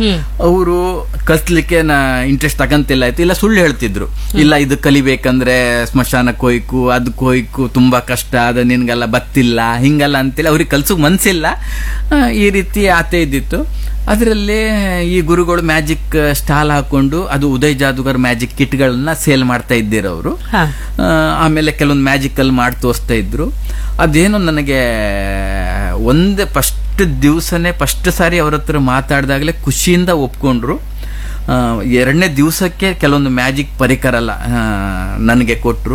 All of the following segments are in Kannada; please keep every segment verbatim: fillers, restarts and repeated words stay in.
ಅವರು ಕಲಿಸ್ಲಿಕ್ಕೆ ನಾ ಇಂಟ್ರೆಸ್ಟ್ ತಗಂತಿಲ್ಲ ಆಯ್ತು, ಇಲ್ಲ ಸುಳ್ಳು ಹೇಳ್ತಿದ್ರು. ಇಲ್ಲ ಇದು ಕಲಿಬೇಕಂದ್ರೆ ಸ್ಮಶಾನಕ್ಕೆ ಹೋಯ್ಕು ಅದಕ್ಕೆ ಹೋಯ್ಕು ತುಂಬಾ ಕಷ್ಟ, ಅದು ನಿನ್ಗೆಲ್ಲ ಬತ್ತಿಲ್ಲ ಹಿಂಗಲ್ಲ ಅಂತೇಳಿ ಅವ್ರಿಗೆ ಕಲ್ಸೋಕ್ ಮನ್ಸಿಲ್ಲ. ಈ ರೀತಿ ಆತೆ ಇದ್ದಿತ್ತು. ಅದರಲ್ಲಿ ಈ ಗುರುಗಳು ಮ್ಯಾಜಿಕ್ ಸ್ಟಾಲ್ ಹಾಕೊಂಡು ಅದು ಉದಯ್ ಜಾದೂಗರ್ ಮ್ಯಾಜಿಕ್ ಕಿಟ್ಗಳನ್ನ ಸೇಲ್ ಮಾಡ್ತಾ ಇದ್ದೀರ ಅವರು. ಆಮೇಲೆ ಕೆಲವೊಂದು ಮ್ಯಾಜಿಕ್ ಅಲ್ಲಿ ಮಾಡಿ ತೋರಿಸ್ತಾ ಇದ್ರು. ಅದೇನು ನನಗೆ ಒಂದೇ ಫಸ್ಟ್ ದಿವಸನೇ ಫಸ್ಟ್ ಸಾರಿ ಅವ್ರ ಹತ್ರ ಮಾತಾಡಿದಾಗಲೇ ಖುಷಿಯಿಂದ ಒಪ್ಕೊಂಡ್ರು. ಎರಡನೇ ದಿವಸಕ್ಕೆ ಕೆಲವೊಂದು ಮ್ಯಾಜಿಕ್ ಪರಿಕರ ಎಲ್ಲ ನನಗೆ ಕೊಟ್ಟರು.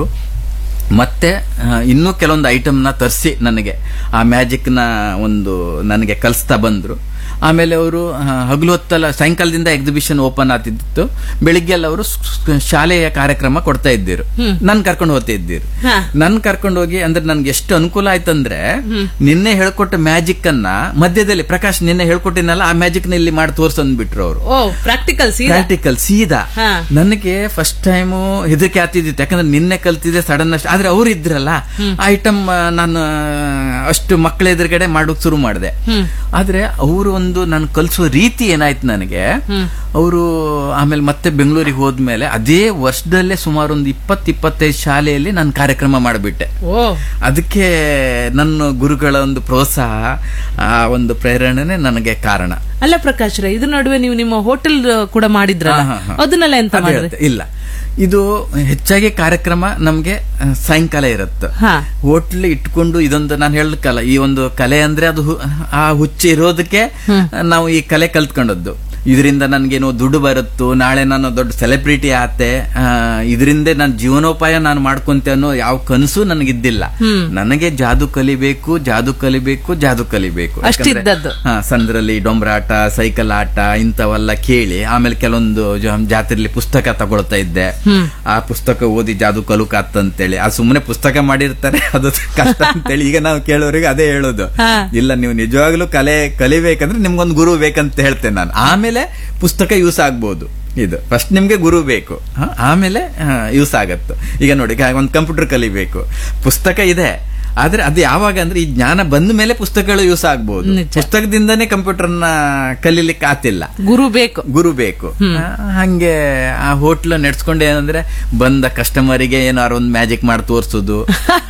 ಮತ್ತೆ ಇನ್ನೂ ಕೆಲವೊಂದು ಐಟಮ್ನ ತರಿಸಿ ನನಗೆ ಆ ಮ್ಯಾಜಿಕ್ನ ಒಂದು ನನಗೆ ಕಲಿಸ್ತಾ ಬಂದರು. ಆಮೇಲೆ ಅವರು ಹಗಲು ಹೊತ್ತಲ್ಲ ಸಾಯಂಕಾಲದಿಂದ ಎಕ್ಸಿಬಿಷನ್ ಓಪನ್ ಆಗ್ತಿತ್ತು, ಬೆಳಿಗ್ಗೆ ಎಲ್ಲ ಅವರು ಶಾಲೆಯ ಕಾರ್ಯಕ್ರಮ ಕೊಡ್ತಾ ಇದ್ದೀರು. ನನ್ ಕರ್ಕೊಂಡು ಹೋಗ್ತಾ ಇದ್ದೀರು. ನನ್ ಕರ್ಕೊಂಡು ಹೋಗಿ ಅಂದ್ರೆ ನನ್ಗೆ ಎಷ್ಟು ಅನುಕೂಲ ಆಯ್ತಂದ್ರೆ ನಿನ್ನೆ ಹೇಳ್ಕೊಟ್ಟ ಮ್ಯಾಜಿಕ್ ಅನ್ನ ಮಧ್ಯದಲ್ಲಿ ಪ್ರಕಾಶ್ ನಿನ್ನೆ ಹೇಳ್ಕೊಟ್ಟಿನಲ್ಲ ಆ ಮ್ಯಾಜಿಕ್ ನ ಇಲ್ಲಿ ಮಾಡಿ ತೋರ್ಸಂದ್ಬಿಟ್ರು ಅವರು. ಪ್ರಾಕ್ಟಿಕಲ್ ಪ್ರಾಕ್ಟಿಕಲ್ ಸೀದಾ. ನನಗೆ ಫಸ್ಟ್ ಟೈಮು ಹೆದರಿಕೆ ಆಗ್ತಿದ್ದಿತ್ತು, ಯಾಕಂದ್ರೆ ನಿನ್ನೆ ಕಲ್ತಿದ್ದೆ ಸಡನ್ ಅಷ್ಟು. ಆದ್ರೆ ಅವ್ರು ಇದ್ರಲ್ಲ ಐಟಮ್ ನಾನು ಅಷ್ಟು ಮಕ್ಕಳ ಎದುರುಗಡೆ ಮಾಡೋಕ್ ಶುರು ಮಾಡಿದೆ. ಆದ್ರೆ ಅವರು ಒಂದು ನಾನು ಕಲಿಸೋ ರೀತಿ ಏನಾಯ್ತು ನನಗೆ, ಅವರು ಆಮೇಲೆ ಮತ್ತೆ ಬೆಂಗಳೂರಿಗೆ ಹೋದ್ಮೇಲೆ ಅದೇ ವರ್ಷದಲ್ಲೇ ಸುಮಾರು ಒಂದು ಇಪ್ಪತ್ ಇಪ್ಪತ್ತೈದು ಶಾಲೆಯಲ್ಲಿ ನಾನು ಕಾರ್ಯಕ್ರಮ ಮಾಡಿಬಿಟ್ಟೆ. ಅದಕ್ಕೆ ನನ್ನ ಗುರುಗಳ ಒಂದು ಪ್ರೋತ್ಸಾಹ, ಆ ಒಂದು ಪ್ರೇರಣೆ ನನಗೆ ಕಾರಣ. ಅಲ್ಲ ಪ್ರಕಾಶ್ ರೈ, ಇದು ನಡುವೆ ನೀವು ನಿಮ್ಮ ಹೋಟೆಲ್ ಕೂಡ ಮಾಡಿದ್ರ, ಅದನ್ನೆಲ್ಲ ಎಂತ ಮಾಡಿದ್ರೆ? ಇಲ್ಲ, ಇದು ಹೆಚ್ಚಾಗಿ ಕಾರ್ಯಕ್ರಮ ನಮ್ಗೆ ಸಾಯಂಕಾಲ ಇರುತ್ತೆ. ಹೋಟ್ಲ್ ಇಟ್ಕೊಂಡು ಇದೊಂದು ನಾನು ಹೇಳಕ್ಕಲ್ಲ, ಈ ಒಂದು ಕಲೆ ಅಂದ್ರೆ ಅದು ಆ ಹುಚ್ಚು ಇರೋದಕ್ಕೆ ನಾವು ಈ ಕಲೆ ಕಲ್ತ್ಕೊಂಡದ್ದು. ಇದರಿಂದ ನನ್ಗೇನೋ ದುಡ್ಡು ಬರುತ್ತೋ, ನಾಳೆ ನಾನು ದೊಡ್ಡ ಸೆಲೆಬ್ರಿಟಿ ಆತೆ, ಇದರಿಂದ ನಾನು ಜೀವನೋಪಾಯ ನಾನು ಮಾಡ್ಕೊಂತೆ ಅನ್ನೋ ಯಾವ ಕನಸು ನನಗಿದ್ದಿಲ್ಲ. ನನಗೆ ಜಾದು ಕಲಿಬೇಕು, ಜಾದು ಕಲಿಬೇಕು, ಜಾದು ಕಲಿಬೇಕು. ಹಾ, ಸಂದ್ರಲ್ಲಿ ಡೊಂಬ್ರಾಟ, ಸೈಕಲ್ ಆಟ ಇಂಥವೆಲ್ಲ ಕೇಳಿ ಆಮೇಲೆ ಕೆಲವೊಂದು ಜಾತ್ರೆಯಲ್ಲಿ ಪುಸ್ತಕ ತಗೊಳ್ತಾ ಇದ್ದೆ. ಆ ಪುಸ್ತಕ ಓದಿ ಜಾದು ಕಲುಕಾತ್ತಂತೇಳಿ, ಆ ಸುಮ್ಮನೆ ಪುಸ್ತಕ ಮಾಡಿರ್ತಾರೆ ಅದು ಕಷ್ಟ ಅಂತೇಳಿ ಈಗ ನಾವು ಕೇಳೋರಿಗೆ ಅದೇ ಹೇಳೋದು. ಇಲ್ಲ, ನೀವು ನಿಜವಾಗ್ಲೂ ಕಲೆ ಕಲಿಬೇಕಂದ್ರೆ ನಿಮ್ಗೊಂದು ಗುರು ಬೇಕಂತ ಹೇಳ್ತೇನೆ ನಾನು. ಆಮೇಲೆ ಪುಸ್ತಕ ಯೂಸ್ ಆಗ್ಬಹುದು. ಇದು ಫಸ್ಟ್ ನಿಮ್ಗೆ ಗುರು ಬೇಕು, ಆಮೇಲೆ ಯೂಸ್ ಆಗತ್ತು. ಈಗ ನೋಡಿ, ಒಂದು ಕಂಪ್ಯೂಟರ್ ಕಲಿಬೇಕು, ಪುಸ್ತಕ ಇದೆ, ಆದ್ರೆ ಅದು ಯಾವಾಗ ಅಂದ್ರೆ ಈ ಜ್ಞಾನ ಬಂದ ಮೇಲೆ ಪುಸ್ತಕಗಳು ಯೂಸ್ ಆಗ್ಬಹುದು. ಪುಸ್ತಕದಿಂದನೇ ಕಂಪ್ಯೂಟರ್ನ ಕಲೀಲಿಕ್ಕೆ ಆತಿಲ್ಲ, ಗುರು ಬೇಕು ಗುರು ಬೇಕು ಹಂಗೆ ಆ ಹೋಟ್ಲ್ ನಡೆಸ್ಕೊಂಡು ಏನಂದ್ರೆ ಬಂದ ಕಸ್ಟಮರಿಗೆ ಏನಾರು ಒಂದು ಮ್ಯಾಜಿಕ್ ಮಾಡಿ ತೋರ್ಸೋದು.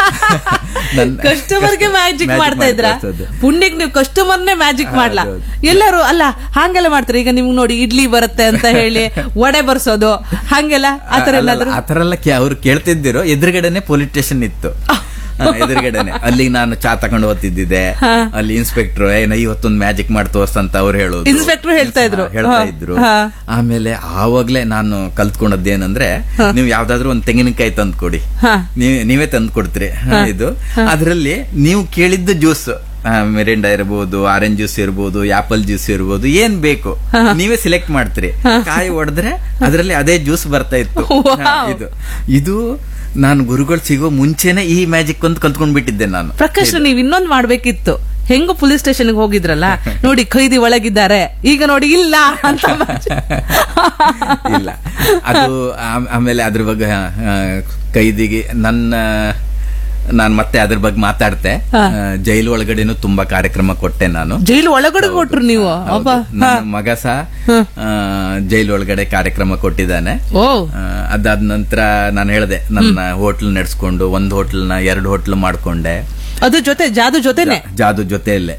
ಕಸ್ಟಮರ್ಗೆ ಮ್ಯಾಜಿಕ್ ಮಾಡ್ತಾ ಇದ್ರ ಪುಣ್ಯಕ್ಕೆ ನೀವು ಕಸ್ಟಮರ್ನೇ ಮ್ಯಾಜಿಕ್ ಮಾಡ್ಲಾ? ಎಲ್ಲರೂ ಅಲ್ಲ ಹಂಗೆಲ್ಲ ಮಾಡ್ತಾರೆ. ಈಗ ನಿಮ್ಗೆ ನೋಡಿ ಇಡ್ಲಿ ಬರುತ್ತೆ ಅಂತ ಹೇಳಿ ವಡೆ ಬರ್ಸೋದು ಹಂಗೆಲ್ಲ ಆತರ ಎಲ್ಲಾದ್ರೂ ಆತರ ಎಲ್ಲ ಅವ್ರು ಕೇಳ್ತಿದ್ದಿರೋ. ಎದುರುಗಡೆನೆ ಪೊಲೀಸ್ ಸ್ಟೇಷನ್ ಇತ್ತು, ಎದುರುಗಡೆನೆ. ಅಲ್ಲಿ ನಾನು ಚಾ ತಗೊಂಡು ಹೋಗ್ತಿದ್ದೆ. ಅಲ್ಲಿ ಇನ್ಸ್ಪೆಕ್ಟರ್ ಏನ ಇವತ್ತೊಂದು ಮ್ಯಾಜಿಕ್ ಮಾಡಿ ತೋರ್ಸಂತ ಅವ್ರು ಹೇಳೋದು, ಇನ್ಸ್ಪೆಕ್ಟರ್ ಹೇಳ್ತಾ ಇದ್ರು ಹೇಳ್ತಾ ಇದ್ರು ಆಮೇಲೆ ಆವಾಗ್ಲೇ ನಾನು ಕಲ್ತ್ಕೊಂಡದ್ದೇನಂದ್ರೆ, ನೀವು ಯಾವ್ದಾದ್ರು ಒಂದು ತೆಂಗಿನಕಾಯಿ ತಂದು ಕೊಡಿ, ನೀವೇ ತಂದು ಕೊಡ್ತೀರಿ. ಇದು ಅದರಲ್ಲಿ ನೀವು ಕೇಳಿದ್ದ ಜ್ಯೂಸ್, ಮಿರಿಂಡಾ ಇರ್ಬೋದು, ಆರೆಂಜ್ ಜ್ಯೂಸ್ ಇರ್ಬೋದು, ಆಪಲ್ ಜ್ಯೂಸ್ ಇರ್ಬೋದು, ಏನ್ ಬೇಕು ನೀವೇ ಸಿಲೆಕ್ಟ್ ಮಾಡ್ತೀರಿ. ಕಾಯಿ ಹೊಡೆದ್ರೆ ಅದರಲ್ಲಿ ಅದೇ ಜ್ಯೂಸ್ ಬರ್ತಾ ಇತ್ತು. ಇದು ಇದು ನಾನು ಗುರುಗಳು ಸಿಗೋ ಮುಂಚೆನೆ ಈ ಮ್ಯಾಜಿಕ್ ಅಂತ ಕಲ್ತ್ಕೊಂಡ್ ಬಿಟ್ಟಿದ್ದೆ ನಾನು. ಪ್ರಕಾಶ್, ನೀವ್ ಇನ್ನೊಂದ್ ಮಾಡ್ಬೇಕಿತ್ತು. ಹೆಂಗು ಪೊಲೀಸ್ ಸ್ಟೇಷನ್ ಹೋಗಿದ್ರಲ್ಲ, ನೋಡಿ ಖೈದಿ ಒಳಗಿದ್ದಾರೆ, ಈಗ ನೋಡಿ ಇಲ್ಲ ಅಂತ. ಇಲ್ಲ, ಅದು ಆಮೇಲೆ ಅದ್ರ ಬಗ್ಗೆ ಖೈದಿಗೆ ನನ್ನ ನಾನು ಮತ್ತೆ ಅದ್ರ ಬಗ್ಗೆ ಮಾತಾಡ್ತೆ. ಜೈಲು ಒಳಗಡೆನು ತುಂಬಾ ಕಾರ್ಯಕ್ರಮ ಕೊಟ್ಟೆ ನಾನು. ಜೈಲು ಒಳಗಡೆ ಕೊಟ್ರು ನೀವು? ನನ್ನ ಮಗ ಸಹ ಜೈಲು ಒಳಗಡೆ ಕಾರ್ಯಕ್ರಮ ಕೊಟ್ಟಿದ್ದಾನೆ. ಅದಾದ ನಂತರ ನಾನು ಹೇಳಿದೆ, ನನ್ನ ಹೋಟ್ಲ್ ನಡೆಸ್ಕೊಂಡು ಒಂದ್ ಹೋಟ್ಲ್ನ ಎರಡು ಹೋಟ್ಲ್ ಮಾಡ್ಕೊಂಡೆ. ಅದು ಜೊತೆ ಜಾದು ಜೊತೆನೆ ಜಾದು ಜೊತೆಯಲ್ಲೇ.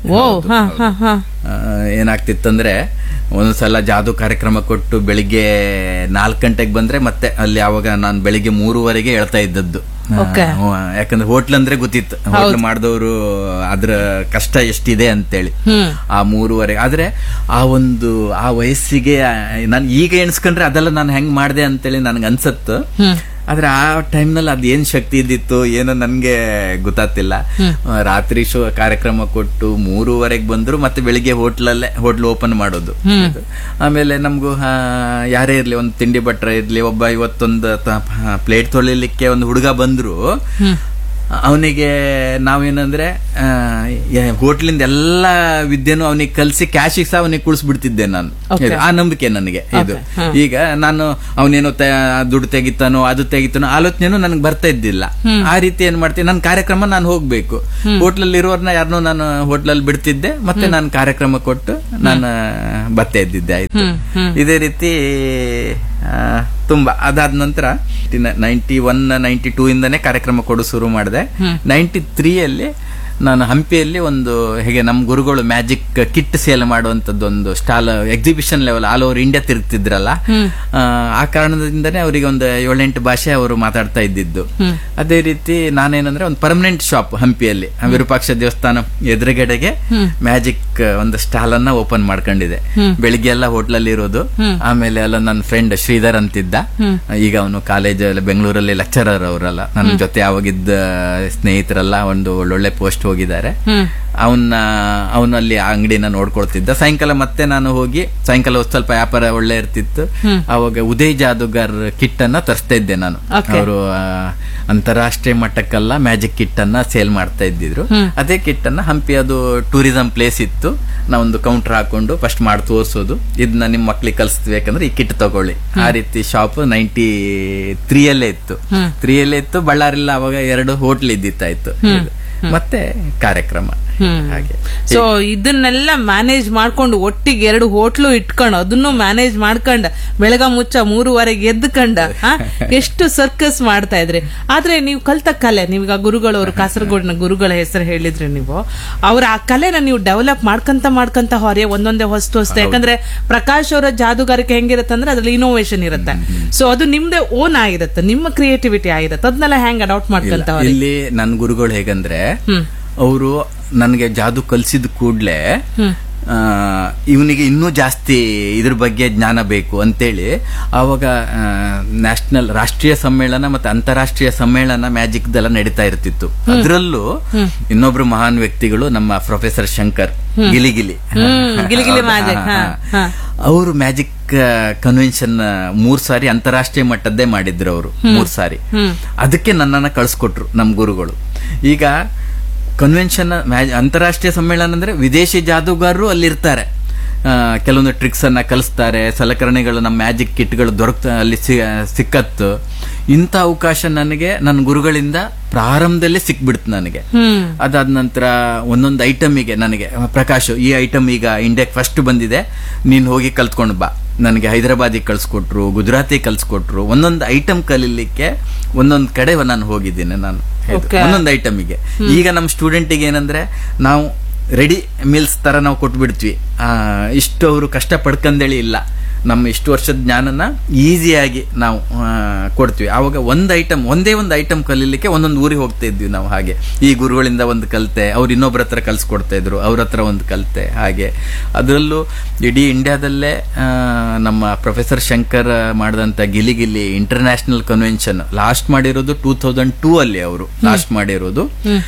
ಏನಾಗ್ತಿತ್ತಂದ್ರೆ ಒಂದ್ಸಲ ಜಾದು ಕಾರ್ಯಕ್ರಮ ಕೊಟ್ಟು ಬೆಳಿಗ್ಗೆ ನಾಲ್ಕು ಗಂಟೆಗೆ ಬಂದ್ರೆ ಮತ್ತೆ ಅಲ್ಲಿ ಅವಾಗ ನಾನು ಬೆಳಿಗ್ಗೆ ಮೂರುವರೆಗೆ ಹೇಳ್ತಾ ಇದ್ದದ್ದು. ಯಾಕಂದ್ರೆ ಹೋಟ್ಲ್ ಅಂದ್ರೆ ಗೊತ್ತಿತ್ತು, ಹೋಟ್ಲ್ ಮಾಡಿದವರು ಅದ್ರ ಕಷ್ಟ ಎಷ್ಟಿದೆ ಅಂತೇಳಿ. ಆ ಮೂರುವರೆ ಆದ್ರೆ ಆ ಒಂದು ಆ ವಯಸ್ಸಿಗೆ ನಾನು ಈಗ ಎಣಿಸ್ಕೊಂಡ್ರೆ ಅದೆಲ್ಲ ನಾನು ಹೆಂಗ್ ಮಾಡಿದೆ ಅಂತೇಳಿ ನನ್ಗೆ ಅನ್ಸತ್ತು. ಆದ್ರೆ ಆ ಟೈಮ್ ನಲ್ಲಿ ಅದ್ ಏನ್ ಶಕ್ತಿ ಇದ್ದಿತ್ತು ಏನೋ ನನ್ಗೆ ಗೊತ್ತಾಗ್ತಿಲ್ಲ. ರಾತ್ರಿ ಶೋ ಕಾರ್ಯಕ್ರಮ ಕೊಟ್ಟು ಮೂರುವರೆಗೆ ಬಂದ್ರು, ಮತ್ತೆ ಬೆಳಿಗ್ಗೆ ಹೋಟ್ಲಲ್ಲೇ ಹೋಟ್ಲ್ ಓಪನ್ ಮಾಡೋದು. ಆಮೇಲೆ ನಮ್ಗೂ ಯಾರೇ ಇರ್ಲಿ, ಒಂದು ತಿಂಡಿ ಭಟ್ರ ಇರ್ಲಿ, ಒಬ್ಬ ಇವತ್ತೊಂದು ಪ್ಲೇಟ್ ತೊಳಿಲಿಕ್ಕೆ ಒಂದು ಹುಡುಗ ಬಂದ್ರು, ಅವನಿಗೆ ನಾವೇನಂದ್ರೆ ಹೋಟ್ಲಿಂದ ಎಲ್ಲಾ ವಿದ್ಯೆನೂ ಅವನಿಗೆ ಕಲ್ಸಿ ಕ್ಯಾಶಿಗೆ ಸಹ ಅವನಿಗೆ ಕುಳಿಸ್ಬಿಡ್ತಿದ್ದೆ ನಾನು. ಆ ನಂಬಿಕೆ ನನಗೆ ಇದು. ಈಗ ನಾನು ಅವನೇನೋ ದುಡ್ಡು ತೆಗಿತಾನೋ ಅದು ತೆಗಿತಾನೋ ಆಲೋಚನೆನೂ ನನಗೆ ಬರ್ತಾ ಇದ್ದಿಲ್ಲ. ಆ ರೀತಿ ಏನ್ ಮಾಡ್ತೀನಿ, ನನ್ನ ಕಾರ್ಯಕ್ರಮ ನಾನು ಹೋಗ್ಬೇಕು, ಹೋಟ್ಲಲ್ಲಿ ಇರೋರ್ನ ಯಾರನ್ನೋ ನಾನು ಹೋಟ್ಲಲ್ಲಿ ಬಿಡ್ತಿದ್ದೆ, ಮತ್ತೆ ನಾನು ಕಾರ್ಯಕ್ರಮ ಕೊಟ್ಟು ನಾನು ಬರ್ತಾ ಇದ್ದಿದ್ದೆ. ಆಯ್ತು, ಇದೇ ರೀತಿ ತುಂಬಾ. ಅದಾದ ನಂತರ ನೈಂಟಿ ಒನ್ ನೈಂಟಿ ಟೂ ಇಂದಾನೆ ಕಾರ್ಯಕ್ರಮ ಕೊಡು ಶುರು ಮಾಡಿದೆ. ನೈಂಟಿ ತ್ರೀ ಅಲ್ಲಿ ನಾನು ಹಂಪಿಯಲ್ಲಿ ಒಂದು ಹೇಗೆ ನಮ್ಮ ಗುರುಗಳು ಮ್ಯಾಜಿಕ್ ಕಿಟ್ ಸೇಲ್ ಮಾಡುವಂತದ್ದು ಒಂದು stall exhibition level all over India ತಿರುಗ್ತಿದ್ರಲ್ಲ, ಆ ಕಾರಣದಿಂದನೇ ಅವರಿಗೆ ಒಂದು ಏಳೆಂಟು ಭಾಷೆ ಅವರು ಮಾತಾಡ್ತಾ ಇದ್ದಿದ್ದು. ಅದೇ ರೀತಿ ನಾನೇನಂದ್ರೆ ಒಂದು ಪರ್ಮನೆಂಟ್ ಶಾಪ್ ಹಂಪಿಯಲ್ಲಿ ವಿರೂಪಾಕ್ಷ ದೇವಸ್ಥಾನ ಎದುರುಗಡೆಗೆ ಮ್ಯಾಜಿಕ್ ಒಂದು ಸ್ಟಾಲ್ ಅನ್ನ ಓಪನ್ ಮಾಡ್ಕೊಂಡಿದೆ. ಬೆಳಿಗ್ಗೆ ಎಲ್ಲ ಹೋಟ್ಲಲ್ಲಿ ಇರೋದು. ಆಮೇಲೆ ಎಲ್ಲ ನನ್ನ ಫ್ರೆಂಡ್ ಶ್ರೀಧರ್ ಅಂತಿದ್ದ, ಈಗ ಅವನು ಕಾಲೇಜ್ ಬೆಂಗಳೂರಲ್ಲಿ ಲೆಕ್ಚರರ್ ಅವರಲ್ಲ, ನನ್ನ ಜೊತೆ ಅವಾಗಿದ್ದ ಸ್ನೇಹಿತರೆಲ್ಲ ಒಂದು ಒಳ್ಳೊಳ್ಳೆ ಪೋಸ್ಟ್ ಹೋಗಿದ್ದಾರೆ. ಅವನ್ನ ಅವನಲ್ಲಿ ಆ ಅಂಗಡಿನ ನೋಡ್ಕೊಳ್ತಿದ್ದ. ಸಾಯಂಕಾಲ ಮತ್ತೆ ನಾನು ಹೋಗಿ ಸಾಯಂಕಾಲ ಸ್ವಲ್ಪ ವ್ಯಾಪಾರ ಒಳ್ಳೆ ಇರ್ತಿತ್ತು. ಅವಾಗ ಉದಯ್ ಜಾದೂಗಾರ್ ಕಿಟ್ ಅನ್ನ ತರಿಸ್ತಾ ಇದ್ದೆ ನಾನು. ಅವರು ಅಂತಾರಾಷ್ಟ್ರೀಯ ಮಟ್ಟಕ್ಕೆಲ್ಲ ಮ್ಯಾಜಿಕ್ ಕಿಟ್ ಅನ್ನ ಸೇಲ್ ಮಾಡ್ತಾ ಇದ್ದಿದ್ರು. ಅದೇ ಕಿಟ್ ಅನ್ನ ಹಂಪಿ ಅದು ಟೂರಿಸಂ ಪ್ಲೇಸ್ ಇತ್ತು, ನಾವೊಂದು ಕೌಂಟರ್ ಹಾಕೊಂಡು ಫಸ್ಟ್ ಮಾಡಿ ತೋರಿಸೋದು, ಇದನ್ನ ನಿಮ್ ಮಕ್ಳಿಗೆ ಕಲಿಸ್ಬೇಕಂದ್ರೆ ಈ ಕಿಟ್ ತಗೊಳ್ಳಿ. ಆ ರೀತಿ ಶಾಪ್ ನೈಂಟಿ ತ್ರೀ ಅಲ್ಲೇ ಇತ್ತು ತ್ರೀ ಅಲ್ಲೇ ಇತ್ತು ಬಳ್ಳಾರಿಲ್ಲ ಅವಾಗ ಎರಡು ಹೋಟ್ಲ್ ಇದ್ದಿತ್ತಾಯ್ತು. ಮತ್ತೆ ಕಾರ್ಯಕ್ರಮ ಹಾಗೆ. ಸೊ ಇದನ್ನೆಲ್ಲ ಮ್ಯಾನೇಜ್ ಮಾಡ್ಕೊಂಡು ಒಟ್ಟಿಗೆ ಎರಡು ಹೋಟ್ಲು ಇಟ್ಕೊಂಡು ಅದನ್ನು ಮ್ಯಾನೇಜ್ ಮಾಡ್ಕೊಂಡ ಬೆಳಗ ಮುಚ್ಚ ಮೂರುವರೆಗೆ ಎದ್ದುಕೊಂಡ ಎಷ್ಟು ಸರ್ಕಸ್ ಮಾಡ್ತಾ ಇದ್ರಿ. ಆದ್ರೆ ನೀವು ಕಲ್ತ ಕಲೆ, ನೀವೀಗ ಗುರುಗಳು ಅವರು ಕಾಸರಗೋಡಿನ ಗುರುಗಳ ಹೆಸರು ಹೇಳಿದ್ರಿ, ನೀವು ಅವ್ರ ಆ ಕಲೆನ ನೀವು ಡೆವಲಪ್ ಮಾಡ್ಕಂತ ಮಾಡ್ಕಂತ ಹೊರೆ ಒಂದೊಂದೇ ಹೊಸ್ತು ಹೊಸ್ತು. ಯಾಕಂದ್ರೆ ಪ್ರಕಾಶ್ ಅವರ ಜಾದುಗಾರಿಕೆ ಹೆಂಗಿರುತ್ತೆ ಅಂದ್ರೆ ಅದ್ರಲ್ಲಿ ಇನೋವೇಷನ್ ಇರುತ್ತೆ. ಸೊ ಅದು ನಿಮ್ದೇ ಓನ್ ಆಗಿರುತ್ತೆ, ನಿಮ್ಮ ಕ್ರಿಯೇಟಿವಿಟಿ ಆಗಿರುತ್ತೆ. ಅದನ್ನೆಲ್ಲ ಹೆಂಗ್ ಅಡಾಪ್ಟ್ ಮಾಡ್ಕಂತ? ಇಲ್ಲಿ ನನ್ನ ಗುರುಗಳು ಹೇಗಂದ್ರೆ ಅವರು ನನಗೆ ಜಾದು ಕಲಿಸಿದ ಕೂಡ್ಲೆ ಇವನಿಗೆ ಇನ್ನೂ ಜಾಸ್ತಿ ಇದ್ರ ಬಗ್ಗೆ ಜ್ಞಾನ ಬೇಕು ಅಂತೇಳಿ ಆವಾಗ ನ್ಯಾಷನಲ್ ರಾಷ್ಟ್ರೀಯ ಸಮ್ಮೇಳನ ಮತ್ತೆ ಅಂತಾರಾಷ್ಟ್ರೀಯ ಸಮ್ಮೇಳನ ಮ್ಯಾಜಿಕ್ ದೆಲ್ಲ ನಡೀತಾ ಇರ್ತಿತ್ತು. ಅದರಲ್ಲೂ ಇನ್ನೊಬ್ರು ಮಹಾನ್ ವ್ಯಕ್ತಿಗಳು ನಮ್ಮ ಪ್ರೊಫೆಸರ್ ಶಂಕರ್ ಗಿಲಿಗಿಲಿ ಅವರು ಮ್ಯಾಜಿಕ್ ಕನ್ವೆನ್ಷನ್ ಮೂರ್ ಸಾರಿ ಅಂತಾರಾಷ್ಟ್ರೀಯ ಮಟ್ಟದ್ದೇ ಮಾಡಿದ್ರು ಅವರು, ಮೂರ್ ಸಾರಿ. ಅದಕ್ಕೆ ನನ್ನನ್ನ ಕಳ್ಸಿಕೊಟ್ರು ನಮ್ ಗುರುಗಳು. ಈಗ ಕನ್ವೆನ್ಷನ್ ಅಂತಾರಾಷ್ಟ್ರೀಯ ಸಮ್ಮೇಳನ ಅಂದ್ರೆ ವಿದೇಶಿ ಜಾದೂಗಾರರು ಅಲ್ಲಿರ್ತಾರೆ, ಕೆಲವೊಂದು ಟ್ರಿಕ್ಸ್ ಅನ್ನ ಕಲಿಸ್ತಾರೆ, ಸಲಕರಣೆಗಳು ನಮ್ಮ ಮ್ಯಾಜಿಕ್ ಕಿಟ್ಗಳು ದೊರಕ ಅಲ್ಲಿ ಸಿಕ್ಕತ್ತು. ಇಂಥ ಅವಕಾಶ ನನಗೆ ನನ್ನ ಗುರುಗಳಿಂದ ಪ್ರಾರಂಭದಲ್ಲೇ ಸಿಕ್ಬಿಡ್ತು ನನಗೆ. ಅದಾದ ನಂತರ ಒಂದೊಂದು ಐಟಮಿಗೆ ನನಗೆ ಪ್ರಕಾಶ್ ಈ ಐಟಮ್ ಈಗ ಇಂಡಿಯಾಕ್ಕೆ ಫಸ್ಟ್ ಬಂದಿದೆ, ನೀನ್ ಹೋಗಿ ಕಲ್ತ್ಕೊಂಡು ಬಾ. ನನಗೆ ಹೈದರಾಬಾದಿಗೆ ಕಳ್ಸಿಕೊಟ್ರು, ಗುಜರಾತಿ ಕಲ್ಸ್ಕೊಟ್ರು. ಒಂದೊಂದು ಐಟಮ್ ಕಲೀಲಿಕ್ಕೆ ಒಂದೊಂದು ಕಡೆ ನಾನು ಹೋಗಿದ್ದೀನಿ ನಾನು ಒಂದೊಂದು ಐಟಮಿಗೆ. ಈಗ ನಮ್ಮ ಸ್ಟೂಡೆಂಟಿಗೆ ಏನಂದ್ರೆ ನಾವು ರೆಡಿ ಮೀಲ್ಸ್ ತರ ನಾವು ಕೊಟ್ಬಿಡ್ತೀವಿ, ಇಷ್ಟು ಅವರು ಕಷ್ಟ ಪಡ್ಕಂದೇಳಿ ಇಲ್ಲ, ನಮ್ಮ ಇಷ್ಟು ವರ್ಷದ ಜ್ಞಾನನ ಈಸಿಯಾಗಿ ನಾವು ಕೊಡ್ತೀವಿ. ಆವಾಗ ಒಂದು ಐಟಮ್ ಒಂದೇ ಒಂದು ಐಟಮ್ ಕಲೀಲಿಕ್ಕೆ ಒಂದೊಂದು ಊರಿಗೆ ಹೋಗ್ತಾ ಇದ್ವಿ ನಾವು. ಹಾಗೆ ಈ ಗುರುಗಳಿಂದ ಒಂದು ಕಲಿತೆ, ಅವ್ರು ಇನ್ನೊಬ್ರ ಹತ್ರ ಕಲ್ಸ್ಕೊಡ್ತಾ ಇದ್ರು, ಅವ್ರ ಹತ್ರ ಒಂದು ಕಲಿತೆ. ಹಾಗೆ ಅದರಲ್ಲೂ ಇಡೀ ಇಂಡಿಯಾದಲ್ಲೇ ನಮ್ಮ ಪ್ರೊಫೆಸರ್ ಶಂಕರ್ ಮಾಡಿದಂತ ಗಿಲಿ ಗಿಲಿ ಇಂಟರ್ನ್ಯಾಷನಲ್ ಕನ್ವೆನ್ಷನ್ ಲಾಸ್ಟ್ ಮಾಡಿರೋದು ಟೂ ತೌಸಂಡ್ ಟೂ ಅಲ್ಲಿ ಅವರು ಲಾಸ್ಟ್ ಮಾಡಿರೋದು.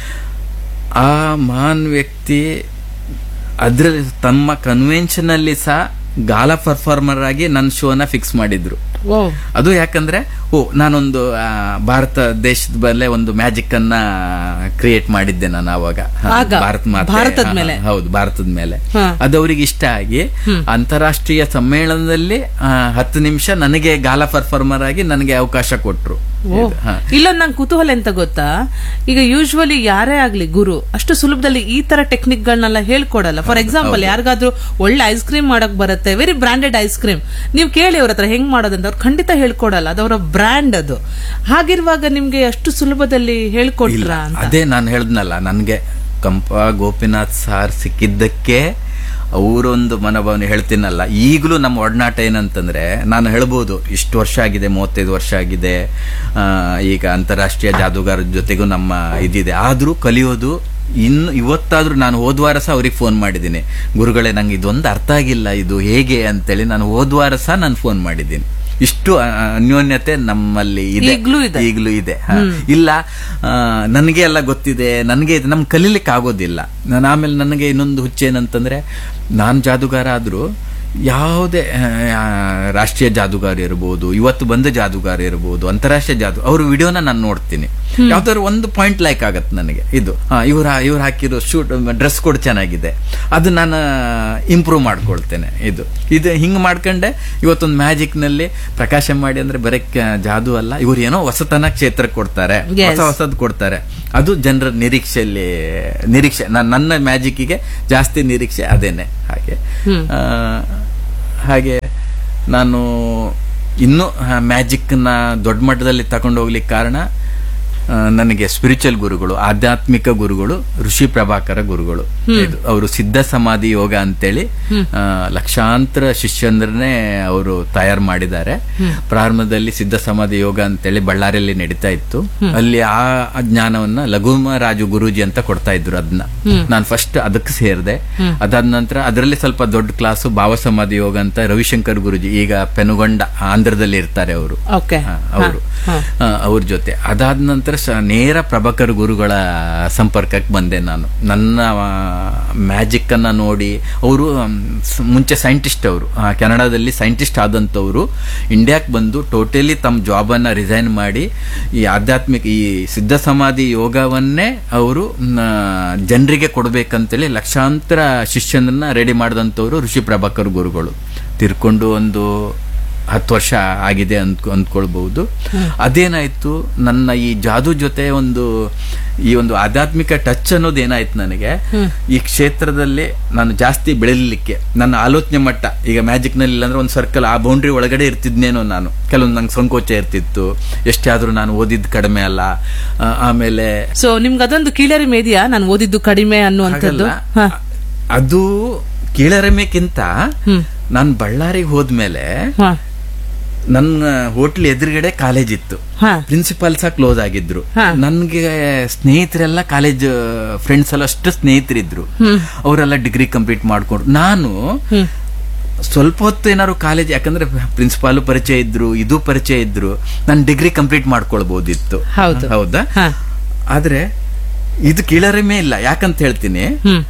ಆ ಮಹಾನ್ ವ್ಯಕ್ತಿ ಅದ್ರಲ್ಲಿ ತಮ್ಮ ಕನ್ವೆನ್ಷನ್ ಅಲ್ಲಿ ಸಹ ಗಾಲ ಪರ್ಫಾರ್ಮರ್ ಆಗಿ ನನ್ನ ಶೋನ ಫಿಕ್ಸ್ ಮಾಡಿದ್ರು. ಅದು ಯಾಕಂದ್ರೆ ಓ ನಾನೊಂದು ಭಾರತ ದೇಶದ ಮೇಲೆ ಒಂದು ಮ್ಯಾಜಿಕ್ ಅನ್ನ ಕ್ರಿಯೇಟ್ ಮಾಡಿದ್ದೆ ನಾನು ಅವಾಗ, ಭಾರತ ಮಾತೆ, ಹೌದು ಭಾರತದ ಮೇಲೆ. ಅದು ಅವ್ರಿಗೆ ಇಷ್ಟ ಆಗಿ ಅಂತಾರಾಷ್ಟ್ರೀಯ ಸಮ್ಮೇಳನದಲ್ಲಿ ಹತ್ತು ನಿಮಿಷ ನನಗೆ ಗಾಲ ಪರ್ಫಾರ್ಮರ್ ಆಗಿ ನನಗೆ ಅವಕಾಶ ಕೊಟ್ರು. ಇಲ್ಲೊಂದು ನಂಗೆ ಕುತೂಹಲ ಎಂತ ಗೊತ್ತಾ, ಈಗ ಯೂಶುವಲಿ ಯಾರೇ ಆಗ್ಲಿ ಗುರು ಅಷ್ಟು ಸುಲಭದಲ್ಲಿ ಈ ತರ ಟೆಕ್ನಿಕ್ ಗಳನ್ನೆಲ್ಲ ಹೇಳ್ಕೊಡಲ್ಲ. ಫಾರ್ ಎಕ್ಸಾಂಪಲ್ ಯಾರಿಗಾದ್ರೂ ಒಳ್ಳೆ ಐಸ್ ಕ್ರೀಮ್ ಮಾಡಕ್ ಬರುತ್ತೆ, ವೆರಿ ಬ್ರಾಂಡೆಡ್ ಐಸ್ ಕ್ರೀಮ್, ನೀವು ಕೇಳಿ ಅವ್ರ ಹತ್ರ ಹೆಂಗ್ ಮಾಡೋದಂತ ಅವ್ರು ಖಂಡಿತ ಹೇಳ್ಕೊಡಲ್ಲ, ಅದವರ ಬ್ರ್ಯಾಂಡ್ ಅದು. ಹಾಗಿರುವಾಗ ನಿಮ್ಗೆ ಅಷ್ಟು ಸುಲಭದಲ್ಲಿ ಹೇಳ್ಕೊಡ್ರ? ಅದೇ ನಾನು ಹೇಳ್ದನಲ್ಲ, ನನ್ಗೆ ಕಂಪ ಗೋಪಿನಾಥ್ ಸಾರ್ ಸಿಕ್ಕಿದ್ದಕ್ಕೆ ಅವರೊಂದು ಮನೋಭಾವನೆ ಹೇಳ್ತೀನಲ್ಲ. ಈಗಲೂ ನಮ್ಮ ಒಡನಾಟ ಏನಂತಂದ್ರೆ ನಾನು ಹೇಳ್ಬೋದು ಇಷ್ಟು ವರ್ಷ ಆಗಿದೆ, ಮೂವತ್ತೈದು ವರ್ಷ ಆಗಿದೆ, ಈಗ ಅಂತಾರಾಷ್ಟ್ರೀಯ ಜಾದೂಗಾರ ಜೊತೆಗೂ ನಮ್ಮ ಇದಿದೆ. ಆದ್ರೂ ಕಲಿಯೋದು ಇನ್ನು ಇವತ್ತಾದ್ರೂ ನಾನು ಹೋದ್ವಾರ ಸಹ ಅವ್ರಿಗೆ ಫೋನ್ ಮಾಡಿದ್ದೀನಿ, ಗುರುಗಳೇ ನಂಗೆ ಇದೊಂದು ಅರ್ಥ ಆಗಿಲ್ಲ, ಇದು ಹೇಗೆ ಅಂತೇಳಿ ನಾನು ಹೋದ್ವಾರ ಸಹ ನಾನು ಫೋನ್ ಮಾಡಿದ್ದೀನಿ. ಇಷ್ಟು ಅನ್ಯೋನ್ಯತೆ ನಮ್ಮಲ್ಲಿ ಇದೆ, ಈಗಲೂ ಇದೆ. ಇಲ್ಲ ನನಗೆ ಎಲ್ಲ ಗೊತ್ತಿದೆ, ನನಗೆ ನಮ್ ಕಲೀಲಿಕ್ಕೆ ಆಗೋದಿಲ್ಲ. ನಾನು ಆಮೇಲೆ ನನಗೆ ಇನ್ನೊಂದು ಹುಚ್ಚೇನಂತಂದ್ರೆ, ನಾನ್ ಜಾದೂಗಾರ ಆದ್ರೂ ಯಾವುದೇ ಆ, ರಾಷ್ಟ್ರೀಯ ಜಾದೂಗಾರ ಇರ್ಬೋದು, ಇವತ್ತು ಬಂದ ಜಾದೂಗಾರ ಇರ್ಬೋದು, ಅಂತಾರಾಷ್ಟ್ರೀಯ ಜಾದು ಅವ್ರ ವಿಡಿಯೋನ ನಾನು ನೋಡ್ತೀನಿ. ಯಾವ್ದಾದ್ರು ಒಂದು ಪಾಯಿಂಟ್ ಲೈಕ್ ಆಗತ್ತೆ ನನಗೆ, ಇದು ಇವ್ರ ಇವ್ರು ಹಾಕಿರೋ ಶೂಟ್ ಡ್ರೆಸ್ ಕೋಡ್ ಚೆನ್ನಾಗಿದೆ, ಅದು ನಾನು ಇಂಪ್ರೂವ್ ಮಾಡ್ಕೊಳ್ತೇನೆ. ಇದು ಇದು ಹಿಂಗೆ ಮಾಡ್ಕೊಂಡೆ ಇವತ್ತೊಂದು ಮ್ಯಾಜಿಕ್ ನಲ್ಲಿ ಪ್ರಕಾಶ ಮಾಡಿ ಅಂದ್ರೆ ಬರೀ ಕ- ಜಾದು ಅಲ್ಲ, ಇವ್ರು ಏನೋ ಹೊಸತನ ಕ್ಷೇತ್ರಕ್ಕೆ ಕೊಡ್ತಾರೆ, Yes. ಹೊಸ ಹೊಸದ್ ಕೊಡ್ತಾರೆ. ಅದು ಜನರ ನಿರೀಕ್ಷೆಯಲ್ಲಿ ನಿರೀಕ್ಷೆ, ನಾನು ನನ್ನ ಮ್ಯಾಜಿಕ್ಕಿಗೆ ಜಾಸ್ತಿ ನಿರೀಕ್ಷೆ ಅದೇನೆ. ಹಾಗೆ ಆ, ಹಾಗೆ ನಾನು ಇನ್ನೂ ಮ್ಯಾಜಿಕ್ನ ದೊಡ್ಡ ಮಟ್ಟದಲ್ಲಿ ತಗೊಂಡು ಹೋಗ್ಲಿಕ್ಕೆ ಕಾರಣ ಆ, ನನಗೆ ಸ್ಪಿರಿಚುವಲ್ ಗುರುಗಳು, ಆಧ್ಯಾತ್ಮಿಕ ಗುರುಗಳು ಋಷಿ ಪ್ರಭಾಕರ ಗುರುಗಳು. ಇದು ಅವರು ಸಿದ್ಧ ಸಮಾಧಿ ಯೋಗ ಅಂತೇಳಿ ಆ, ಲಕ್ಷಾಂತರ ಶಿಷ್ಯಂದ್ರನ್ನೇ ಅವರು ತಯಾರು ಮಾಡಿದ್ದಾರೆ. ಪ್ರಾರಂಭದಲ್ಲಿ ಸಿದ್ಧ ಸಮಾಧಿ ಯೋಗ ಅಂತೇಳಿ ಬಳ್ಳಾರಿಯಲ್ಲಿ ನಡೀತಾ ಇತ್ತು. ಅಲ್ಲಿ ಆ ಆ ಜ್ಞಾನವನ್ನ ಲಘುಮರಾಜು ಗುರೂಜಿ ಅಂತ ಕೊಡ್ತಾ ಇದ್ರು. ಅದನ್ನ ನಾನು ಫಸ್ಟ್ ಅದಕ್ಕೆ ಸೇರಿದೆ. ಅದಾದ ನಂತರ ಅದರಲ್ಲಿ ಸ್ವಲ್ಪ ದೊಡ್ಡ ಕ್ಲಾಸು ಭಾವ ಸಮಾಧಿ ಯೋಗ ಅಂತ ರವಿಶಂಕರ್ ಗುರೂಜಿ, ಈಗ ಪೆನುಗೊಂಡ ಆಂಧ್ರದಲ್ಲಿ ಇರ್ತಾರೆ ಅವರು, ಓಕೆ ಅವರು ಅವ್ರ ಜೊತೆ. ಅದಾದ ನಂತರ ಸ- ನೇರ ಪ್ರಭಾಕರ್ ಗುರುಗಳ ಸಂಪರ್ಕಕ್ಕೆ ಬಂದೆ ನಾನು. ನನ್ನ ಮ್ಯಾಜಿಕ್ ಅನ್ನ ನೋಡಿ ಅವರು ಮುಂಚೆ ಸೈಂಟಿಸ್ಟ್, ಅವರು ಕೆನಡಾದಲ್ಲಿ ಸೈಂಟಿಸ್ಟ್ ಆದಂತವ್ರು ಇಂಡಿಯಾಕ್ಕೆ ಬಂದು ಟೋಟಲಿ ತಮ್ಮ ಜಾಬ್ ಅನ್ನ ರಿಸೈನ್ ಮಾಡಿ ಈ ಆಧ್ಯಾತ್ಮಿಕ ಈ ಸಿದ್ಧ ಸಮಾಧಿ ಯೋಗವನ್ನೇ ಅವರು ಜನರಿಗೆ ಕೊಡ್ಬೇಕಂತೇಳಿ ಲಕ್ಷಾಂತರ ಶಿಷ್ಯನನ್ನ ರೆಡಿ ಮಾಡಿದಂಥವ್ರು ಋಷಿ ಪ್ರಭಾಕರ್ ಗುರುಗಳು. ತಿರ್ಕೊಂಡು ಒಂದು ಹತ್ತು ವರ್ಷ ಆಗಿದೆ ಅಂದ್ ಅಂದ್ಕೊಳ್ಬಹುದು. ಅದೇನಾಯ್ತು, ನನ್ನ ಈ ಜಾದು ಜೊತೆ ಒಂದು ಈ ಒಂದು ಆಧ್ಯಾತ್ಮಿಕ ಟಚ್ ಅನ್ನೋದು ಏನಾಯ್ತು ನನಗೆ, ಈ ಕ್ಷೇತ್ರದಲ್ಲಿ ನಾನು ಜಾಸ್ತಿ ಬೆಳೆಯಲಿಕ್ಕೆ ನನ್ನ ಆಲೋಚನೆ ಮಟ್ಟ, ಈಗ ಮ್ಯಾಜಿಕ್ ನಲ್ಲಿ ಇಲ್ಲಾಂದ್ರೆ ಒಂದು ಸರ್ಕಲ್ ಆ ಬೌಂಡ್ರಿ ಒಳಗಡೆ ಇರ್ತಿದ್ನೇನೋ ನಾನು. ಕೆಲವೊಂದು ನಂಗೆ ಸಂಕೋಚ ಇರ್ತಿತ್ತು, ಎಷ್ಟೇ ಆದ್ರೂ ನಾನು ಓದಿದ್ದು ಕಡಿಮೆ ಅಲ್ಲ. ಆ, ಆಮೇಲೆ ಸೊ ನಿಮ್ಗೆ ಅದೊಂದು ಕೀಳರಿಮೆ ಇದೆಯಾ, ನಾನು ಓದಿದ್ದು ಕಡಿಮೆ ಅನ್ನುವಂಥದ್ದು? ಹಾಗಲ್ಲ, ಅದು ಕೀಳರಿಮೆಕ್ಕಿಂತ ನಾನು ಬಳ್ಳಾರಿಗೆ ಹೋದ್ಮೇಲೆ ಹಾ ನನ್ನ ಹೋಟ್ಲ್ ಎದುರುಗಡೆ ಕಾಲೇಜ್ ಇತ್ತು, ಹಾ ಪ್ರಿನ್ಸಿಪಾಲ್ ಸಹ ಕ್ಲೋಸ್ ಆಗಿದ್ರು. ಹಾ. ನನ್ಗೆ ಸ್ನೇಹಿತರೆಲ್ಲ ಕಾಲೇಜ್ ಫ್ರೆಂಡ್ಸ್ ಎಲ್ಲ ಅಷ್ಟು ಸ್ನೇಹಿತರಿದ್ರು. ಅವರೆಲ್ಲ ಡಿಗ್ರಿ ಕಂಪ್ಲೀಟ್ ಮಾಡ್ಕೊಂಡ್ರು. ನಾನು ಸ್ವಲ್ಪ ಹೊತ್ತು ಏನಾದ್ರು ಕಾಲೇಜ್, ಯಾಕಂದ್ರೆ ಪ್ರಿನ್ಸಿಪಾಲು ಪರಿಚಯ ಇದ್ರು, ಇದು ಪರಿಚಯ ಇದ್ರು, ನಾನು ಡಿಗ್ರಿ ಕಂಪ್ಲೀಟ್ ಮಾಡ್ಕೊಳ್ಬಹುದಿತ್ತು. ಹೌದು. ಹೌದಾ? ಹಾ. ಆದ್ರೆ ಇದು ಕೀಳರಿಮೆ ಇಲ್ಲ. ಯಾಕಂತ ಹೇಳ್ತೀನಿ, ಹ್ಮ್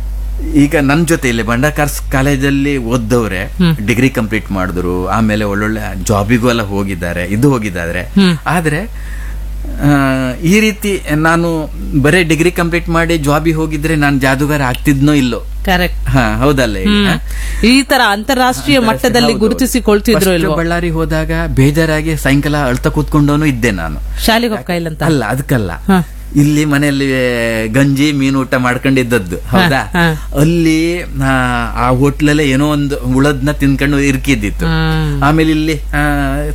ಈಗ ನನ್ನ ಜೊತೆ ಇಲ್ಲಿ ಬಂಡಾಕಾರ್ಸ್ ಕಾಲೇಜಲ್ಲಿ ಓದ್ದವ್ರೆ ಡಿಗ್ರಿ ಕಂಪ್ಲೀಟ್ ಮಾಡಿದ್ರು, ಆಮೇಲೆ ಒಳ್ಳೊಳ್ಳೆ ಜಾಬಿಗೂ ಎಲ್ಲ ಹೋಗಿದ್ದಾರೆ, ಇದು ಹೋಗಿದ್ದಾರೆ. ಆದ್ರೆ ಆ, ಈ ರೀತಿ ನಾನು ಬರೀ ಡಿಗ್ರಿ ಕಂಪ್ಲೀಟ್ ಮಾಡಿ ಜಾಬಿಗೆ ಹೋಗಿದ್ರೆ ನಾನು ಜಾದೂಗಾರ ಆಗ್ತಿದ್ನೋ ಇಲ್ಲೋ. ಕರೆಕ್ಟ್. ಹಾ, ಹೌದಲ್ಲ? ಈಗ ಈ ತರ ಅಂತಾರಾಷ್ಟ್ರೀಯ ಮಟ್ಟದಲ್ಲಿ ಹೌದು. ಗುರುತಿಸಿಕೊಳ್ತಿದ್ರು First ಇಲ್ವೋ? ಬಳ್ಳಾರಿ ಹೋದಾಗ ಬೇಜಾರಾಗಿ ಸಾಯಂಕಾಲ ಅಳ್ತಾ ಕೂತ್ಕೊಂಡವನು ಇದ್ದೆ ನಾನು. ಶಾಲೆಗೆ ಹೋಗ್ತಾ ಇಲ್ಲ ಅಂತ ಅಲ್ಲ, ಅದಕ್ಕಲ್ಲ, ಹಾ. ಇಲ್ಲಿ ಮನೆಯಲ್ಲಿ ಗಂಜಿ ಮೀನು ಊಟ ಮಾಡ್ಕೊಂಡಿದ್ದದ್ದು. ಹೌದಾ? ಹಾ. ಅಲ್ಲಿ ಆ, ಆ ಹೋಟ್ಲಲ್ಲೇ ಏನೋ ಒಂದು ಉಳದ್ನ ತಿನ್ಕೊಂಡು ಇರ್ಕಿದ್ದಿತ್ತು. ಹ್ಮ್. ಆಮೇಲೆ ಇಲ್ಲಿ ಆ,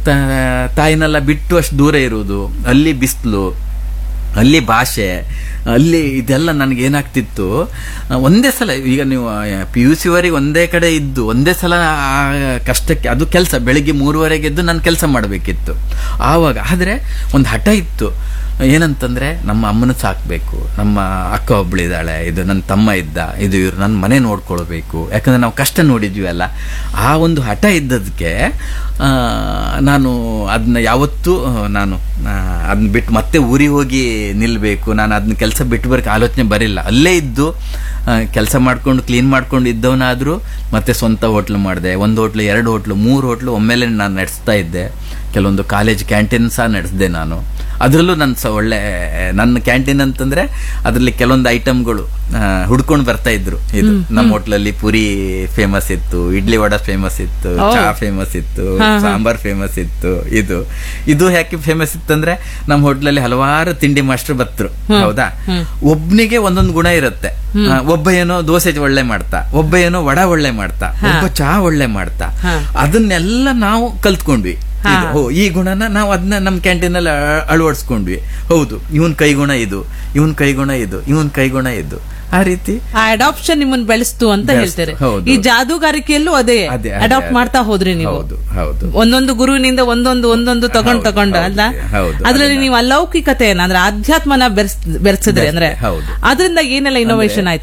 ತ- ತಾಯಿನೆಲ್ಲ ಬಿಟ್ಟು ಅಷ್ಟು ದೂರ ಇರುವುದು, ಅಲ್ಲಿ ಬಿಸಿಲು, ಅಲ್ಲಿ ಭಾಷೆ, ಅಲ್ಲಿ ಇದೆಲ್ಲ ನನಗೆ ಏನಾಗ್ತಿತ್ತು, ಒಂದೇ ಸಲ ಈಗ ನೀವು ಪಿ ಯು ಸಿ ವರೆಗೆ ಒಂದೇ ಕಡೆ ಇದ್ದು ಒಂದೇ ಸಲ ಆ ಕಷ್ಟಕ್ಕೆ, ಅದು ಕೆಲಸ ಬೆಳಿಗ್ಗೆ ಮೂರುವರೆಗೆ ಎದ್ದು ನಾನು ಕೆಲಸ ಮಾಡಬೇಕಿತ್ತು ಆವಾಗ. ಆದರೆ ಒಂದು ಹಠ ಇತ್ತು, ಏನಂತಂದ್ರೆ ನಮ್ಮ ಅಮ್ಮನ ಸಾಕ್ಬೇಕು, ನಮ್ಮ ಅಕ್ಕ ಒಬ್ಳಿದಾಳೆ, ಇದು ನನ್ನ ತಮ್ಮ ಇದ್ದ, ಇದು ಇವ್ರು ನನ್ನ ಮನೆ ನೋಡ್ಕೊಳ್ಬೇಕು, ಯಾಕಂದ್ರೆ ನಾವು ಕಷ್ಟ ನೋಡಿದ್ವಿ ಅಲ್ಲ. ಆ ಒಂದು ಹಠ ಇದ್ದದಕ್ಕೆ ಆ, ನಾನು ಅದನ್ನ ಯಾವತ್ತೂ ನಾನು ಅದನ್ನ ಬಿಟ್ಟು ಮತ್ತೆ ಊರಿಗೆ ಹೋಗಿ ನಿಲ್ಬೇಕು, ನಾನು ಅದನ್ನ ಕೆಲಸ ಬಿಟ್ಟು ಬರಕ್ಕೆ ಆಲೋಚನೆ ಬರಿಲ್ಲ. ಅಲ್ಲೇ ಇದ್ದು ಕೆಲಸ ಮಾಡ್ಕೊಂಡು ಕ್ಲೀನ್ ಮಾಡ್ಕೊಂಡು ಇದ್ದವನಾದ್ರೂ ಮತ್ತೆ ಸ್ವಂತ ಹೋಟ್ಲು ಮಾಡಿದೆ. ಒಂದು ಹೋಟ್ಲು, ಎರಡು ಹೋಟ್ಲು, ಮೂರು ಹೋಟ್ಲು ಒಮ್ಮೆಲೆ ನಾನು ನಡೆಸ್ತಾ ಇದ್ದೆ. ಕೆಲವೊಂದು ಕಾಲೇಜ್ ಕ್ಯಾಂಟೀನ್ ಸಹ ನಡೆಸಿದೆ ನಾನು. ಅದರಲ್ಲೂ ನನ್ನ ಸ ಒಳ್ಳೆ ನನ್ನ ಕ್ಯಾಂಟೀನ್ ಅಂತಂದ್ರೆ ಅದರಲ್ಲಿ ಕೆಲವೊಂದು ಐಟಮ್ಗಳು ಹುಡ್ಕೊಂಡು ಬರ್ತಾ ಇದ್ರು. ಇದು ನಮ್ಮ ಹೋಟ್ಲಲ್ಲಿ ಪುರಿ ಫೇಮಸ್ ಇತ್ತು, ಇಡ್ಲಿ ವಡ ಫೇಮಸ್ ಇತ್ತು, ಚಾ ಫೇಮಸ್ ಇತ್ತು, ಸಾಂಬಾರ್ ಫೇಮಸ್ ಇತ್ತು. ಇದು ಇದು ಯಾಕೆ ಫೇಮಸ್ ಇತ್ತಂದ್ರೆ ನಮ್ಮ ಹೋಟ್ಲಲ್ಲಿ ಹಲವಾರು ತಿಂಡಿ ಮಾಸ್ಟರ್ ಬರ್ತರು. ಹೌದಾ? ಒಬ್ನಿಗೆ ಒಂದೊಂದು ಗುಣ ಇರುತ್ತೆ. ಒಬ್ಬ ಏನೋ ದೋಸೆ ಒಳ್ಳೆ ಮಾಡ್ತಾ, ಒಬ್ಬ ಏನೋ ವಡ ಒಳ್ಳೆ ಮಾಡ್ತಾ, ಒಬ್ಬ ಚಾ ಒಳ್ಳೆ ಮಾಡ್ತಾ. ಅದನ್ನೆಲ್ಲ ನಾವು ಕಲ್ತ್ಕೊಂಡ್ವಿ. ಓ, ಈ ಗುಣನ ನಾವು ಅದನ್ನ ನಮ್ಮ ಕ್ಯಾಂಟೀನ್ ಅಲ್ಲಿ ಅಳವಡಿಸ್ಕೊಂಡ್ವಿ. ಹೌದು, ಇವನ್ ಕೈಗುಣ ಇದು, ಇವನ್ ಕೈಗುಣ ಇದು, ಇವನ್ ಕೈಗುಣ ಇದು. ಆ ರೀತಿ ಆ ಅಡಾಪ್ಷನ್ ನಿಮ್ಮನ್ನ ಬೆಳೆಸ್ತು ಅಂತ ಹೇಳ್ತಾರೆ. ಹೌದು. ಈ ಜಾದೂಗಾರಿಕೆಯಲ್ಲೂ ಅದೇ ಅದೇ, ಅದೇ, ಅಡಾಪ್ಟ್ ಅದೇ. ಮಾಡ್ತಾ ಹೋದ್ರಿ ನೀವು. ಹೌದು, ಹೌದು. ಒಂದೊಂದು ಗುರುವಿನಿಂದ ಒಂದೊಂದು ಒಂದೊಂದು ತಗೊಂಡ್ ಹೌದು, ತಗೊಂಡು ಹೌದು, ಅಲ್ಲ, ಹೌದು. ಅದ್ರಲ್ಲಿ ಅದನ್ನ- ನೀವು ಅಲೌಕಿಕತೆಯನ್ನ ಅಂದ್ರೆ ಆಧ್ಯಾತ್ಮನ ಬೆರೆಸಿದ್ರಿ ಅಂದ್ರೆ ಹೌದು. ಅದರಿಂದ ಏನೆಲ್ಲ ಇನೋವೇಷನ್ ಆಯ್ತು?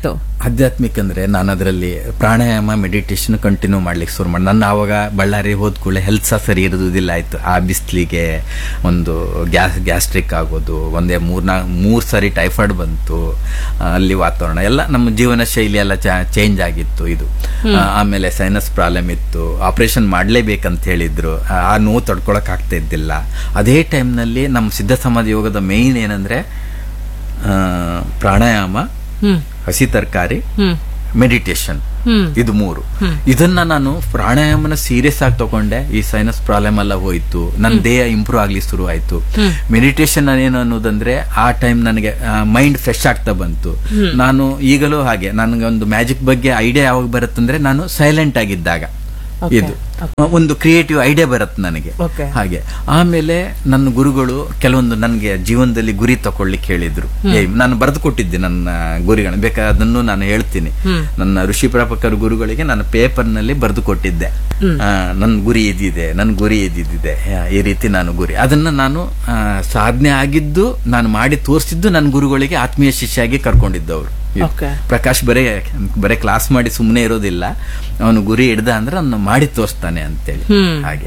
ಆಧ್ಯಾತ್ಮಿಕ ಅಂದ್ರೆ ನಾನು ಅದರಲ್ಲಿ ಪ್ರಾಣಾಯಾಮ ಮೆಡಿಟೇಷನ್ ಕಂಟಿನ್ಯೂ ಮಾಡ್ಲಿಕ್ಕೆ ಶುರು ಮಾಡಿ. ನನ್ನ ಆವಾಗ ಬಳ್ಳಾರಿ ಹೋದ ಕೂಡಲೇ ಹೆಲ್ತ್ ಸಹ ಸರಿ ಇರೋದಿಲ್ಲ ಆಯ್ತು. ಆ ಬಿಸಿಲಿಗೆ ಒಂದು ಗ್ಯಾಸ್ ಗ್ಯಾಸ್ಟ್ರಿಕ್ ಆಗೋದು, ಒಂದೇ ಮೂರ್ನಾ ಮೂರ್ ಸಾರಿ ಟೈಫಾಯ್ಡ್ ಬಂತು. ಅಲ್ಲಿ ವಾತಾವರಣ ಎಲ್ಲ ನಮ್ಮ ಜೀವನ ಶೈಲಿ ಎಲ್ಲ ಚೇಂಜ್ ಆಗಿತ್ತು. ಇದು ಆಮೇಲೆ ಸೈನಸ್ ಪ್ರಾಬ್ಲಮ್ ಇತ್ತು, ಆಪರೇಷನ್ ಮಾಡ್ಲೇಬೇಕಂತ ಹೇಳಿದ್ರು. ಆ ನೋವು ತಡ್ಕೊಳಕ್ ಆಗ್ತಾ ಇದ್ದಿಲ್ಲ. ಅದೇ ಟೈಮ್ನಲ್ಲಿ ನಮ್ಮ ಸಿದ್ಧ ಸಮಾಧಿ ಯೋಗದ ಮೇನ್ ಏನಂದ್ರೆ ಪ್ರಾಣಾಯಾಮ, ಹಸಿ ತರಕಾರಿ, ಮೆಡಿಟೇಷನ್, ಇದು ಮೂರು. ಇದನ್ನ ನಾನು ಪ್ರಾಣಾಯಾಮನ ಸೀರಿಯಸ್ ಆಗಿ ತಗೊಂಡೆ. ಈ ಸೈನಸ್ ಪ್ರಾಬ್ಲಮ್ ಎಲ್ಲ ಹೋಯ್ತು, ನನ್ನ ದೇಹ ಇಂಪ್ರೂವ್ ಆಗ್ಲಿ ಶುರು ಆಯ್ತು. ಮೆಡಿಟೇಷನ್ ಏನು ಅನ್ನೋದಂದ್ರೆ ಆ ಟೈಮ್ ನನಗೆ ಮೈಂಡ್ ಫ್ರೆಶ್ ಆಗ್ತಾ ಬಂತು. ನಾನು ಈಗಲೂ ಹಾಗೆ, ನನಗೆ ಒಂದು ಮ್ಯಾಜಿಕ್ ಬಗ್ಗೆ ಐಡಿಯಾ ಯಾವಾಗ ಬರುತ್ತಂದ್ರೆ ನಾನು ಸೈಲೆಂಟ್ ಆಗಿದ್ದಾಗ. ಇದು ಒಂದು ಕ್ರಿಯೇಟಿವ್ ಐಡಿಯಾ ಬರುತ್ತೆ ನನಗೆ ಹಾಗೆ. ಆಮೇಲೆ ನನ್ನ ಗುರುಗಳು ಕೆಲವೊಂದು ನನಗೆ ಜೀವನದಲ್ಲಿ ಗುರಿ ತಕೊಳ್ಳಿಕ್ಕೆ ಹೇಳಿದ್ರು. ನಾನು ಬರೆದು ಕೊಟ್ಟಿದ್ದೆ ನನ್ನ ಗುರಿಗಳನ್ನ, ಬೇಕಾದ್ರೆ ಅದನ್ನು ನಾನು ಹೇಳ್ತೀನಿ. ನನ್ನ ಋಷಿ ಪ್ರಾಪಕರ ಗುರುಗಳಿಗೆ ನಾನು ಪೇಪರ್ ನಲ್ಲಿ ಬರೆದು ಕೊಟ್ಟಿದ್ದೆ. ನನ್ನ ಗುರಿ ಇದಿದೆ, ನನ್ನ ಗುರಿ ಇದಿದೆ, ಈ ರೀತಿ ನಾನು ಗುರಿ. ಅದನ್ನ ನಾನು ಸಾಧನೆ ಆಗಿದ್ದು ನಾನು ಮಾಡಿ ತೋರಿಸಿದ್ದು ನನ್ನ ಗುರುಗಳಿಗೆ ಆತ್ಮೀಯ ಶಿಷ್ಯಾಗಿ ಕರ್ಕೊಂಡಿದ್ದವರು. ಪ್ರಕಾಶ್ ಬರೇ ಬರೇ ಕ್ಲಾಸ್ ಮಾಡಿ ಸುಮ್ಮನೆ ಇರೋದಿಲ್ಲ, ಅವನು ಗುರಿ ಹಿಡ್ದ ಅಂದ್ರೆ ಅವನು ಮಾಡಿ ತೋರಿಸ್ತಾನೆ ಅಂತೇಳಿ. ಹಾಗೆ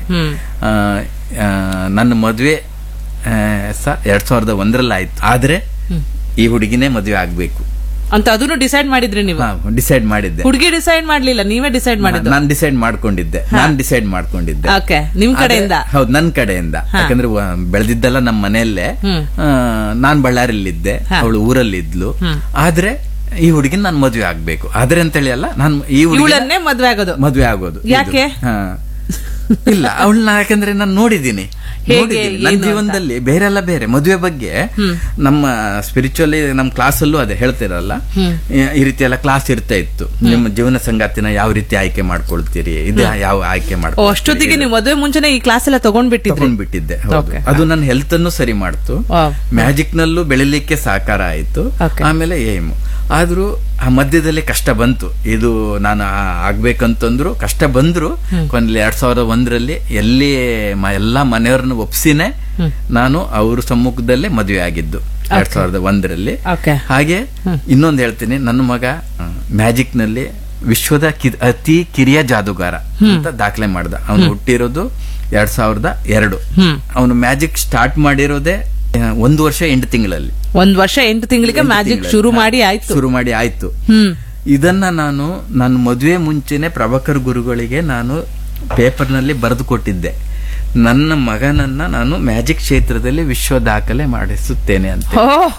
ನನ್ನ ಮದ್ವೆ ಸಹ ಎರಡ್ ಸಾವಿರದ ಒಂದರಲ್ಲಿ ಆಯ್ತು. ಆದ್ರೆ ಈ ಹುಡುಗಿನೇ ಮದ್ವೆ ಆಗ್ಬೇಕು ಅಂತ ಅದನ್ನು ಡಿಸೈಡ್ ಮಾಡಿದ್ರಿ ನೀವು? ಡಿಸೈಡ್ ಮಾಡಿದ್ದೆ. ಹುಡುಗಿ ಡಿಸೈಡ್ ಮಾಡ್ಲಿಲ್ಲ, ನೀವೇ ಡಿಸೈಡ್ ಮಾಡಿದ್ದು? ನಾನು ಡಿಸೈಡ್ ಮಾಡ್ಕೊಂಡಿದ್ದೆ ನಾನು ಡಿಸೈಡ್ ಮಾಡ್ಕೊಂಡಿದ್ದೆ ನಿಮ್ ಕಡೆಯಿಂದ? ಹೌದು, ನನ್ನ ಕಡೆಯಿಂದ. ಯಾಕಂದ್ರೆ ಬೆಳೆದಿದ್ದೆಲ್ಲ ನಮ್ಮ ಮನೆಯಲ್ಲೇ. ನಾನ್ ಬಳ್ಳಾರಿಯಲ್ಲಿದ್ದೆ, ಅವಳು ಊರಲ್ಲಿದ್ಲು. ಆದ್ರೆ ಈ ಹುಡುಗಿನ ನಾನು ಮದ್ವೆ ಆಗ್ಬೇಕು. ಆದ್ರೆ ಅಂತೇಳಿ ಅಲ್ಲ, ನಾನು ಈ ಹುಡುಗನ್ನೇ ಮದ್ವೆ ಆಗೋದು ಮದ್ವೆ ಆಗೋದು ಯಾಕೆ ಇಲ್ಲ, ಅವಳನ್ನ ಯಾಕಂದ್ರೆ ನಾನು ನೋಡಿದ್ದೀನಿ ನನ್ನ ಜೀವನದಲ್ಲಿ. ಬೇರೆಲ್ಲ ಬೇರೆ ಮದುವೆ ಬಗ್ಗೆ ನಮ್ಮ ಸ್ಪಿರಿಚುವಲಿ ನಮ್ಮ ಕ್ಲಾಸ್ ಅಲ್ಲೂ ಅದೇ ಹೇಳ್ತಿರಲ್ಲ, ಈ ರೀತಿ ಎಲ್ಲ ಕ್ಲಾಸ್ ಇರ್ತಾ ಇತ್ತು. ನಿಮ್ಮ ಜೀವನ ಸಂಗಾತಿನ ಯಾವ ರೀತಿ ಆಯ್ಕೆ ಮಾಡ್ಕೊಳ್ತೀರಿ, ಇದು ಯಾವ ಆಯ್ಕೆ ಮಾಡ್ಕೊ. ಅಷ್ಟೊತ್ತಿಗೆ ನೀವು ಮದುವೆ ಮುಂಚೆನೆ ಈ ಕ್ಲಾಸ್ ಎಲ್ಲ ತಗೊಂಡ್ಬಿಟ್ಟಿದ್ದೆ? ತಗೊಂಡ್ಬಿಟ್ಟಿದ್ದೆ. ಅದು ನನ್ನ ಹೆಲ್ತ್ ಅನ್ನು ಸರಿ ಮಾಡ್ತು, ಮ್ಯಾಜಿಕ್ ನಲ್ಲೂ ಬೆಳಿಲಿಕ್ಕೆ ಸಹಕಾರ ಆಯ್ತು. ಆಮೇಲೆ ಏಮ್ ಆದ್ರೂ ಆ ಮಧ್ಯದಲ್ಲಿ ಕಷ್ಟ ಬಂತು. ಇದು ನಾನು ಆಗ್ಬೇಕಂತಂದ್ರು ಕಷ್ಟ ಬಂದ್ರು. ಕೊನೆಯಲ್ಲಿ ಎರಡ್ ಸಾವಿರದ ಒಂದರಲ್ಲಿ ಎಲ್ಲಿ ಎಲ್ಲಾ ಮನೆಯವ್ರನ್ನ ಒಪ್ಸಿನೇ ನಾನು ಅವ್ರ ಸಮ್ಮುಖದಲ್ಲೇ ಮದುವೆ ಆಗಿದ್ದು ಎರಡ್ ಸಾವಿರದ ಒಂದರಲ್ಲಿ. ಹಾಗೆ ಇನ್ನೊಂದು ಹೇಳ್ತೀನಿ, ನನ್ನ ಮಗ ಮ್ಯಾಜಿಕ್ ನಲ್ಲಿ ವಿಶ್ವದ ಅತಿ ಕಿರಿಯ ಜಾದೂಗಾರ ಅಂತ ದಾಖಲೆ ಮಾಡ್ದ. ಅವನು ಹುಟ್ಟಿರೋದು ಎರಡ್ ಸಾವಿರದ ಎರಡು. ಅವನು ಮ್ಯಾಜಿಕ್ ಸ್ಟಾರ್ಟ್ ಮಾಡಿರೋದೇ ಒಂದು ವರ್ಷ ಎಂಟು ತಿಂಗಳಲ್ಲಿ. ಒಂದ್ ವರ್ಷ ಎಂಟು ತಿಂಗಳಿಗೆ ಮ್ಯಾಜಿಕ್ ಶುರು ಮಾಡಿ ಆಯ್ತು ಶುರು ಮಾಡಿ ಆಯ್ತು ಇದನ್ನ ನಾನು ನನ್ನ ಮದುವೆ ಮುಂಚೆನೆ ಪ್ರಭಾಕರ್ ಗುರುಗಳಿಗೆ ನಾನು ಪೇಪರ್ ನಲ್ಲಿ ಬರೆದು ಕೊಟ್ಟಿದ್ದೆ. ನನ್ನ ಮಗನನ್ನ ನಾನು ಮ್ಯಾಜಿಕ್ ಕ್ಷೇತ್ರದಲ್ಲಿ ವಿಶ್ವ ದಾಖಲೆ ಮಾಡಿಸುತ್ತೇನೆ ಅಂತ.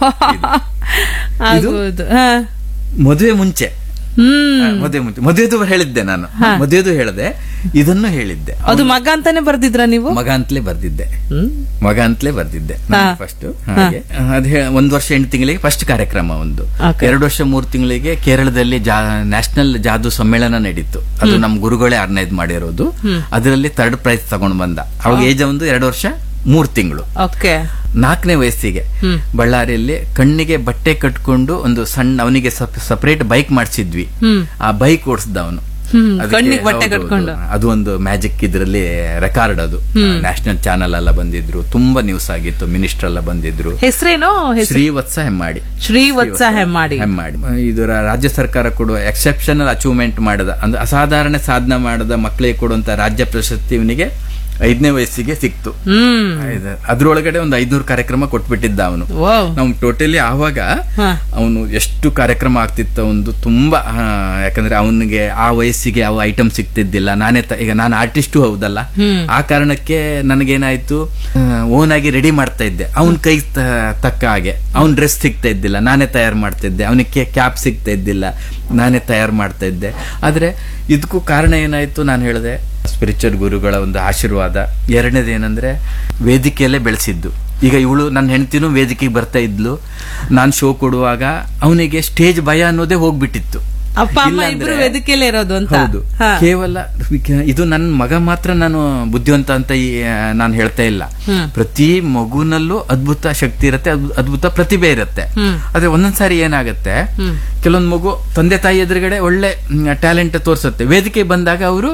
ಮದುವೆ ಮುಂಚೆ ಮದುವೆ ಮುಂಚೆ ಮದುವೆದು ಹೇಳಿದ್ದೆ ನಾನು, ಮದುವೆದು ಹೇಳಿದೆ, ಇದನ್ನು ಹೇಳಿದ್ದೆ. ಅದು ಮಗ ಅಂತಾನೆ ಬರ್ದಿದ್ರ ನೀವು? ಮಗ ಅಂತಲೇ ಬರ್ದಿದ್ದೆ, ಮಗ ಅಂತಲೇ ಬರ್ದಿದ್ದೆ ಫಸ್ಟ್. ಹಾಗೆ ಅದ್ ಒಂದ್ ವರ್ಷ ಎಂಟು ತಿಂಗಳಿಗೆ ಫಸ್ಟ್ ಕಾರ್ಯಕ್ರಮ, ಒಂದು ಎರಡು ವರ್ಷ ಮೂರು ತಿಂಗಳಿಗೆ ಕೇರಳದಲ್ಲಿ ನ್ಯಾಷನಲ್ ಜಾದೂ ಸಮ್ಮೇಳನ ನಡೀತು. ಅದು ನಮ್ ಗುರುಗಳೇ ಆರ್ಗನೈಸ್ ಮಾಡಿರೋದು. ಅದರಲ್ಲಿ ಥರ್ಡ್ ಪ್ರೈಸ್ ತಗೊಂಡ್ ಬಂದ. ಅವಾಗ ಏಜ್ ಒಂದು ಎರಡು ವರ್ಷ ಮೂರ್ ತಿಂಗಳು. ನಾಲ್ಕನೇ ವಯಸ್ಸಿಗೆ ಬಳ್ಳಾರಿಯಲ್ಲಿ ಕಣ್ಣಿಗೆ ಬಟ್ಟೆ ಕಟ್ಕೊಂಡು ಒಂದು ಸಣ್ಣ ಅವನಿಗೆ ಸಪರೇಟ್ ಬೈಕ್ ಮಾಡಿಸಿದ್ವಿ. ಆ ಬೈಕ್ ಓಡಿಸ್ದ ಅವನು. ಅದು ಒಂದು ಮ್ಯಾಜಿಕ್ ಇದ್ರಲ್ಲಿ ರೆಕಾರ್ಡ್. ಅದು ನ್ಯಾಷನಲ್ ಚಾನೆಲ್ ಎಲ್ಲ ಬಂದಿದ್ರು, ತುಂಬಾ ನ್ಯೂಸ್ ಆಗಿತ್ತು, ಮಿನಿಸ್ಟರ್ ಎಲ್ಲ ಬಂದಿದ್ರು. ಹೆಸರೇನೋ? ಶ್ರೀವತ್ಸ ಹೆಮ್ಮಾಡಿ. ಶ್ರೀವತ್ಸ ಹೆಮ್ಮಾಡಿ ಹೆಮ್ಮಾಡಿ ಇದು ರಾಜ್ಯ ಸರ್ಕಾರ ಕೊಡುವ ಎಕ್ಸೆಪ್ಷನಲ್ ಅಚೀವ್ಮೆಂಟ್ ಮಾಡದ, ಅಂದ್ರೆ ಅಸಾಧಾರಣ ಸಾಧನೆ ಮಾಡದ ಮಕ್ಕಳಿಗೆ ಕೊಡುವಂತ ರಾಜ್ಯ ಪ್ರಶಸ್ತಿ ಇವನಿಗೆ ಐದನೇ ವಯಸ್ಸಿಗೆ ಸಿಕ್ತು. ಅದ್ರೊಳಗಡೆ ಒಂದು ಐದ್ನೂರು ಕಾರ್ಯಕ್ರಮ ಕೊಟ್ಬಿಟ್ಟಿದ್ದ ಅವನು. ನಾವು ಟೋಟಲಿ ಆವಾಗ ಅವನು ಎಷ್ಟು ಕಾರ್ಯಕ್ರಮ ಆಗ್ತಿತ್ತು ಒಂದು ತುಂಬಾ. ಯಾಕಂದ್ರೆ ಅವನಿಗೆ ಆ ವಯಸ್ಸಿಗೆ ಯಾವ ಐಟಮ್ ಸಿಗ್ತಿದ್ದಿಲ್ಲ. ನಾನೇ ಈಗ ನಾನು ಆರ್ಟಿಸ್ಟು ಹೌದಲ್ಲ, ಆ ಕಾರಣಕ್ಕೆ ನನಗೇನಾಯ್ತು, ಓನ್ ಆಗಿ ರೆಡಿ ಮಾಡ್ತಾ ಇದ್ದೆ. ಅವನ್ ಕೈ ತಕ್ಕ ಹಾಗೆ ಅವ್ನ್ ಡ್ರೆಸ್ ಸಿಗ್ತಾ ಇದ್ದಿಲ್ಲ, ನಾನೇ ತಯಾರು ಮಾಡ್ತಿದ್ದೆ. ಅವನಿಗೆ ಕ್ಯಾಪ್ ಸಿಗ್ತಾ ಇದ್ದಿಲ್ಲ, ನಾನೇ ತಯಾರು ಮಾಡ್ತಾ ಇದ್ದೆ. ಆದ್ರೆ ಇದಕ್ಕೂ ಕಾರಣ ಏನಾಯ್ತು, ನಾನು ಹೇಳಿದೆ ಸ್ಪಿರಿಚುವಲ್ ಗುರುಗಳ ಒಂದು ಆಶೀರ್ವಾದ. ಎರಡನೇದು ಏನಂದ್ರೆ ವೇದಿಕೆಯಲ್ಲೇ ಬೆಳೆಸಿದ್ದು. ಈಗ ಇವಳು ನನ್ನ ಹೆಂಡತಿನೂ ವೇದಿಕೆಗೆ ಬರ್ತಾ ಇದ್ಲು. ನಾನು ಶೋ ಕೊಡುವಾಗ ಅವನಿಗೆ ಸ್ಟೇಜ್ ಭಯ ಅನ್ನೋದೇ ಹೋಗ್ಬಿಟ್ಟಿತ್ತು. ಅಪ್ಪ ಅಮ್ಮ ಇಬ್ರು ವೇದಿಕೆಯಲ್ಲೇ ಇರೋದು ಅಂತ. ಹೌದು, ಕೇವಲ ಇದು ನನ್ನ ಮಗ ಮಾತ್ರ ನಾನು ಬುದ್ಧಿವಂತ ಅಂತ ನಾನು ಹೇಳ್ತಾ ಇಲ್ಲ. ಪ್ರತಿ ಮಗುನಲ್ಲೂ ಅದ್ಭುತ ಶಕ್ತಿ ಇರುತ್ತೆ, ಅದ್ಭುತ ಪ್ರತಿಭೆ ಇರುತ್ತೆ. ಆದ್ರೆ ಒಂದೊಂದ್ಸಾರಿ ಏನಾಗುತ್ತೆ, ಕೆಲವೊಂದ್ ಮಗು ತಂದೆ ತಾಯಿ ಎದುರುಗಡೆ ಒಳ್ಳೆ ಟ್ಯಾಲೆಂಟ್ ತೋರ್ಸುತ್ತೆ, ವೇದಿಕೆ ಬಂದಾಗ ಅವರು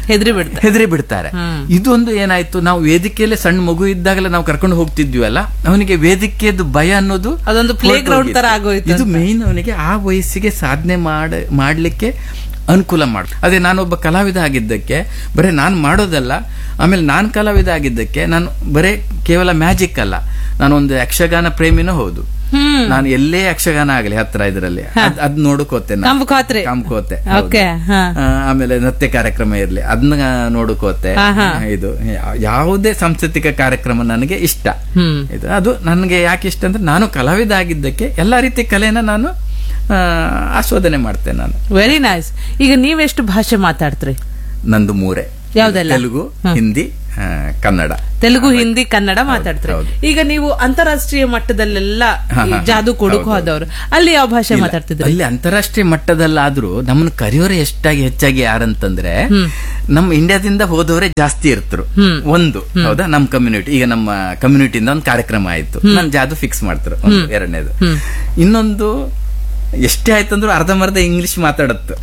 ಹೆದರಿ ಬಿಡ್ತಾರೆ ಹೆದರಿ ಬಿಡ್ತಾರೆ. ಇದೊಂದು ಏನಾಯ್ತು, ನಾವು ವೇದಿಕೆಯಲ್ಲಿ ಸಣ್ಣ ಮಗು ಇದ್ದಾಗಲೇ ನಾವು ಕರ್ಕೊಂಡು ಹೋಗ್ತಿದ್ವಿ ಅಲ್ಲ, ಅವನಿಗೆ ವೇದಿಕೆಯದು ಭಯ ಅನ್ನೋದು ಅದೊಂದು ಪ್ಲೇ ಗ್ರೌಂಡ್ ತರ ಆಗೋಯ್ತು. ಇದು ಮೇನ್ ಅವನಿಗೆ ಆ ವಯಸ್ಸಿಗೆ ಸಾಧನೆ ಮಾಡ ಮಾಡ್ಲಿಕ್ಕೆ ಅನುಕೂಲ ಮಾಡ. ಅದೇ ನಾನೊಬ್ಬ ಕಲಾವಿದ ಆಗಿದ್ದಕ್ಕೆ ಬರೀ ನಾನು ಮಾಡೋದಲ್ಲ, ಆಮೇಲೆ ನಾನು ಕಲಾವಿದ ಆಗಿದ್ದಕ್ಕೆ ನಾನು ಬರೇ ಕೇವಲ ಮ್ಯಾಜಿಕ್ ಅಲ್ಲ, ನಾನೊಂದು ಯಕ್ಷಗಾನ ಪ್ರೇಮಿನೂ ಹೌದು. ನಾನು ಎಲ್ಲೇ ಯಕ್ಷಗಾನ ಆಗಲಿ ಹತ್ರ ಇದರಲ್ಲಿ ಅದ್ ನೋಡ್ಕೋತೆ, ಕಾಮ್ಕೋತೆ. ಆಮೇಲೆ ನೃತ್ಯ ಕಾರ್ಯಕ್ರಮ ಇರ್ಲಿ ಅದನ್ನ ನೋಡ್ಕೋತೆ. ಇದು ಯಾವುದೇ ಸಾಂಸ್ಕೃತಿಕ ಕಾರ್ಯಕ್ರಮ ನನಗೆ ಇಷ್ಟ. ಇದು ಅದು ನನಗೆ ಯಾಕೆ ಇಷ್ಟ ಅಂದ್ರೆ ನಾನು ಕಲಾವಿದ ಆಗಿದ್ದಕ್ಕೆ ಎಲ್ಲಾ ರೀತಿಯ ಕಲೆನ ನಾನು ಆಸ್ವಾದನೆ ಮಾಡ್ತೇನೆ ನಾನು. Very nice. ಈಗ ನೀವೆಷ್ಟು ಭಾಷೆ ಮಾತಾಡ್ತೀರಿ? ನಂದು ಮೂರೇ, ಯಾವ್ದೆಲ್ಲ? ತೆಲುಗು, ಹಿಂದಿ, ಕನ್ನಡ. ತೆಲುಗು, ಹಿಂದಿ, ಕನ್ನಡ ಮಾತಾಡ್ತಾರೆ. ಈಗ ನೀವು ಅಂತಾರಾಷ್ಟ್ರೀಯ ಮಟ್ಟದಲ್ಲೆಲ್ಲ ಜಾದು ಕೊಡಕು ಹೋದವರು, ಅಲ್ಲಿ ಯಾವ ಭಾಷೆ ಮಾತಾಡ್ತಿದ್ರು? ಅಲ್ಲಿ ಅಂತಾರಾಷ್ಟ್ರೀಯ ಮಟ್ಟದಲ್ಲಾದ್ರೂ ನಮ್ಮನ್ನ ಕರೆಯೋರೆ ಎಷ್ಟಾಗಿ ಹೆಚ್ಚಾಗಿ ಯಾರಂತಂದ್ರೆ ನಮ್ಮ ಇಂಡಿಯಾದಿಂದ ಹೋದವರೇ ಜಾಸ್ತಿ ಇರ್ತರು. ಒಂದು ಹೌದಾ, ನಮ್ ಕಮ್ಯುನಿಟಿ, ಈಗ ನಮ್ಮ ಕಮ್ಯುನಿಟಿಯಿಂದ ಒಂದು ಕಾರ್ಯಕ್ರಮ ಆಯ್ತು, ನನ್ ಜಾದು ಫಿಕ್ಸ್ ಮಾಡ್ತಾರೆ. ಎರಡನೇದು, ಇನ್ನೊಂದು ಎಷ್ಟೇ ಆಯ್ತಂದ್ರು ಅರ್ಧಂಬರ್ಧ ಇಂಗ್ಲಿಷ್ ಮಾತಾಡತ್ತು.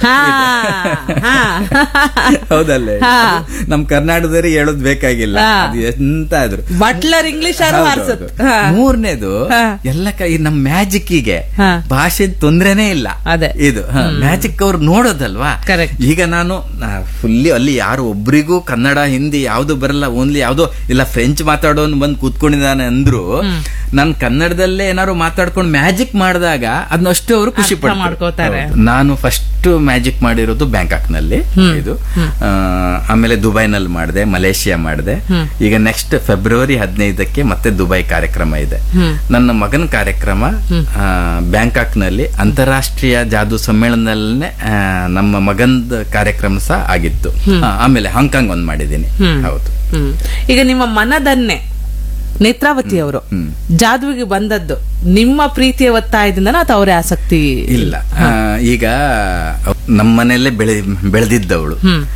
ಹೌದಲ್ಲೇ, ನಮ್ ಕರ್ನಾಟಕದವ್ರಿಗೆ ಹೇಳೋದ್ ಬೇಕಾಗಿಲ್ಲ, ಅದು ಎಂತ ಆದ್ರು ಬಟ್ಲರ್ ಇಂಗ್ಲಿಷ್. ಮೂರನೇದು ಎಲ್ಲ ನಮ್ ಮ್ಯಾಜಿಕ್ಕಿಗೆ ಭಾಷೆ ತೊಂದ್ರೆನೇ ಇಲ್ಲ. ಇದು ಮ್ಯಾಜಿಕ್ ಅವ್ರು ನೋಡೋದಲ್ವಾ. ಈಗ ನಾನು ಫುಲ್ಲಿ ಅಲ್ಲಿ ಯಾರು ಒಬ್ರಿಗೂ ಕನ್ನಡ ಹಿಂದಿ ಯಾವ್ದು ಬರಲ್ಲ, ಓನ್ಲಿ ಯಾವ್ದೋ ಇಲ್ಲ ಫ್ರೆಂಚ್ ಮಾತಾಡೋನ್ ಬಂದ್ ಕೂತ್ಕೊಂಡಿದ್ದಾನೆ ಅಂದ್ರು ನಾನು ಕನ್ನಡದಲ್ಲೇ ಏನಾದ್ರು ಮಾತಾಡ್ಕೊಂಡು ಮ್ಯಾಜಿಕ್ ಮಾಡಿದಾಗ ಅದನ್ನಷ್ಟು ಅವರು ಖುಷಿ ಪಡ್ತಾರೆ. ನಾನು ಫಸ್ಟ್ ಮ್ಯಾಜಿಕ್ ಮಾಡಿರೋದು ಬ್ಯಾಂಕಾಕ್ ನಲ್ಲಿ, ಇದು ಆಮೇಲೆ ದುಬೈನಲ್ಲಿ ಮಾಡಿದೆ, ಮಲೇಷಿಯಾ ಮಾಡಿದೆ. ಈಗ ನೆಕ್ಸ್ಟ್ ಫೆಬ್ರವರಿ ಹದಿನೈದಕ್ಕೆ ಮತ್ತೆ ದುಬೈ ಕಾರ್ಯಕ್ರಮ ಇದೆ. ನನ್ನ ಮಗನ ಕಾರ್ಯಕ್ರಮ ಬ್ಯಾಂಕಾಕ್ ನಲ್ಲಿ ಅಂತಾರಾಷ್ಟ್ರೀಯ ಜಾದು ಸಮ್ಮೇಳನದಲ್ಲೇ ನಮ್ಮ ಮಗನ ಕಾರ್ಯಕ್ರಮ ಸಹ ಆಗಿತ್ತು. ಆಮೇಲೆ ಹಾಂಗ್ಕಾಂಗ್ ಒಂದ್ ಮಾಡಿದ್ದೀನಿ. ಹೌದು. ಈಗ ನಿಮ್ಮ ಮನದನ್ನೇ ನೇತ್ರಾವತಿ ಅವರು ಜಾದುವಿಗೆ ಬಂದದ್ದು ನಿಮ್ಮ ಪ್ರೀತಿಯ ಒತ್ತಾಯದಿಂದ ಅಥವಾ ಅವರೇ ಆಸಕ್ತಿ? ಇಲ್ಲ, ಈಗ ನಮ್ಮನೆಯಲ್ಲೇ ಬೆಳೆ ಬೆಳೆದಿದ್ದವಳು.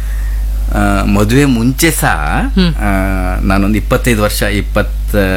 ಮದುವೆ ಮುಂಚೆ ಸಹ ನಾನೊಂದು ಇಪ್ಪತ್ತೈದು ವರ್ಷ ಇಪ್ಪತ್ತ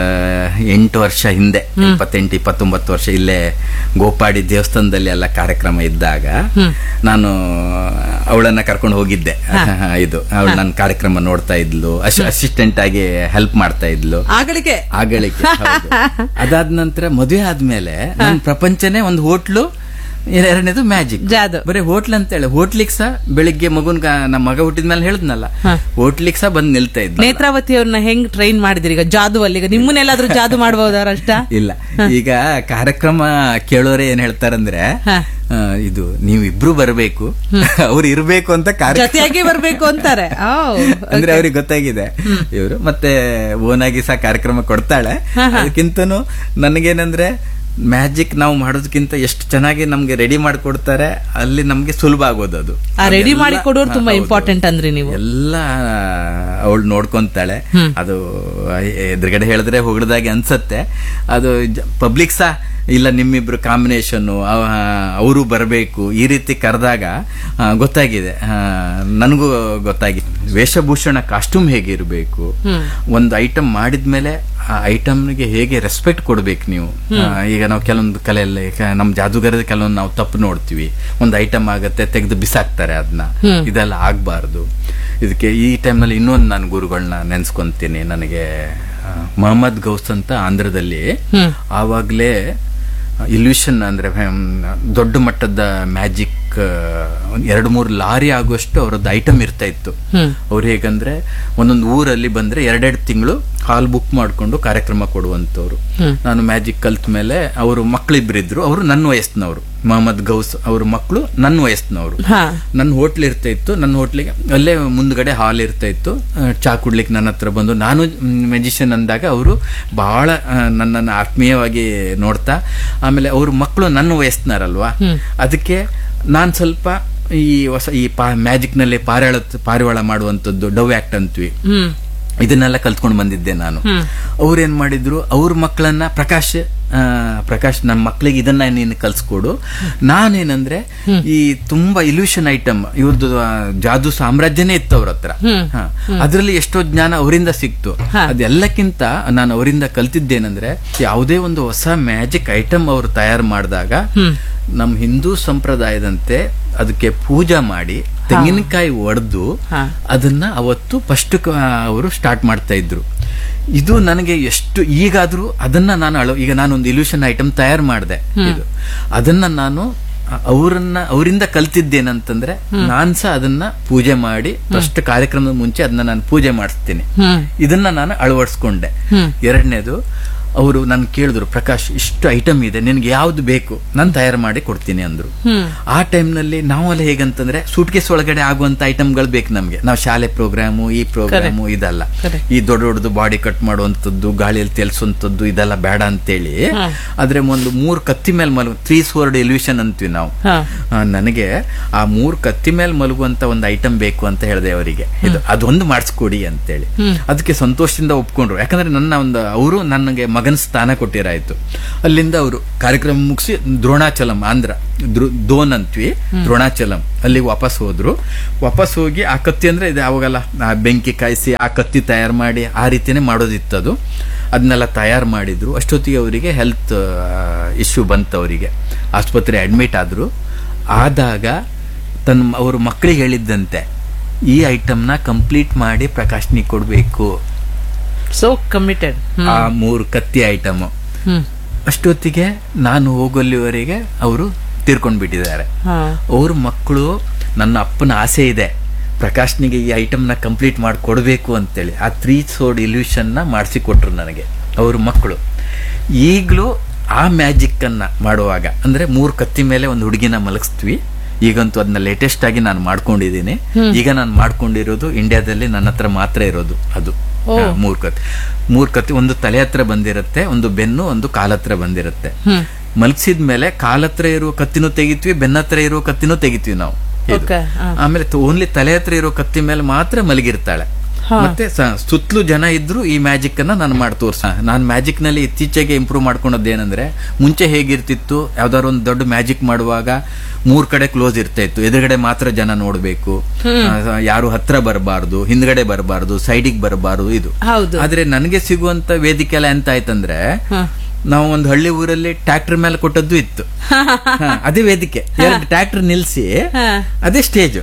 ಎಂಟು ವರ್ಷ ಹಿಂದೆ, ಇಪ್ಪತ್ತೆಂಟು ಇಪ್ಪತ್ತೊಂಬತ್ತು ವರ್ಷ ಇಲ್ಲೇ ಗೋಪಾಡಿ ದೇವಸ್ಥಾನದಲ್ಲಿ ಎಲ್ಲ ಕಾರ್ಯಕ್ರಮ ಇದ್ದಾಗ ನಾನು ಅವಳನ್ನ ಕರ್ಕೊಂಡು ಹೋಗಿದ್ದೆ. ಇದು ಅವಳು ನನ್ನ ಕಾರ್ಯಕ್ರಮ ನೋಡ್ತಾ ಇದ್ಲು, ಅಸಿಸ್ಟೆಂಟ್ ಆಗಿ ಹೆಲ್ಪ್ ಮಾಡ್ತಾ ಇದ್ಲು ಆಗಳಿಗೆ ಆಗಳಿಗೆ ಅದಾದ ನಂತರ ಮದುವೆ ಆದ್ಮೇಲೆ ನನ್ನ ಪ್ರಪಂಚನೇ ಒಂದು ಹೋಟ್ಲು, ಎರಡನೇದು ಮ್ಯಾಜಿಕ್. ಬರೀ ಹೋಟ್ಲ್ ಅಂತ ಹೇಳಿ ಹೋಟ್ಲಿಗ್ ಸಹ ಬೆಳಿಗ್ಗೆ ಮಗುನ್ ನಮ್ಮ ಮಗ ಹುಟ್ಟಿದ್ಮೇಲೆ ಹೇಳಿದ್ನಲ್ಲ, ಹೋಟ್ಲಿಗ್ ಸಹ ಬಂದ್ ನಿಲ್ತಾ ಇದ್ದ. ನೇತ್ರಾವತಿ ಅವ್ರನ್ನ ಹೆಂಗ್ ಟ್ರೈನ್ ಮಾಡಿದಿರಿ ಈಗ ಜಾದು ಅಲ್ಲಿ? ಈಗ ನಿಮ್ಮನ್ನೆಲ್ಲಾದ್ರೂ ಜಾದು ಮಾಡಬಹುದಾರ? ಅಷ್ಟ ಇಲ್ಲ, ಈಗ ಕಾರ್ಯಕ್ರಮ ಕೇಳೋರೆ ಏನ್ ಹೇಳ್ತಾರಂದ್ರೆ ಇದು ನೀವು ಇಬ್ರು ಬರ್ಬೇಕು, ಅವ್ರು ಇರ್ಬೇಕು ಅಂತ ಜೊತೆಯಾಗಿ ಬರ್ಬೇಕು ಅಂತಾರೆ. ಅಂದ್ರೆ ಅವ್ರಿಗೆ ಗೊತ್ತಾಗಿದೆ ಇವರು ಮತ್ತೆ ಓನಾಗಿ ಸಹ ಕಾರ್ಯಕ್ರಮ ಕೊಡ್ತಾಳೆ. ಅದಕ್ಕಿಂತನೂ ನನಗೇನಂದ್ರೆ ಮ್ಯಾಜಿಕ್ ನಾವು ಮಾಡೋದಕ್ಕಿಂತ ಎಷ್ಟು ಚೆನ್ನಾಗಿ ನಮ್ಗೆ ರೆಡಿ ಮಾಡಿಕೊಡ್ತಾರೆ, ಅಲ್ಲಿ ನಮ್ಗೆ ಸುಲಭ ಆಗೋದು. ಅದು ರೆಡಿ ಮಾಡಿ ಕೊಡೋರು ತುಂಬಾ ಇಂಪಾರ್ಟೆಂಟ್ ಅಂದ್ರೆ ನೀವು ಎಲ್ಲ ಅವಳು ನೋಡ್ಕೊಂತಾಳೆ. ಅದು ಎದುರುಗಡೆ ಹೇಳಿದ್ರೆ ಹೊಗಳದಾಗಿ ಅನ್ಸತ್ತೆ. ಅದು ಪಬ್ಲಿಕ್ ಸಹ ಇಲ್ಲ ನಿಮ್ಮಿಬ್ರು ಕಾಂಬಿನೇಷನ್ ಅವರು ಬರಬೇಕು ಈ ರೀತಿ ಕರೆದಾಗ ಗೊತ್ತಾಗಿದೆ, ನನಗೂ ಗೊತ್ತಾಗಿದೆ. ವೇಷಭೂಷಣ ಕಾಸ್ಟ್ಯೂಮ್ ಹೇಗಿರ್ಬೇಕು, ಒಂದು ಐಟಮ್ ಮಾಡಿದ್ಮೇಲೆ ಆ ಐಟಮ್ಗೆ ಹೇಗೆ ರೆಸ್ಪೆಕ್ಟ್ ಕೊಡ್ಬೇಕು ನೀವು. ಈಗ ನಾವು ಕೆಲವೊಂದು ಕಲೆಯಲ್ಲಿ ನಮ್ ಜಾದೂಗರದ ಕೆಲವೊಂದು ನಾವು ತಪ್ಪು ನೋಡ್ತೀವಿ, ಒಂದು ಐಟಮ್ ಆಗತ್ತೆ ತೆಗೆದು ಬಿಸಾಕ್ತಾರೆ, ಅದನ್ನ ಇದೆಲ್ಲ ಆಗ್ಬಾರ್ದು. ಇದಕ್ಕೆ ಈ ಟೈಮ್ನಲ್ಲಿ ಇನ್ನೊಂದು ನಾನು ಗುರುಗಳನ್ನ ನೆನ್ಸ್ಕೊಂತೀನಿ. ನನಗೆ ಮೊಹಮ್ಮದ್ ಗೌಸ್ ಅಂತ ಆಂಧ್ರದಲ್ಲಿ ಆವಾಗ್ಲೇ ಇಲ್ಯೂಷನ್ ಅಂದ್ರೆ ದೊಡ್ಡ ಮಟ್ಟದ ಮ್ಯಾಜಿಕ್ ಎರಡು ಮೂರು ಲಾರಿ ಆಗುವಷ್ಟು ಅವರದ್ದು ಐಟಮ್ ಇರ್ತಾ ಇತ್ತು. ಅವ್ರು ಹೇಗಂದ್ರೆ ಒಂದೊಂದು ಊರಲ್ಲಿ ಬಂದ್ರೆ ಎರಡೆರಡು ತಿಂಗಳು ಹಾಲ್ ಬುಕ್ ಮಾಡ್ಕೊಂಡು ಕಾರ್ಯಕ್ರಮ ಕೊಡುವಂತವ್ರು. ನಾನು ಮ್ಯಾಜಿಕ್ ಕಲ್ತ ಮೇಲೆ ಅವರು ಮಕ್ಕಳಿಬ್ರಿದ್ರು, ಅವರು ನನ್ನ ವಯಸ್ಸಿನವರು. ಮೊಹಮ್ಮದ್ ಗೌಸ್ ಅವ್ರ ಮಕ್ಕಳು ನನ್ನ ವಯಸ್ಸಿನವರು. ನನ್ನ ಹೋಟ್ಲ್ ಇರ್ತಾ ಇತ್ತು, ನನ್ನ ಹೋಟ್ಲಿಗೆ ಅಲ್ಲೇ ಮುಂದ್ಗಡೆ ಹಾಲ್ ಇರ್ತಾ ಇತ್ತು. ಚಾ ಕುಡ್ಲಿಕ್ಕೆ ನನ್ನ ಹತ್ರ ಬಂದು, ನಾನು ಮ್ಯಾಜಿಷಿಯನ್ ಅಂದಾಗ ಅವರು ಬಹಳ ನನ್ನನ್ನು ಆತ್ಮೀಯವಾಗಿ ನೋಡ್ತಾ, ಆಮೇಲೆ ಅವ್ರ ಮಕ್ಕಳು ನನ್ನ ವಯಸ್ಸಿನಾರಲ್ವಾ, ಅದಕ್ಕೆ ನಾನ್ ಸ್ವಲ್ಪ ಈ ಹೊಸ ಈ ಪಾ ಮ್ಯಾಜಿಕ್ ನಲ್ಲಿ ಪಾರಿವಾಳ ಪಾರಿವಾಳ ಮಾಡುವಂತದ್ದು, ಡವ್ ಆಕ್ಟ್ ಅಂತೀವಿ, ಇದನ್ನೆಲ್ಲ ಕಲ್ತ್ಕೊಂಡು ಬಂದಿದ್ದೆ ನಾನು. ಅವ್ರೇನ್ ಮಾಡಿದ್ರು, ಅವ್ರ ಮಕ್ಕಳನ್ನ ಪ್ರಕಾಶ್ ಪ್ರಕಾಶ್ ನನ್ನ ಮಕ್ಳಿಗೆ ಇದನ್ನ ನೀನು ಕಲ್ಸ್ಕೊಡು. ನಾನೇನಂದ್ರೆ ಈ ತುಂಬಾ ಇಲ್ಯೂಷನ್ ಐಟಮ್ ಇವ್ರದ್ದು ಜಾದು ಸಾಮ್ರಾಜ್ಯನೇ ಇತ್ತು ಅವ್ರ ಹತ್ರ. ಅದ್ರಲ್ಲಿ ಎಷ್ಟೋ ಜ್ಞಾನ ಅವರಿಂದ ಸಿಕ್ತು. ಅದೆಲ್ಲಕ್ಕಿಂತ ನಾನು ಅವರಿಂದ ಕಲ್ತಿದ್ದೇನೆಂದ್ರೆ, ಯಾವುದೇ ಒಂದು ಹೊಸ ಮ್ಯಾಜಿಕ್ ಐಟಮ್ ಅವರು ತಯಾರು ಮಾಡಿದಾಗ ನಮ್ ಹಿಂದೂ ಸಂಪ್ರದಾಯದಂತೆ ಅದಕ್ಕೆ ಪೂಜಾ ಮಾಡಿ ತೆಂಗಿನಕಾಯಿ ಒಡೆದು ಅದನ್ನ ಅವತ್ತು ಫಸ್ಟ್ ಅವರು ಸ್ಟಾರ್ಟ್ ಮಾಡ್ತಾ ಇದ್ರು. ಇದು ನನಗೆ ಎಷ್ಟು ಈಗಾದ್ರೂ ಅದನ್ನ ನಾನು ಅಳ ಈಗ ನಾನೊಂದು ಇಲ್ಯೂಷನ್ ಐಟಮ್ ತಯಾರು ಮಾಡಿದೆ, ಇದು ಅದನ್ನ ನಾನು ಅವರನ್ನ ಅವರಿಂದ ಕಲ್ತಿದ್ದೇನಂತಂದ್ರೆ ನಾನ್ ಸಹ ಅದನ್ನ ಪೂಜೆ ಮಾಡಿ ಫಸ್ಟ್ ಕಾರ್ಯಕ್ರಮದ ಮುಂಚೆ ಅದನ್ನ ನಾನು ಪೂಜೆ ಮಾಡಿಸ್ತೀನಿ. ಇದನ್ನ ನಾನು ಅಳವಡಿಸ್ಕೊಂಡೆ. ಎರಡನೇದು, ಅವರು ನನ್ ಕೇಳಿದ್ರು, ಪ್ರಕಾಶ್ ಇಷ್ಟು ಐಟಮ್ ಇದೆ, ನಿನ್ಗೆ ಯಾವ್ದು ಬೇಕು ನಾನು ತಯಾರು ಮಾಡಿ ಕೊಡ್ತೀನಿ ಅಂದ್ರು. ಆ ಟೈಮ್ ನಲ್ಲಿ ನಾವೆಲ್ಲ ಹೇಗಂತಂದ್ರೆ ಸೂಟ್ಕೇಸ್ ಒಳಗಡೆ ಆಗುವಂತ ಐಟಮ್ಗಳು ಬೇಕು ನಮ್ಗೆ. ನಾವು ಶಾಲೆ ಪ್ರೋಗ್ರಾಮು ಈ ಪ್ರೋಗ್ರಾಮು ಇದಲ್ಲ, ಈ ದೊಡ್ಡ ದೊಡ್ಡದು ಬಾಡಿ ಕಟ್ ಮಾಡುವಂತದ್ದು, ಗಾಳಿಯಲ್ಲಿ ತೇಲ್ಸುವಂತದ್ದು ಇದೆಲ್ಲ ಬೇಡ ಅಂತೇಳಿ ಆದ್ರೆ ಒಂದು ಮೂರ್ ಕತ್ತಿ ಮೇಲೆ ಮಲಗು ತ್ರೀ ಸ್ವರ್ಡ್ ಎಲ್ಯೂಷನ್ ಅಂತೀವಿ ನಾವು. ನನಗೆ ಆ ಮೂರ್ ಕತ್ತಿ ಮೇಲೆ ಮಲಗುವಂತ ಒಂದು ಐಟಮ್ ಬೇಕು ಅಂತ ಹೇಳಿದೆ ಅವರಿಗೆ, ಇದು ಅದೊಂದು ಮಾಡಿಸ್ಕೊಡಿ ಅಂತೇಳಿ. ಅದಕ್ಕೆ ಸಂತೋಷದಿಂದ ಒಪ್ಕೊಂಡ್ರು. ಯಾಕಂದ್ರೆ ನನ್ನ ಒಂದು ಅವರು ನನಗೆ ಮಗನ ಸ್ಥಾನ ಕೊಟ್ಟಿರಾಯ್ತು. ಅಲ್ಲಿಂದ ಅವರು ಕಾರ್ಯಕ್ರಮ ಮುಗಿಸಿ ದ್ರೋಣಾಚಲಂ, ಆಂಧ್ರ ದೋನ್ ಅಂತ್ವಿ, ದ್ರೋಣಾಚಲಂ ಅಲ್ಲಿಗೆ ವಾಪಸ್ ಹೋದ್ರು. ವಾಪಸ್ ಹೋಗಿ ಆ ಕತ್ತಿ ಅಂದ್ರೆ ಇದು ಅವಾಗಲ್ಲ ಬೆಂಕಿ ಕಾಯಿಸಿ ಆ ಕತ್ತಿ ತಯಾರು ಮಾಡಿ ಆ ರೀತಿನೇ ಮಾಡೋದಿತ್ತದು. ಅದನ್ನೆಲ್ಲ ತಯಾರು ಮಾಡಿದ್ರು. ಅಷ್ಟೊತ್ತಿಗೆ ಅವರಿಗೆ ಹೆಲ್ತ್ ಇಶ್ಯೂ ಬಂತು, ಅವರಿಗೆ ಆಸ್ಪತ್ರೆ ಅಡ್ಮಿಟ್ ಆದ್ರು. ಆದಾಗ ತನ್ನ ಅವರು ಮಕ್ಕಳಿಗೆ ಹೇಳಿದ್ದಂತೆ, ಈ ಐಟಮ್ನ ಕಂಪ್ಲೀಟ್ ಮಾಡಿ ಪ್ರಕಾಶ್ನಿ ಕೊಡ್ಬೇಕು. So committed. ಆ ಮೂರು ಕತ್ತಿ ಐಟಮ್ ಅಷ್ಟೊತ್ತಿಗೆ ನಾನು ಹೋಗಲ್ಲಿವರೆಗೆ ಅವರು ತೀರ್ಕೊಂಡ್ ಬಿಟ್ಟಿದ್ದಾರೆ. ಅವ್ರ ಮಕ್ಕಳು, ನನ್ನ ಅಪ್ಪನ ಆಸೆ ಇದೆ ಪ್ರಕಾಶ್ನಿಗೆ ಈ ಐಟಮ್ ನ ಕಂಪ್ಲೀಟ್ ಮಾಡಿ ಕೊಡ್ಬೇಕು ಅಂತೇಳಿ ಆ ತ್ರೀ ಸೋಡ್ ಇಲ್ಯೂಷನ್ ನ ಮಾಡಿಸಿ ಕೊಟ್ರು ನನಗೆ ಅವ್ರ ಮಕ್ಕಳು. ಈಗಲೂ ಆ ಮ್ಯಾಜಿಕ್ ಅನ್ನ ಮಾಡುವಾಗ ಅಂದ್ರೆ ಮೂರ್ ಕತ್ತಿ ಮೇಲೆ ಒಂದು ಹುಡುಗಿನ ಮಲಗಿಸ್ತೀವಿ. ಈಗಂತೂ ಅದನ್ನ ಲೇಟೆಸ್ಟ್ ಆಗಿ ನಾನು ಮಾಡ್ಕೊಂಡಿದ್ದೀನಿ. ಈಗ ನಾನು ಮಾಡ್ಕೊಂಡಿರೋದು ಇಂಡಿಯಾದಲ್ಲಿ ನನ್ನ ಹತ್ರ ಮಾತ್ರ ಇರೋದು ಅದು. ಮೂರ್ ಕತ್ತಿ ಮೂರ್ ಕತ್ತಿ ಒಂದು ತಲೆ ಹತ್ರ ಬಂದಿರುತ್ತೆ, ಒಂದು ಬೆನ್ನು, ಒಂದು ಕಾಲ ಹತ್ರ ಬಂದಿರುತ್ತೆ. ಮಲಗಿಸಿದ್ಮೇಲೆ ಕಾಲ ಹತ್ರ ಇರುವ ಕತ್ತಿನೂ ತೆಗಿತೀವಿ, ಬೆನ್ನ ಹತ್ರ ಇರುವ ಕತ್ತಿನೂ ತೆಗಿತೀವಿ ನಾವು. ಆಮೇಲೆ ಓನ್ಲಿ ತಲೆ ಹತ್ರ ಇರೋ ಕತ್ತಿ ಮೇಲೆ ಮಾತ್ರ ಮಲಗಿರ್ತಾಳೆ. ಮತ್ತೆ ಸುತ್ತಲೂ ಜನ ಇದ್ರು ಈ ಮ್ಯಾಜಿಕ್ ಅನ್ನ ನಾನು ಮಾಡಿ ತೋರ್ಸ. ನಾನು ಮ್ಯಾಜಿಕ್ ನಲ್ಲಿ ಇತ್ತೀಚೆಗೆ ಇಂಪ್ರೂವ್ ಮಾಡ್ಕೊಂಡದ್ದೇನಂದ್ರೆ, ಮುಂಚೆ ಹೇಗಿರ್ತಿತ್ತು, ಯಾವ್ದಾದ್ರು ಒಂದು ದೊಡ್ಡ ಮ್ಯಾಜಿಕ್ ಮಾಡುವಾಗ ಮೂರ್ ಕಡೆ ಕ್ಲೋಸ್ ಇರ್ತಾ ಇತ್ತು, ಎದುರುಗಡೆ ಮಾತ್ರ ಜನ ನೋಡ್ಬೇಕು, ಯಾರು ಹತ್ರ ಬರಬಾರ್ದು, ಹಿಂದ್ಗಡೆ ಬರಬಾರ್ದು, ಸೈಡಿಗೆ ಬರಬಾರ್ದು ಇದು. ಆದ್ರೆ ನನಗೆ ಸಿಗುವಂತ ವೇದಿಕೆ ಎಲ್ಲ ಎಂತ ಆಯ್ತಂದ್ರೆ, ನಾವು ಒಂದು ಹಳ್ಳಿ ಊರಲ್ಲಿ ಟ್ರ್ಯಾಕ್ಟರ್ ಮೇಲೆ ಕೊಟ್ಟದ್ದು ಇತ್ತು, ಅದೇ ವೇದಿಕೆ. ಎರಡು ಟ್ರ್ಯಾಕ್ಟರ್ ನಿಲ್ಸಿ ಅದೇ ಸ್ಟೇಜ್,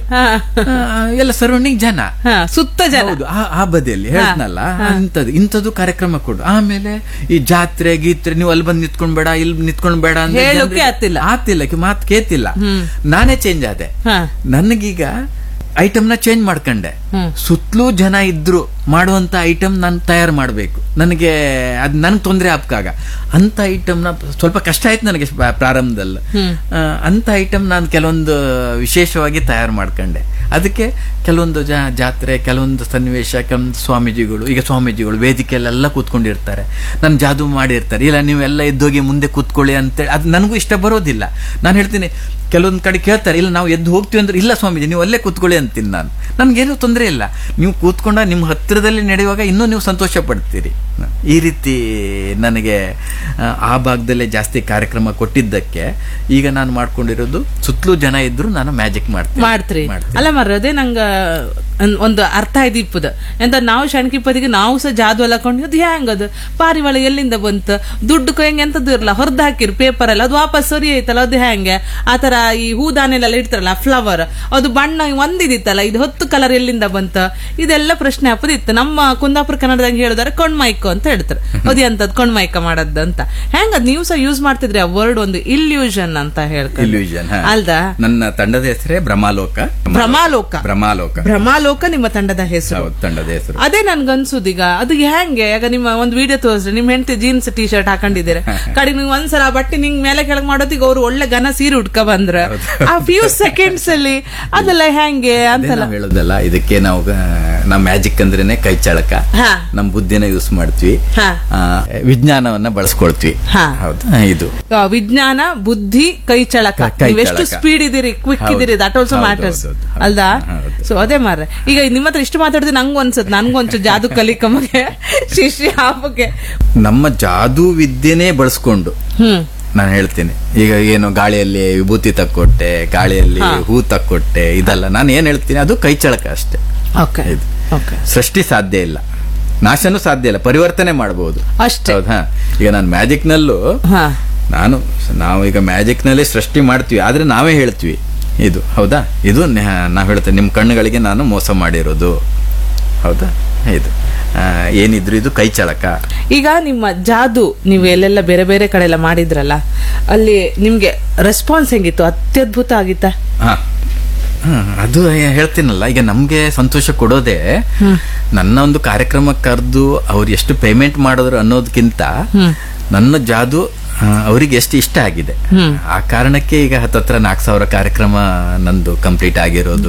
ಎಲ್ಲ ಸರೌಂಡಿಂಗ್ ಜನ, ಸುತ್ತ ಜನ. ಹೌದು, ಆ ಬದಿಯಲ್ಲಿ ಹೇಳ್ತನಲ್ಲ, ಇಂಥದ್ದು ಇಂಥದ್ದು ಕಾರ್ಯಕ್ರಮ ಕೊಡು. ಆಮೇಲೆ ಈ ಜಾತ್ರೆ ಗೀತ್ರೆ ನೀವು ಅಲ್ಲಿ ಬಂದು ನಿಂತ್ಕೊಂಡ್ ಬೇಡ, ಇಲ್ಲಿ ನಿಂತ್ಕೊಂಡ್ ಬೇಡ ಅಂತ ಆತಿಲ್ಲ, ಮಾತು ಕೇತಿಲ್ಲ. ನಾನೇ ಚೇಂಜ್ ಆದೆ. ನನಗೀಗ ಐಟಮ್ ನ ಚೇಂಜ್ ಮಾಡ್ಕೊಂಡೆ. ಸುತ್ತಲೂ ಜನ ಇದ್ರು ಮಾಡುವಂತ ಐಟಮ್ ನಾನು ತಯಾರು ಮಾಡ್ಬೇಕು. ನನಗೆ ಅದ್ ನನ್ಗೆ ತೊಂದರೆ ಆಗ್ಕಾಗ ಅಂತ ಐಟಮ್ ನ ಸ್ವಲ್ಪ ಕಷ್ಟ ಆಯ್ತು ನನಗೆ ಪ್ರಾರಂಭದಲ್ಲಿ. ಅಂತ ಐಟಮ್ ನಾನು ಕೆಲವೊಂದು ವಿಶೇಷವಾಗಿ ತಯಾರು ಮಾಡ್ಕೊಂಡೆ. ಅದಕ್ಕೆ ಕೆಲವೊಂದು ಜಾತ್ರೆ, ಕೆಲವೊಂದು ಸನ್ನಿವೇಶ, ಕೆಲವೊಂದು ಸ್ವಾಮೀಜಿಗಳು, ಈಗ ಸ್ವಾಮೀಜಿಗಳು ವೇದಿಕೆಯಲ್ಲೆಲ್ಲ ಕೂತ್ಕೊಂಡಿರ್ತಾರೆ, ನನ್ ಜಾದೂ ಮಾಡಿರ್ತಾರೆ, ಇಲ್ಲ ನೀವೆಲ್ಲ ಎದ್ದೋಗಿ ಮುಂದೆ ಕೂತ್ಕೊಳ್ಳಿ ಅಂತೇಳಿ. ಅದು ನನಗೂ ಇಷ್ಟ ಬರೋದಿಲ್ಲ. ನಾನು ಹೇಳ್ತೀನಿ, ಕೆಲವೊಂದ್ ಕಡೆ ಕೇಳ್ತಾರೆ, ಇಲ್ಲ ನಾವು ಎದ್ದು ಹೋಗ್ತೀವಿ ಅಂದ್ರೆ, ಇಲ್ಲ ಸ್ವಾಮೀಜಿ ನೀವು ಅಲ್ಲೇ ಕೂತ್ಕೊಳ್ಳಿ ಅಂತೀನಿ ನಾನು. ನನ್ಗೇನು ತೊಂದರೆ ಇಲ್ಲ, ನೀವು ಕೂತ್ಕೊಂಡ ನಿಮ್ಮ ಹತ್ತಿರದಲ್ಲಿ ನಡೆಯುವಾಗ ಇನ್ನೂ ನೀವು ಸಂತೋಷ ಪಡ್ತೀರಿ. ಈ ರೀತಿ ನನಗೆ ಆ ಭಾಗದಲ್ಲೇ ಜಾಸ್ತಿ ಕಾರ್ಯಕ್ರಮ ಕೊಟ್ಟಿದ್ದಕ್ಕೆ ಈಗ ನಾನು ಮಾಡ್ಕೊಂಡಿರೋದು, ಸುತ್ತಲೂ ಜನ ಇದ್ರು ನಾನು ಮ್ಯಾಜಿಕ್ ಮಾಡ್ತೀನಿ. ಮಾಡ್ತೀರಿ ಅಲ್ಲ ಮರ, ಅದೇ ನಂಗ ಒಂದು ಅರ್ಥ ಆಯ್ತು ಇಪ್ಪದ ಎಂತ. ನಾವು ಶಣಕಿಪ್ಪದಿಗೆ ನಾವು ಸಹ ಜಾದು ಎಲ್ಲ ಕೊಂಡಿದ್ದು ಹೆಂಗದು ಪಾರಿವಾಳ ಎಲ್ಲಿಂದ ಬಂತು, ದುಡ್ಡು ಹೆಂಗೆ ಎಂತದ್ದು ಇರಲ್ಲ, ಹೊರದ್ ಹಾಕಿರ್ ಪೇಪರ್ ಎಲ್ಲ, ಅದು ವಾಪಸ್ ಸರಿ ಐತಲ್ಲ, ಅದು ಹೆಂಗೆ ಆತರ. ಈ ಹೂದಾನೆಲ್ಲ ಇಡ್ತಾರಲ್ಲ ಫ್ಲವರ್, ಅದು ಬಣ್ಣ ಒಂದಿದಿತ್ತಲ್ಲ, ಇದು ಹೊತ್ತು ಕಲರ್ ಎಲ್ಲಿಂದ ಬಂತ, ಇದೆಲ್ಲ ಪ್ರಶ್ನೆ ಹಾಪದಿತ್ತು. ನಮ್ಮ ಕುಂದಾಪುರ ಕನ್ನಡದಾಗ ಹೇಳಿದಾರೆ ಕೊಂಡ್ಮೈಕ ಅಂತ ಹೇಳ್ತಾರೆ. ಅದು ಎಂತದ್ ಕೊಂಡ್ಮೈಕ ಮಾಡದ್ ಅಂತ. ಹೆಂಗದ್ ನೀವು ಸಹ ಯೂಸ್ ಮಾಡ್ತಿದ್ರಿ ಆ ವರ್ಡ್, ಒಂದು ಇಲ್ಯೂಷನ್ ಅಂತ ಹೇಳ್ತಾರೆ. ಇಲ್ಯೂಷನ್ ಅಲ್ದಾ? ನನ್ನ ತಂಡದ ಹೆಸರೇ ಭ್ರಮಾಲೋಕ. ಭ್ರಮಾಲೋಕ ಭ್ರಮಾಲೋಕ ಭ್ರಮಾಲೋಕ ನಿಮ್ಮ ತಂಡದ ಹೆಸರು. ತಂಡದ ಹೆಸರು ಅದೇ ನನ್ಗನ್ಸುದೀಗ ಅದು ಹೆಂಗೆ. ಈಗ ನಿಮ್ಮ ಒಂದು ವಿಡಿಯೋ ತೋರಿಸ್ರಿ, ನಿಮ್ ಹೆಂಡತಿ ಜೀನ್ಸ್ ಟಿ ಶರ್ಟ್ ಹಾಕೊಂಡಿದ್ದೀರ, ಕಡೆಗೆ ನೀವು ಒಂದ್ಸಲ ಬಟ್ಟೆ ನಿಂಗ್ ಮೇಲೆ ಕೆಳಗ್ ಮಾಡೋದೀಗ ಅವ್ರು ಒಳ್ಳೆ ಘನ ಸೀರೆ ಉಟ್ಕ ಬಂದ್ರ ಆ ಫ್ಯೂ ಸೆಕೆಂಡ್ಸ್ ಅಲ್ಲಿ ಅದೆಲ್ಲ ಹೆಂಗೆ ಅಂತಲ್ಲ ಹೇಳೋದಲ್ಲ. ಇದಕ್ಕೆ ನಾವು ನಮ್ ಮ್ಯಾಜಿಕ್ ಅಂದ್ರೇನೆ ಕೈ ಚಳಕ, ನಮ್ ಬುದ್ಧಿನ ಯೂಸ್ ಮಾಡ್ತೀವಿ, ವಿಜ್ಞಾನವನ್ನ ಬಳಸ್ಕೊಳ್ತೀವಿ. ಇದು ವಿಜ್ಞಾನ, ಬುದ್ಧಿ, ಕೈ ಚಳಕ. ನೀವೆಷ್ಟು ಸ್ಪೀಡ್ ಇದೀರಿ, ಕ್ವಿಕ್ ಇದೀರಿ, ದಟ್ ಆಲ್ಸೋ ಮ್ಯಾಟರ್ಸ್ ಅಲ್ದಾ? ಸೊ ಅದೇ ಮಾರ್ರೆ, ಈಗ ನಿಮ್ಮ ಹತ್ರ ಇಷ್ಟು ಮಾತಾಡಿದ್ರೆ ನಂಗೂ ಅನ್ಸತ್, ನನ್ಗೊಂಚು ಜಾದು ಕಲಿಕಮಗೆ ಶಿಷ್ಯ ಹಾಪಕ್ಕೆ. ನಮ್ಮ ಜಾದೂ ವಿದ್ಯೆನೇ ಬಳಸ್ಕೊಂಡು ನಾನು ಹೇಳ್ತೀನಿ, ಈಗ ಏನು ಗಾಳಿಯಲ್ಲಿ ವಿಭೂತಿ ತಕ್ಕೊಟ್ಟೆ, ಗಾಳಿಯಲ್ಲಿ ಹೂ ತಕ್ಕೊಟ್ಟೆ, ಇದಲ್ಲ ನಾನು ಏನ್ ಹೇಳ್ತೀನಿ, ಅದು ಕೈ ಚಳಕ ಅಷ್ಟೇ. ಸೃಷ್ಟಿ ಸಾಧ್ಯ ಇಲ್ಲ, ನಾಶನೂ ಸಾಧ್ಯ ಇಲ್ಲ, ಪರಿವರ್ತನೆ ಮಾಡಬಹುದು ಅಷ್ಟೇ. ಹೌದಾ? ಈಗ ನಾನು ಮ್ಯಾಜಿಕ್ ನಲ್ಲೂ ನಾನು ನಾವು ಈಗ ಮ್ಯಾಜಿಕ್ ನಲ್ಲಿ ಸೃಷ್ಟಿ ಮಾಡ್ತೀವಿ, ಆದ್ರೆ ನಾವೇ ಹೇಳ್ತೀವಿ ಇದು ಹೌದಾ, ಇದು ನಾವು ಹೇಳ್ತೇವೆ ನಿಮ್ಮ ಕಣ್ಣುಗಳಿಗೆ ನಾನು ಮೋಸ ಮಾಡಿರೋದು, ಹೌದಾ. ಇದು ಆ, ಏನಿದ್ರು ಇದು ಕೈ ಚಳಕ. ಈಗ ನಿಮ್ಮ ಜಾದು ನೀವು ಎಲ್ಲೆಲ್ಲ ಬೇರೆ ಬೇರೆ ಕಡೆ ಎಲ್ಲ ಮಾಡಿದ್ರಲ್ಲ, ಅಲ್ಲಿ ನಿಮ್ಗೆ ರೆಸ್ಪಾನ್ಸ್ ಹೆಂಗಿತ್ತು? ಅತ್ಯದ್ಭುತ ಆಗಿತ್ತಾ? ಹಾ ಅದು ಹೇಳ್ತೀನಲ್ಲ, ಈಗ ನಮ್ಗೆ ಸಂತೋಷ ಕೊಡೋದೇ ನನ್ನ ಒಂದು ಕಾರ್ಯಕ್ರಮ ಕರೆದು ಅವ್ರು ಎಷ್ಟು ಪೇಮೆಂಟ್ ಮಾಡಿದ್ರು ಅನ್ನೋದಕ್ಕಿಂತ ನನ್ನ ಜಾದು ಅವರಿಗೆ ಎಷ್ಟು ಇಷ್ಟ ಆಗಿದೆ. ಆ ಕಾರಣಕ್ಕೆ ಈಗ ಹತ್ತತ್ರ ನಾಲ್ಕು ಸಾವಿರ ಕಾರ್ಯಕ್ರಮ ನಂದು ಕಂಪ್ಲೀಟ್ ಆಗಿರೋದು.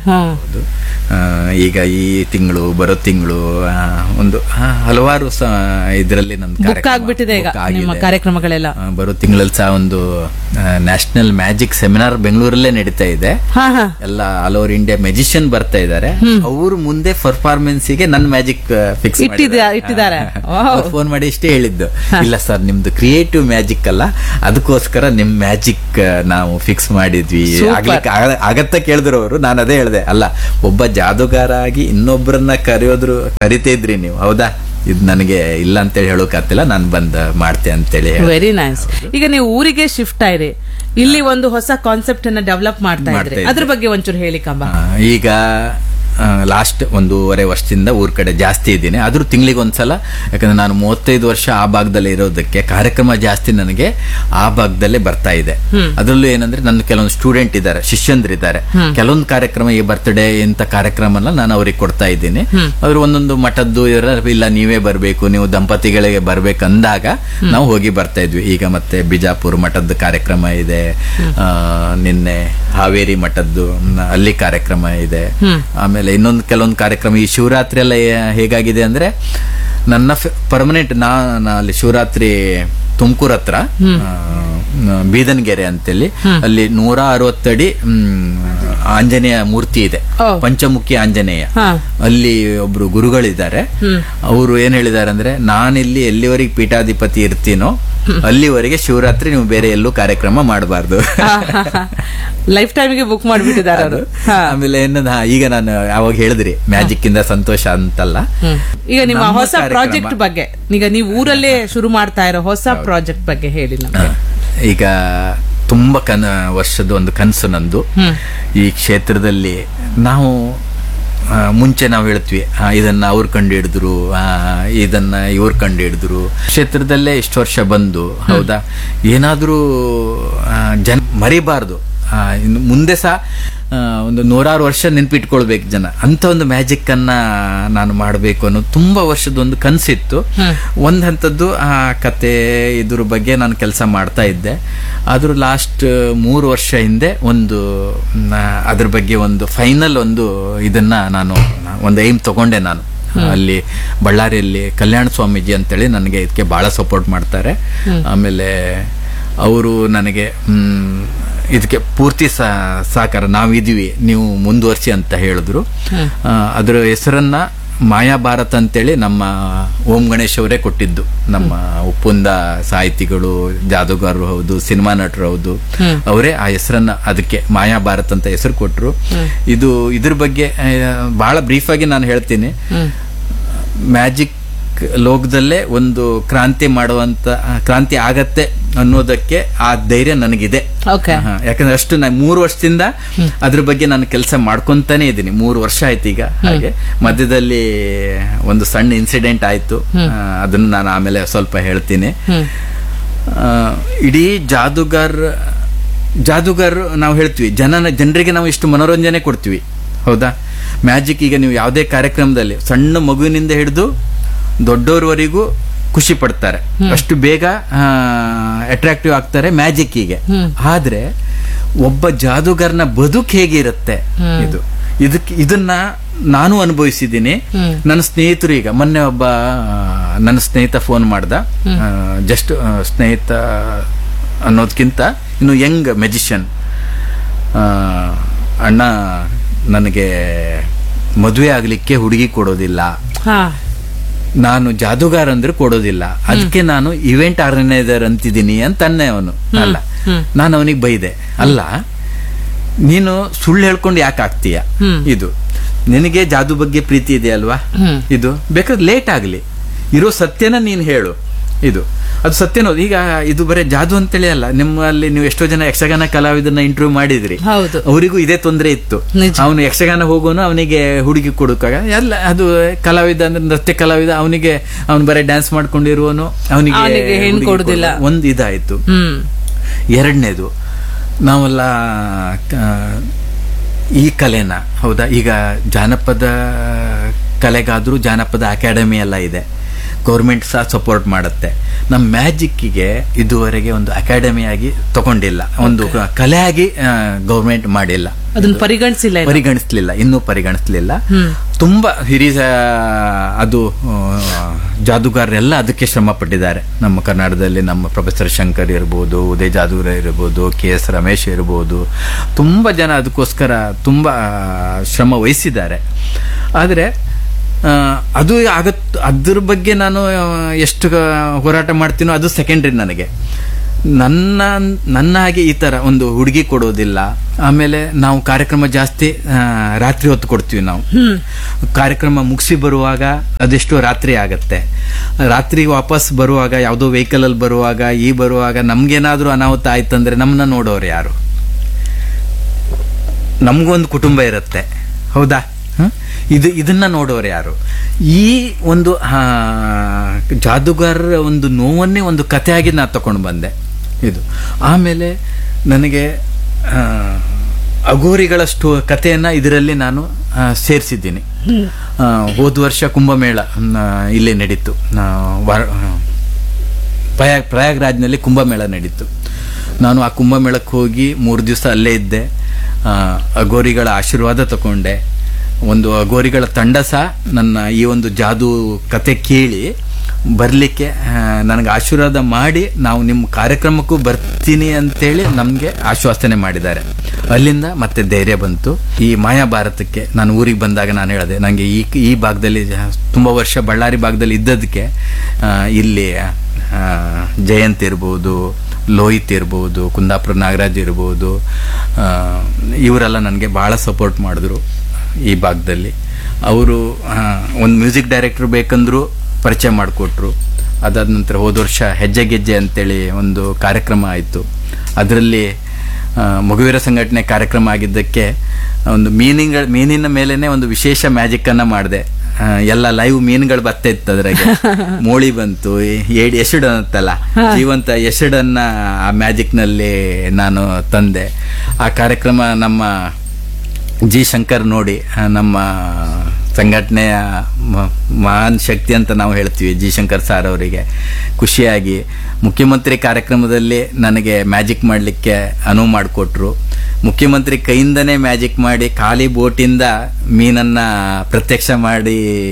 ಈಗ ಈ ತಿಂಗಳು ಬರೋ ತಿಂಗಳು ಒಂದು ಹಲವಾರು ಇದರಲ್ಲಿ ನಂದು ಕಾರ್ಯಕ್ರಮಗಳೆಲ್ಲ ಬರೋ ತಿಂಗಳಲ್ಲಿ ಸಹ ಒಂದು ನ್ಯಾಷನಲ್ ಮ್ಯಾಜಿಕ್ ಸೆಮಿನಾರ್ ಬೆಂಗಳೂರಲ್ಲೇ ನಡೀತಾ ಇದೆ. ಎಲ್ಲ ಆಲ್ ಓವರ್ ಇಂಡಿಯಾ ಮ್ಯಾಜಿಷಿಯನ್ ಬರ್ತಾ ಇದ್ದಾರೆ. ಅವರು ಮುಂದೆ ಪರ್ಫಾರ್ಮೆನ್ಸ್ ಗೆ ನನ್ನ ಮ್ಯಾಜಿಕ್ ಫಿಕ್ಸ್ ಇಟ್ಟಿದ್ದಾರೆ. ಫೋನ್ ಮಾಡಿ ಇಷ್ಟೇ ಹೇಳಿದ್ದು, ಇಲ್ಲ ಸರ್ ನಿಮ್ದು ಕ್ರಿಯೇಟಿವ್ ಮ್ಯಾಜಿಕ್ ಅಲ್ಲ, ಅದಕ್ಕೋಸ್ಕರ ನಿಮ್ ಮ್ಯಾಜಿಕ್ ನಾವು ಫಿಕ್ಸ್ ಮಾಡಿದ್ವಿ. ಆಗ್ಲಿಕ್ಕೆ ಆಗತ್ತ ಕೇಳಿದ್ರು ಅವರು. ನಾನು ಅದೇ ಹೇಳಿದೆ, ಅಲ್ಲ ಒಬ್ಬ ಜಾದೂಗಾರ ಆಗಿ ಇನ್ನೊಬ್ಬರನ್ನ ಕರೆಯೋದ್ರು ಕರಿತಿದ್ರಿ ನೀವು, ಹೌದಾ, ಇದು ನನಗೆ ಇಲ್ಲ ಅಂತೇಳಿ ಹೇಳೋಕಾಗ್ತಿಲ್ಲ, ನಾನು ಬಂದ್ ಮಾಡ್ತೆ ಅಂತೇಳಿ. Very nice. ಈಗ ನೀವು ಊರಿಗೆ ಶಿಫ್ಟ್ ಆಯ್ರಿ, ಇಲ್ಲಿ ಒಂದು ಹೊಸ ಕಾನ್ಸೆಪ್ಟ್ ಅನ್ನ ಡೆವಲಪ್ ಮಾಡ್ತಾ ಇದ್ರಿ, ಅದ್ರ ಬಗ್ಗೆ ಒಂಚೂರು ಹೇಳಿ ಕಂಬ. ಈಗ ಲಾಸ್ಟ್ ಒಂದೂವರೆ ವರ್ಷದಿಂದ ಊರ್ ಕಡೆ ಜಾಸ್ತಿ ಇದ್ದೀನಿ. ಆದ್ರೂ ತಿಂಗಳಿಗೆ ಒಂದ್ಸಲ, ಯಾಕಂದ್ರೆ ನಾನು ಮೂವತ್ತೈದು ವರ್ಷ ಆ ಭಾಗದಲ್ಲಿ ಇರೋದಕ್ಕೆ ಕಾರ್ಯಕ್ರಮ ಜಾಸ್ತಿ ನನಗೆ ಆ ಭಾಗದಲ್ಲೇ ಬರ್ತಾ ಇದೆ. ಅದರಲ್ಲೂ ಏನಂದ್ರೆ ನನ್ನ ಕೆಲವೊಂದು ಸ್ಟೂಡೆಂಟ್ ಇದ್ದಾರೆ, ಶಿಷ್ಯಂದ್ರಿದ್ದಾರೆ. ಕೆಲವೊಂದು ಕಾರ್ಯಕ್ರಮ, ಈ ಬರ್ತ್ಡೇ ಇಂಥ ಕಾರ್ಯಕ್ರಮ ನಾನು ಅವ್ರಿಗೆ ಕೊಡ್ತಾ ಇದ್ದೀನಿ. ಅವ್ರು ಒಂದೊಂದು ಮಠದ್ದು ಇಲ್ಲ ನೀವೇ ಬರ್ಬೇಕು, ನೀವು ದಂಪತಿಗಳಿಗೆ ಬರ್ಬೇಕಂದಾಗ ನಾವು ಹೋಗಿ ಬರ್ತಾ ಇದ್ವಿ. ಈಗ ಮತ್ತೆ ಬಿಜಾಪುರ ಮಠದ್ದು ಕಾರ್ಯಕ್ರಮ ಇದೆ, ನಿನ್ನೆ ಹಾವೇರಿ ಮಠದ್ದು ಅಲ್ಲಿ ಕಾರ್ಯಕ್ರಮ ಇದೆ. ಆಮೇಲೆ ಇನ್ನೊಂದು ಕೆಲವೊಂದು ಕಾರ್ಯಕ್ರಮ, ಈ ಶಿವರಾತ್ರಿ ಎಲ್ಲ ಹೇಗಾಗಿದೆ ಅಂದ್ರೆ ನನ್ನ ಪರ್ಮನೆಂಟ್ ನಾನು ಅಲ್ಲಿ ಶಿವರಾತ್ರಿ ತುಮಕೂರ್ ಹತ್ರ ಬೀದನ್ಗೆರೆ ಅಂತೇಳಿ ಅಲ್ಲಿ ನೂರ ಅರವತ್ತಡಿ ಆಂಜನೇಯ ಮೂರ್ತಿ ಇದೆ, ಪಂಚಮುಖಿ ಆಂಜನೇಯ. ಅಲ್ಲಿ ಒಬ್ರು ಗುರುಗಳಿದ್ದಾರೆ. ಅವರು ಏನ್ ಹೇಳಿದ್ದಾರೆ ಅಂದ್ರೆ, ನಾನಿಲ್ಲಿ ಎಲ್ಲಿವರೆಗೆ ಪೀಠಾಧಿಪತಿ ಇರ್ತೀನೋ ಅಲ್ಲಿವರೆಗೆ ಶಿವರಾತ್ರಿ ನೀವು ಬೇರೆ ಎಲ್ಲೂ ಕಾರ್ಯಕ್ರಮ ಮಾಡಬಾರ್ದು. ಲೈಫ್ ಟೈಮ್ಗೆ ಬುಕ್ ಮಾಡಿಬಿಟ್ಟಿದ್ದಾರೆ ಅವರು. ಆಮೇಲೆ ಏನು, ಈಗ ನಾನು ಯಾವಾಗ ಹೇಳಿದ್ರಿ ಮ್ಯಾಜಿಕ್ ಇಂದ ಸಂತೋಷ ಅಂತಲ್ಲ, ಈಗ ನಿಮ್ಮ ಹೊಸ ಪ್ರಾಜೆಕ್ಟ್ ಬಗ್ಗೆ, ಈಗ ನೀವು ಊರಲ್ಲೇ ಶುರು ಮಾಡ್ತಾ ಇರೋ ಹೊಸ ಪ್ರಾಜೆಕ್ಟ್ ಬಗ್ಗೆ ಹೇಳಿ ನಮಗೆ. ಈಗ ತುಂಬಾ ಕನ ವರ್ಷದ ಒಂದು ಕನಸು ನಂದು ಈ ಕ್ಷೇತ್ರದಲ್ಲಿ. ನಾವು ಮುಂಚೆ ನಾವು ಹೇಳ್ತೀವಿ ಇದನ್ನ ಅವ್ರು ಕಂಡು ಹಿಡಿದ್ರು, ಇದನ್ನ ಇವ್ರು ಕಂಡು ಹಿಡಿದ್ರು. ಕ್ಷೇತ್ರದಲ್ಲೇ ಇಷ್ಟು ವರ್ಷ ಬಂದು, ಹೌದಾ, ಏನಾದ್ರೂ ಜನ ಮರಿಬಾರ್ದು. ಇನ್ನು ಮುಂದೆ ಸಹ ಒಂದು ನೂರಾರು ವರ್ಷ ನೆನ್ಪಿಟ್ಕೊಳ್ಬೇಕು ಜನ, ಅಂತ ಒಂದು ಮ್ಯಾಜಿಕ್ ಅನ್ನ ನಾನು ಮಾಡಬೇಕು ಅನ್ನೋ ತುಂಬಾ ವರ್ಷದ ಒಂದು ಕನಸಿತ್ತು. ಒಂದ್ ಹಂತದ್ದು ಆ ಕತೆ ಇದ್ರ ಬಗ್ಗೆ ನಾನು ಕೆಲಸ ಮಾಡ್ತಾ ಇದ್ದೆ. ಆದ್ರೂ ಲಾಸ್ಟ್ ಮೂರು ವರ್ಷ ಹಿಂದೆ ಒಂದು ಅದ್ರ ಬಗ್ಗೆ ಒಂದು ಫೈನಲ್ ಒಂದು ಇದನ್ನ ನಾನು ಒಂದು ಏಮ್ ತಗೊಂಡೆ. ನಾನು ಅಲ್ಲಿ ಬಳ್ಳಾರಿಯಲ್ಲಿ ಕಲ್ಯಾಣ ಸ್ವಾಮೀಜಿ ಅಂತೇಳಿ ನನಗೆ ಇದಕ್ಕೆ ಬಹಳ ಸಪೋರ್ಟ್ ಮಾಡ್ತಾರೆ. ಆಮೇಲೆ ಅವರು ನನಗೆ ಹ್ಮ್ ಇದಕ್ಕೆ ಪೂರ್ತಿ ಸಹಕಾರ, ನಾವಿದೀವಿ, ನೀವು ಮುಂದುವರ್ಸಿ ಅಂತ ಹೇಳಿದ್ರು. ಅದರ ಹೆಸರನ್ನ ಮಾಯಾ ಭಾರತ್ ಅಂತೇಳಿ ನಮ್ಮ ಓಂ ಗಣೇಶ್ ಅವರೇ ಕೊಟ್ಟಿದ್ದು. ನಮ್ಮ ಉಪ್ಪುಂದ ಸಾಹಿತಿಗಳು, ಜಾದೂಗಾರರು ಹೌದು, ಸಿನಿಮಾ ನಟರು ಹೌದು, ಅವರೇ ಆ ಹೆಸರನ್ನ ಅದಕ್ಕೆ ಮಾಯಾ ಭಾರತ್ ಅಂತ ಹೆಸರು ಕೊಟ್ರು. ಇದು ಇದ್ರ ಬಗ್ಗೆ ಬಹಳ ಬ್ರೀಫ್ ಆಗಿ ನಾನು ಹೇಳ್ತೀನಿ. ಮ್ಯಾಜಿಕ್ ಲೋಕದಲ್ಲೇ ಒಂದು ಕ್ರಾಂತಿ ಮಾಡುವಂತ ಕ್ರಾಂತಿ ಆಗತ್ತೆ ಅನ್ನೋದಕ್ಕೆ ಆ ಧೈರ್ಯ ನನಗಿದೆ. ಯಾಕಂದ್ರೆ ಅಷ್ಟು ನಾನು ಮೂರು ವರ್ಷದಿಂದ ಅದ್ರ ಬಗ್ಗೆ ನಾನು ಕೆಲಸ ಮಾಡ್ಕೊಂತಾನೆ ಇದ್ದೀನಿ. ಮೂರು ವರ್ಷ ಆಯ್ತು ಈಗ. ಹಾಗೆ ಮಧ್ಯದಲ್ಲಿ ಒಂದು ಸಣ್ಣ ಇನ್ಸಿಡೆಂಟ್ ಆಯ್ತು, ಅದನ್ನ ನಾನು ಆಮೇಲೆ ಸ್ವಲ್ಪ ಹೇಳ್ತೀನಿ. ಇಡೀ ಜಾದೂಗಾರ್ ಜಾದೂಗಾರ್ ನಾವು ಹೇಳ್ತೀವಿ, ಜನನ ಜನರಿಗೆ ನಾವು ಇಷ್ಟು ಮನೋರಂಜನೆ ಕೊಡ್ತೀವಿ, ಹೌದಾ. ಮ್ಯಾಜಿಕ್ ಈಗ ನೀವು ಯಾವುದೇ ಕಾರ್ಯಕ್ರಮದಲ್ಲಿ ಸಣ್ಣ ಮಗುವಿನಿಂದ ಹಿಡಿದು ದೊಡ್ಡೋರ್ವರೆಗೂ ಖುಷಿ ಪಡ್ತಾರೆ, ಅಷ್ಟು ಬೇಗ ಅಟ್ರಾಕ್ಟಿವ್ ಆಗ್ತಾರೆ ಮ್ಯಾಜಿಕ್ಕಿಗೆ. ಆದ್ರೆ ಒಬ್ಬ ಜಾದೂಗಾರನ ಬದುಕು ಹೇಗಿರುತ್ತೆ, ಇದು ಇದಕ್ಕೆ ಇದನ್ನ ನಾನು ಅನುಭವಿಸಿದ್ದೀನಿ. ನನ್ನ ಸ್ನೇಹಿತರು, ಈಗ ಮೊನ್ನೆ ಒಬ್ಬ ನನ್ನ ಸ್ನೇಹಿತ ಫೋನ್ ಮಾಡ್ದ, ಜಸ್ಟ್ ಸ್ನೇಹಿತ ಅನ್ನೋದಕ್ಕಿಂತ ಇನ್ನು ಯಂಗ್ ಮ್ಯಾಜಿಷಿಯನ್, ಅಣ್ಣ ನನಗೆ ಮದುವೆ ಆಗ್ಲಿಕ್ಕೆ ಹುಡುಗಿ ಕೊಡೋದಿಲ್ಲ, ನಾನು ಜಾದೂಗಾರ ಅಂದ್ರೆ ಕೊಡೋದಿಲ್ಲ, ಅದಕ್ಕೆ ನಾನು ಇವೆಂಟ್ ಆರ್ಗನೈಸರ್ ಅಂತಿದ್ದೀನಿ ಅಂತನ್ನೆ ಅವನು. ಅಲ್ಲ, ನಾನು ಅವನಿಗೆ ಬೈದೆ, ಅಲ್ಲ ನೀನು ಸುಳ್ಳು ಹೇಳ್ಕೊಂಡು ಯಾಕೆ ಆಗ್ತೀಯ, ಇದು ನಿನಗೆ ಜಾದು ಬಗ್ಗೆ ಪ್ರೀತಿ ಇದೆ ಅಲ್ವಾ, ಇದು ಬೇಕಾದ್ರೆ ಲೇಟ್ ಆಗ್ಲಿ, ಇರೋ ಸತ್ಯನ ನೀನ್ ಹೇಳು. ಇದು ಅದು ಸತ್ಯನೋದು. ಈಗ ಇದು ಬರೀ ಜಾದು ಅಂತೇಳಿ ಅಲ್ಲ, ನಿಮ್ಮಲ್ಲಿ ನೀವು ಎಷ್ಟೋ ಜನ ಯಕ್ಷಗಾನ ಕಲಾವಿದನ್ನ ಇಂಟರ್ವ್ಯೂ ಮಾಡಿದ್ರಿ, ಹೌದು, ಅವರಿಗೂ ಇದೇ ತೊಂದರೆ ಇತ್ತು. ಅವನು ಯಕ್ಷಗಾನ ಹೋಗೋನು, ಅವನಿಗೆ ಹುಡುಗಿ ಕೊಡುಕಾಗ ಎಲ್ಲ ಅದು ಕಲಾವಿದ ಅಂದ್ರೆ ನೃತ್ಯ ಕಲಾವಿದ, ಅವನಿಗೆ ಅವನು ಬರೀ ಡ್ಯಾನ್ಸ್ ಮಾಡ್ಕೊಂಡಿರುವನು, ಅವನಿಗೆ ಹೆಣ್ಣು ಕೊಡುದಿಲ್ಲ. ಒಂದು ಇದಾಯ್ತು. ಎರಡನೇದು, ನಾವೆಲ್ಲ ಈ ಕಲೆನ ಹೌದಾ, ಈಗ ಜಾನಪದ ಕಲೆಗಾದ್ರೂ ಜಾನಪದ ಅಕಾಡೆಮಿ ಎಲ್ಲ ಇದೆ, ಗೌರ್ಮೆಂಟ್ ಸಹ ಸಪೋರ್ಟ್ ಮಾಡುತ್ತೆ. ನಮ್ಮ ಮ್ಯಾಜಿಕ್ಕಿಗೆ ಇದುವರೆಗೆ ಒಂದು ಅಕಾಡೆಮಿ ಆಗಿ ತಗೊಂಡಿಲ್ಲ, ಒಂದು ಕಲೆಯಾಗಿ ಗೌರ್ಮೆಂಟ್ ಮಾಡಿಲ್ಲ, ಅದನ್ನ ಪರಿಗಣಿಸಿಲ್ಲ ಪರಿಗಣಿಸ್ಲಿಲ್ಲ ಇನ್ನೂ ಪರಿಗಣಿಸ್ಲಿಲ್ಲ. ತುಂಬಾ ಹಿರಿಯ ಅದು ಜಾದೂಗಾರರೆಲ್ಲ ಅದಕ್ಕೆ ಶ್ರಮ ಪಟ್ಟಿದ್ದಾರೆ ನಮ್ಮ ಕರ್ನಾಟಕದಲ್ಲಿ. ನಮ್ಮ ಪ್ರೊಫೆಸರ್ ಶಂಕರ್ ಇರ್ಬೋದು, ಉದಯ್ ಜಾದೂರ ಇರ್ಬೋದು, ಕೆ ಎಸ್ ರಮೇಶ್ ಇರ್ಬೋದು, ತುಂಬಾ ಜನ ಅದಕ್ಕೋಸ್ಕರ ತುಂಬಾ ಶ್ರಮ ವಹಿಸಿದ್ದಾರೆ. ಆದರೆ ಅದು ಆಗತ್ ಅದ್ರ ಬಗ್ಗೆ ನಾನು ಎಷ್ಟು ಹೋರಾಟ ಮಾಡ್ತೀನೋ ಅದು ಸೆಕೆಂಡ್ರಿ ನನಗೆ. ನನ್ನ ನನ್ನ ಹಾಗೆ ಈ ತರ ಒಂದು ಹುಡುಗಿ ಕೊಡೋದಿಲ್ಲ. ಆಮೇಲೆ ನಾವು ಕಾರ್ಯಕ್ರಮ ಜಾಸ್ತಿ ರಾತ್ರಿ ಹೊತ್ತು ಕೊಡ್ತೀವಿ. ನಾವು ಕಾರ್ಯಕ್ರಮ ಮುಗಿಸಿ ಬರುವಾಗ ಅದೆಷ್ಟೋ ರಾತ್ರಿ ಆಗತ್ತೆ. ರಾತ್ರಿ ವಾಪಸ್ ಬರುವಾಗ ಯಾವುದೋ ವೆಹಿಕಲ್ ಅಲ್ಲಿ ಬರುವಾಗ ಈ ಬರುವಾಗ ನಮ್ಗೇನಾದ್ರೂ ಅನಾಹುತ ಆಯ್ತಂದ್ರೆ ನಮ್ಮನ್ನ ನೋಡೋರು ಯಾರು? ನಮ್ಗೊಂದು ಕುಟುಂಬ ಇರುತ್ತೆ, ಹೌದಾ? ಇದು ಇದನ್ನ ನೋಡೋರು ಯಾರು? ಈ ಒಂದು ಜಾದೂಗಾರರ ಒಂದು ನೋವನ್ನೇ ಒಂದು ಕಥೆಯಾಗಿ ನಾನು ತಗೊಂಡು ಬಂದೆ ಇದು. ಆಮೇಲೆ ನನಗೆ ಅಘೋರಿಗಳ ಸ್ಟೋ ಕಥೆಯನ್ನ ಇದರಲ್ಲಿ ನಾನು ಸೇರಿಸಿದ್ದೀನಿ. ಹೋದ ವರ್ಷ ಕುಂಭಮೇಳ ಇಲ್ಲೇ ನಡೀತು, ಪ್ರಯಾಗ್ ಪ್ರಯಾಗ್ರಾಜ್ನಲ್ಲಿ ಕುಂಭಮೇಳ ನಡೀತು. ನಾನು ಆ ಕುಂಭಮೇಳಕ್ಕೆ ಹೋಗಿ ಮೂರು ದಿವಸ ಅಲ್ಲೇ ಇದ್ದೆ. ಅಘೋರಿಗಳ ಆಶೀರ್ವಾದ ತಗೊಂಡೆ. ಒಂದು ಅಘೋರಿಗಳ ತಂಡ ಸಹ ನನ್ನ ಈ ಒಂದು ಜಾದೂ ಕತೆ ಕೇಳಿ ಬರಲಿಕ್ಕೆ ನನಗೆ ಆಶೀರ್ವಾದ ಮಾಡಿ ನಾವು ನಿಮ್ಮ ಕಾರ್ಯಕ್ರಮಕ್ಕೂ ಬರ್ತೀನಿ ಅಂತೇಳಿ ನಮಗೆ ಆಶ್ವಾಸನೆ ಮಾಡಿದ್ದಾರೆ. ಅಲ್ಲಿಂದ ಮತ್ತೆ ಧೈರ್ಯ ಬಂತು. ಈ ಮಾಯಾ ಭಾರತಕ್ಕೆ ನಾನು ಊರಿಗೆ ಬಂದಾಗ ನಾನು ಹೇಳಿದೆ, ನನಗೆ ಈ ಈ ಭಾಗದಲ್ಲಿ ತುಂಬ ವರ್ಷ ಬಳ್ಳಾರಿ ಭಾಗದಲ್ಲಿ ಇದ್ದದಕ್ಕೆ ಇಲ್ಲಿ ಜಯಂತ್ ಇರ್ಬೋದು, ಲೋಹಿತ್ ಇರ್ಬೋದು, ಕುಂದಾಪುರ ನಾಗರಾಜ್ ಇರ್ಬೋದು, ಇವರೆಲ್ಲ ನನಗೆ ಭಾಳ ಸಪೋರ್ಟ್ ಮಾಡಿದ್ರು ಈ ಭಾಗದಲ್ಲಿ. ಅವರು ಒಂದು ಮ್ಯೂಸಿಕ್ ಡೈರೆಕ್ಟರ್ ಬೇಕಂದ್ರು ಪರಿಚಯ ಮಾಡಿಕೊಟ್ರು. ಅದಾದ ನಂತರ ಹೋದ ವರ್ಷ ಹೆಜ್ಜೆ ಗೆಜ್ಜೆ ಅಂತೇಳಿ ಒಂದು ಕಾರ್ಯಕ್ರಮ ಆಯಿತು. ಅದರಲ್ಲಿ ಮಗುವೀರ ಸಂಘಟನೆ ಕಾರ್ಯಕ್ರಮ ಆಗಿದ್ದಕ್ಕೆ ಒಂದು ಮೀನಿನ ಮೀನಿನ ಮೇಲೇನೆ ಒಂದು ವಿಶೇಷ ಮ್ಯಾಜಿಕ್ ಅನ್ನ ಮಾಡಿದೆ. ಎಲ್ಲ ಲೈವ್ ಮೀನುಗಳು ಬರ್ತಾ ಇತ್ತು, ಅದ್ರಾಗೆ ಮೋಳಿ ಬಂತು, ಏಡಿ ಎಸಡು ಅಂತಲ್ಲ, ಜೀವಂತ ಎಸಡನ್ನ ಆ ಮ್ಯಾಜಿಕ್ ನಲ್ಲಿ ನಾನು ತಂದೆ. ಆ ಕಾರ್ಯಕ್ರಮ ನಮ್ಮ ಜಿ ಶಂಕರ್ ನೋಡಿ, ನಮ್ಮ ಸಂಘಟನೆಯ ಮಹಾನ್ ಶಕ್ತಿ ಅಂತ ನಾವು ಹೇಳ್ತೀವಿ, ಜಿ ಶಂಕರ್ ಸಾರ್ ಅವರಿಗೆ ಖುಷಿಯಾಗಿ ಮುಖ್ಯಮಂತ್ರಿ ಕಾರ್ಯಕ್ರಮದಲ್ಲಿ ನನಗೆ ಮ್ಯಾಜಿಕ್ ಮಾಡಲಿಕ್ಕೆ ಅನುವು ಮಾಡಿಕೊಟ್ರು. ಮುಖ್ಯಮಂತ್ರಿ ಕೈಯಿಂದನೇ ಮ್ಯಾಜಿಕ್ ಮಾಡಿ ಖಾಲಿ ಬೋಟಿಂದ ಮೀನನ್ನ ಪ್ರತ್ಯಕ್ಷ ಮಾಡಿ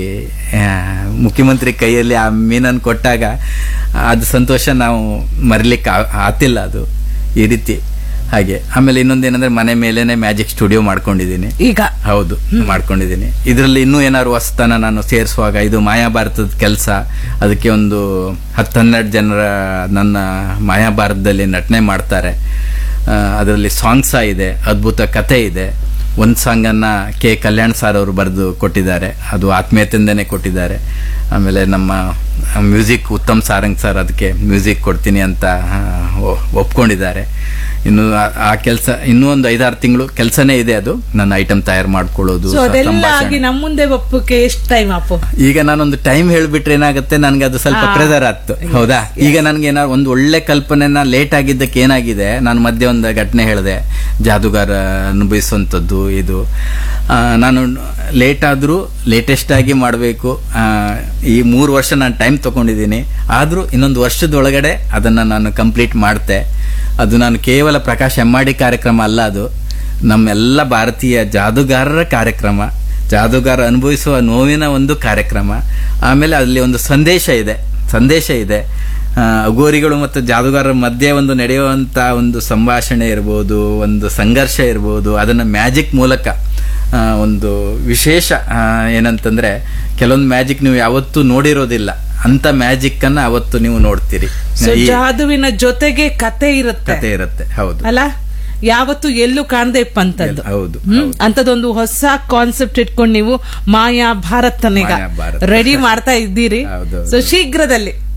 ಮುಖ್ಯಮಂತ್ರಿ ಕೈಯಲ್ಲಿ ಆ ಮೀನನ್ನು ಕೊಟ್ಟಾಗ ಅದು ಸಂತೋಷ ನಾವು ಮರಿಲಿಕ್ಕೆ ಆತಿಲ್ಲ. ಅದು ಈ ರೀತಿ ಹಾಗೆ. ಆಮೇಲೆ ಇನ್ನೊಂದೇನಂದ್ರೆ ಮನೆ ಮೇಲೇನೆ ಮ್ಯಾಜಿಕ್ ಸ್ಟುಡಿಯೋ ಮಾಡ್ಕೊಂಡಿದ್ದೀನಿ ಈಗ. ಹೌದು, ಮಾಡ್ಕೊಂಡಿದ್ದೀನಿ. ಇದರಲ್ಲಿ ಇನ್ನೂ ಏನಾದ್ರು ಹೊಸತನ ನಾನು ಸೇರಿಸುವಾಗ, ಇದು ಮಾಯಾಭಾರತದ ಕೆಲಸ, ಅದಕ್ಕೆ ಒಂದು ಹತ್ತು ಹನ್ನೆರಡು ಜನರ ನನ್ನ ಮಾಯಾಭಾರತದಲ್ಲಿ ನಟನೆ ಮಾಡ್ತಾರೆ. ಅದರಲ್ಲಿ ಸಾಂಗ್ಸ ಇದೆ, ಅದ್ಭುತ ಕತೆ ಇದೆ. ಒಂದು ಸಾಂಗನ್ನು ಕೆ ಕಲ್ಯಾಣ್ ಸಾರ್ ಅವರು ಬರೆದು ಕೊಟ್ಟಿದ್ದಾರೆ, ಅದು ಆತ್ಮೀಯತೆಯಿಂದನೇ ಕೊಟ್ಟಿದ್ದಾರೆ. ಆಮೇಲೆ ನಮ್ಮ ಮ್ಯೂಸಿಕ್ ಉತ್ತಮ್ ಸಾರಂಗ್ ಸರ್ ಅದಕ್ಕೆ ಮ್ಯೂಸಿಕ್ ಕೊಡ್ತೀನಿ ಅಂತ ಒಪ್ಕೊಂಡಿದ್ದಾರೆ. ಇನ್ನು ಆ ಕೆಲಸ ಇನ್ನೂ ಒಂದು ಐದಾರು ತಿಂಗಳು ಕೆಲಸನೇ ಇದೆ. ಅದು ನನ್ನ ಐಟಮ್ ತಯಾರು ಮಾಡ್ಕೊಳ್ಳೋದು. ನಮ್ಮ ಮುಂದೆ ಒಪ್ಪಕ್ಕೆ ಎಷ್ಟು ಟೈಮ್ ಅಪ್ಪು? ಈಗ ನಾನೊಂದು ಟೈಮ್ ಹೇಳ್ಬಿಟ್ರೆ ಏನಾಗುತ್ತೆ, ನನ್ಗೆ ಅದು ಸ್ವಲ್ಪ ಪ್ರೆಸರ್ ಆಗ್ತು. ಹೌದಾ? ಈಗ ನನ್ಗೆ ಏನಾದ್ರು ಒಂದು ಒಳ್ಳೆ ಕಲ್ಪನೆನ ಲೇಟ್ ಆಗಿದ್ದಕ್ಕೆ ಏನಾಗಿದೆ, ನಾನು ಮಧ್ಯೆ ಒಂದು ಘಟನೆ ಹೇಳಿದೆ, ಜಾದೂಗಾರ ಅನುಭವಿಸುವಂಥದ್ದು ಇದು. ನಾನು ಲೇಟ್ ಆದ್ರೂ ಲೇಟೆಸ್ಟ್ ಆಗಿ ಮಾಡಬೇಕು. ಈ ಮೂರು ವರ್ಷ ನಾನು ಟೈಮ್ ತಗೊಂಡಿದ್ದೀನಿ, ಆದ್ರೂ ಇನ್ನೊಂದು ವರ್ಷದೊಳಗಡೆ ಅದನ್ನ ನಾನು ಕಂಪ್ಲೀಟ್ ಮಾಡ್ತೆ. ಅದು ನಾನು ಕೇವಲ ಪ್ರಕಾಶ್ ಎಮ್ಮಾಡಿ ಕಾರ್ಯಕ್ರಮ ಅಲ್ಲ, ಅದು ನಮ್ಮೆಲ್ಲ ಭಾರತೀಯ ಜಾದೂಗಾರರ ಕಾರ್ಯಕ್ರಮ, ಜಾದೂಗಾರ ಅನುಭವಿಸುವ ನೋವಿನ ಒಂದು ಕಾರ್ಯಕ್ರಮ. ಆಮೇಲೆ ಅಲ್ಲಿ ಒಂದು ಸಂದೇಶ ಇದೆ ಸಂದೇಶ ಇದೆ ಅಘೋರಿಗಳು ಮತ್ತು ಜಾದೂಗಾರರ ಮಧ್ಯೆ ಒಂದು ನಡೆಯುವಂತ ಒಂದು ಸಂಭಾಷಣೆ ಇರ್ಬೋದು, ಒಂದು ಸಂಘರ್ಷ ಇರ್ಬೋದು, ಅದನ್ನ ಮ್ಯಾಜಿಕ್ ಮೂಲಕ ಒಂದು ವಿಶೇಷ ಏನಂತಂದ್ರೆ, ಕೆಲವೊಂದು ಮ್ಯಾಜಿಕ್ ನೀವು ಯಾವತ್ತೂ ನೋಡಿರೋದಿಲ್ಲ, ಅಂತ ಮ್ಯಾಜಿಕ್ ಅನ್ನ ಅವತ್ತು ನೀವು ನೋಡ್ತೀರಿ. ಜಾದುವಿನ ಜೊತೆಗೆ ಕತೆ ಇರುತ್ತೆ ಕತೆ ಇರುತ್ತೆ ಹೌದು ಅಲ್ಲ, ಯಾವತ್ತು ಎಲ್ಲೂ ಕಾಣದೆ ಇಪ್ಪಂತದ್ದು. ಹೌದು, ಅಂತದೊಂದು ಹೊಸ ಕಾನ್ಸೆಪ್ಟ್ ಇಟ್ಕೊಂಡು ನೀವು ಮಾಯಾ ಭಾರತನೀಗ ರೆಡಿ ಮಾಡ್ತಾ ಇದ್ದೀರಿ. ಸೊ ಶೀಘ್ರದಲ್ಲಿ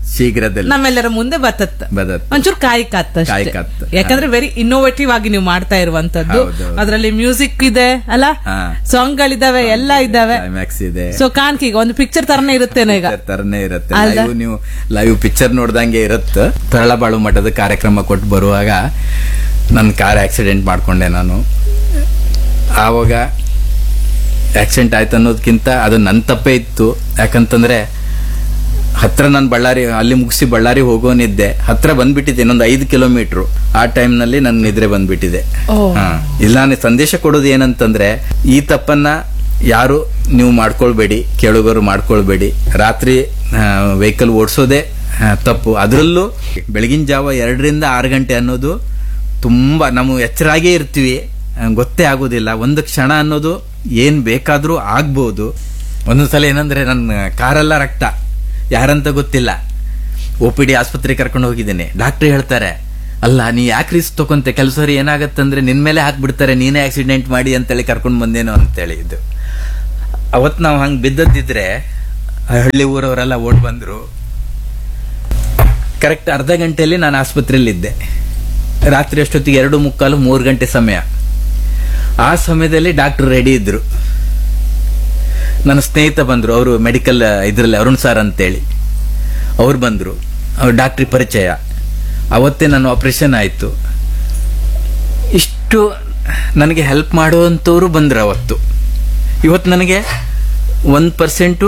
ಶೀಘ್ರದಲ್ಲಿ ನಮ್ಮೆಲ್ಲರ ಮುಂದೆ ಬತ್ತತ್ತ ಬದತ್ ಒಂಚೂರು ಕಾಯ್ಕತ್ತ ಕಾಯ್ಕತ್ತ. ಯಾಕಂದ್ರೆ ವೆರಿ ಇನ್ನೋವೇಟಿವ್ ಆಗಿ ನೀವು ಮಾಡ್ತಾ ಇರುವಂತದ್ದು. ಹೌದು. ಅದರಲ್ಲಿ ಮ್ಯೂಸಿಕ್ ಇದೆ ಅಲ್ಲ, ಹಾ. ಸಾಂಗ್ ಗಳಿದಾವೆ, ಎಲ್ಲ ಇದ್ದಾವೆ. ಕ್ಲೈಮ್ಯಾಕ್ಸ್ ಇದೆ. ಸೊ ಕಾಣ್ಕ ಈಗ ಒಂದು ಪಿಕ್ಚರ್ ತರನೇ ಇರುತ್ತೇನೆ ಈಗ Picture ತರನೇ ಇರುತ್ತೆ. ಅಲ್ದಾ? ಲೈವ್ ನೀವು ಲೈವ್ ಪಿಕ್ಚರ್ ನೋಡ್ದಂಗೆ ಇರುತ್ತೆ. ತರಳಬಾಳು ಮಠದ ಕಾರ್ಯಕ್ರಮ ಕೊಟ್ಟು ಬರುವಾಗ ನನ್ನ ಕಾರ್ ಆಕ್ಸಿಡೆಂಟ್ ಮಾಡ್ಕೊಂಡೆ ನಾನು. ಆವಾಗ ಆಕ್ಸಿಡೆಂಟ್ ಆಯ್ತು ಅನ್ನೋದಕ್ಕಿಂತ ಅದು ನನ್ನ ತಪ್ಪೇ ಇತ್ತು. ಯಾಕಂತಂದ್ರೆ ಹತ್ರ ನಾನು ಬಳ್ಳಾರಿ ಅಲ್ಲಿ ಮುಗಿಸಿ ಬಳ್ಳಾರಿ ಹೋಗೋನಿದ್ದೆ, ಹತ್ರ ಬಂದ್ಬಿಟ್ಟಿದ್ದೆ ಇನ್ನೊಂದು ಐದು ಕಿಲೋಮೀಟರ್. ಆ ಟೈಮ್ ನಲ್ಲಿ ನನ್ ನಿದ್ರೆ ಬಂದ್ಬಿಟ್ಟಿದೆ. ಹಾ, ಇಲ್ಲ ನಾನು ಸಂದೇಶ ಕೊಡೋದು ಏನಂತಂದ್ರೆ, ಈ ತಪ್ಪನ್ನ ಯಾರು ನೀವು ಮಾಡ್ಕೊಳ್ಬೇಡಿ, ಕೇಳುಗರು ಮಾಡ್ಕೊಳ್ಬೇಡಿ. ರಾತ್ರಿ ವೆಹಿಕಲ್ ಓಡಿಸೋದೇ ತಪ್ಪು. ಅದರಲ್ಲೂ ಬೆಳಗಿನ ಜಾವ ಎರಡರಿಂದ ಆರು ಗಂಟೆ ಅನ್ನೋದು ತುಂಬಾ ನಾವು ಎಚ್ಚರಾಗೇ ಇರ್ತೀವಿ, ಗೊತ್ತೇ ಆಗೋದಿಲ್ಲ. ಒಂದು ಕ್ಷಣ ಅನ್ನೋದು ಏನ್ ಬೇಕಾದ್ರೂ ಆಗ್ಬಹುದು. ಒಂದೊಂದ್ಸಲ ಏನಂದ್ರೆ ನನ್ನ ಕಾರೆಲ್ಲ ರಕ್ತ, ಯಾರಂತ ಗೊತ್ತಿಲ್ಲ. ಒ ಪಿ ಡಿ ಆಸ್ಪತ್ರೆ ಕರ್ಕೊಂಡು ಹೋಗಿದ್ದೇನೆ. ಡಾಕ್ಟರ್ ಹೇಳ್ತಾರೆ, ಅಲ್ಲ ನೀ ಯಾಕೆ ರಿಸ್ಕ್ ತಗೊಂತೆ, ಕೆಲಸರಿ ಏನಾಗತ್ತಂದ್ರೆ ನಿನ್ ಮೇಲೆ ಹಾಕ್ಬಿಡ್ತಾರೆ, ನೀನೇ ಆಕ್ಸಿಡೆಂಟ್ ಮಾಡಿ ಅಂತೇಳಿ ಕರ್ಕೊಂಡು ಬಂದೇನೋ ಅಂತೇಳಿ. ಇದು ಅವತ್ ನಾವು ಹಂಗ್ ಬಿದ್ದದ್ದಿದ್ರೆ ಹಳ್ಳಿ ಊರವರೆಲ್ಲ ಓಡ್ ಬಂದ್ರು. ಕರೆಕ್ಟ್ ಅರ್ಧ ಗಂಟೆಯಲ್ಲಿ ನಾನು ಆಸ್ಪತ್ರೆಯಲ್ಲಿದ್ದೆ. ರಾತ್ರಿ ಅಷ್ಟೊತ್ತಿಗೆ ಎರಡು ಮುಕ್ಕಾಲು ಮೂರು ಗಂಟೆ ಸಮಯ. ಆ ಸಮಯದಲ್ಲಿ ಡಾಕ್ಟರ್ ರೆಡಿ ಇದ್ರು. ನನ್ನ ಸ್ನೇಹಿತ ಬಂದ್ರು, ಅವರು ಮೆಡಿಕಲ್ ಇದ್ರಲ್ಲಿ ಅರುಣ್ ಸರ್ ಅಂತೇಳಿ ಅವ್ರು ಬಂದ್ರು. ಅವ್ರು ಡಾಕ್ಟ್ರಿ ಪರಿಚಯ. ಅವತ್ತೇ ನನ್ನ ಆಪರೇಷನ್ ಆಯ್ತು. ಇಷ್ಟು ನನಗೆ ಹೆಲ್ಪ್ ಮಾಡುವಂತವ್ರು ಬಂದ್ರು ಅವತ್ತು. ಇವತ್ತು ನನಗೆ ಒಂದ್ ಪರ್ಸೆಂಟು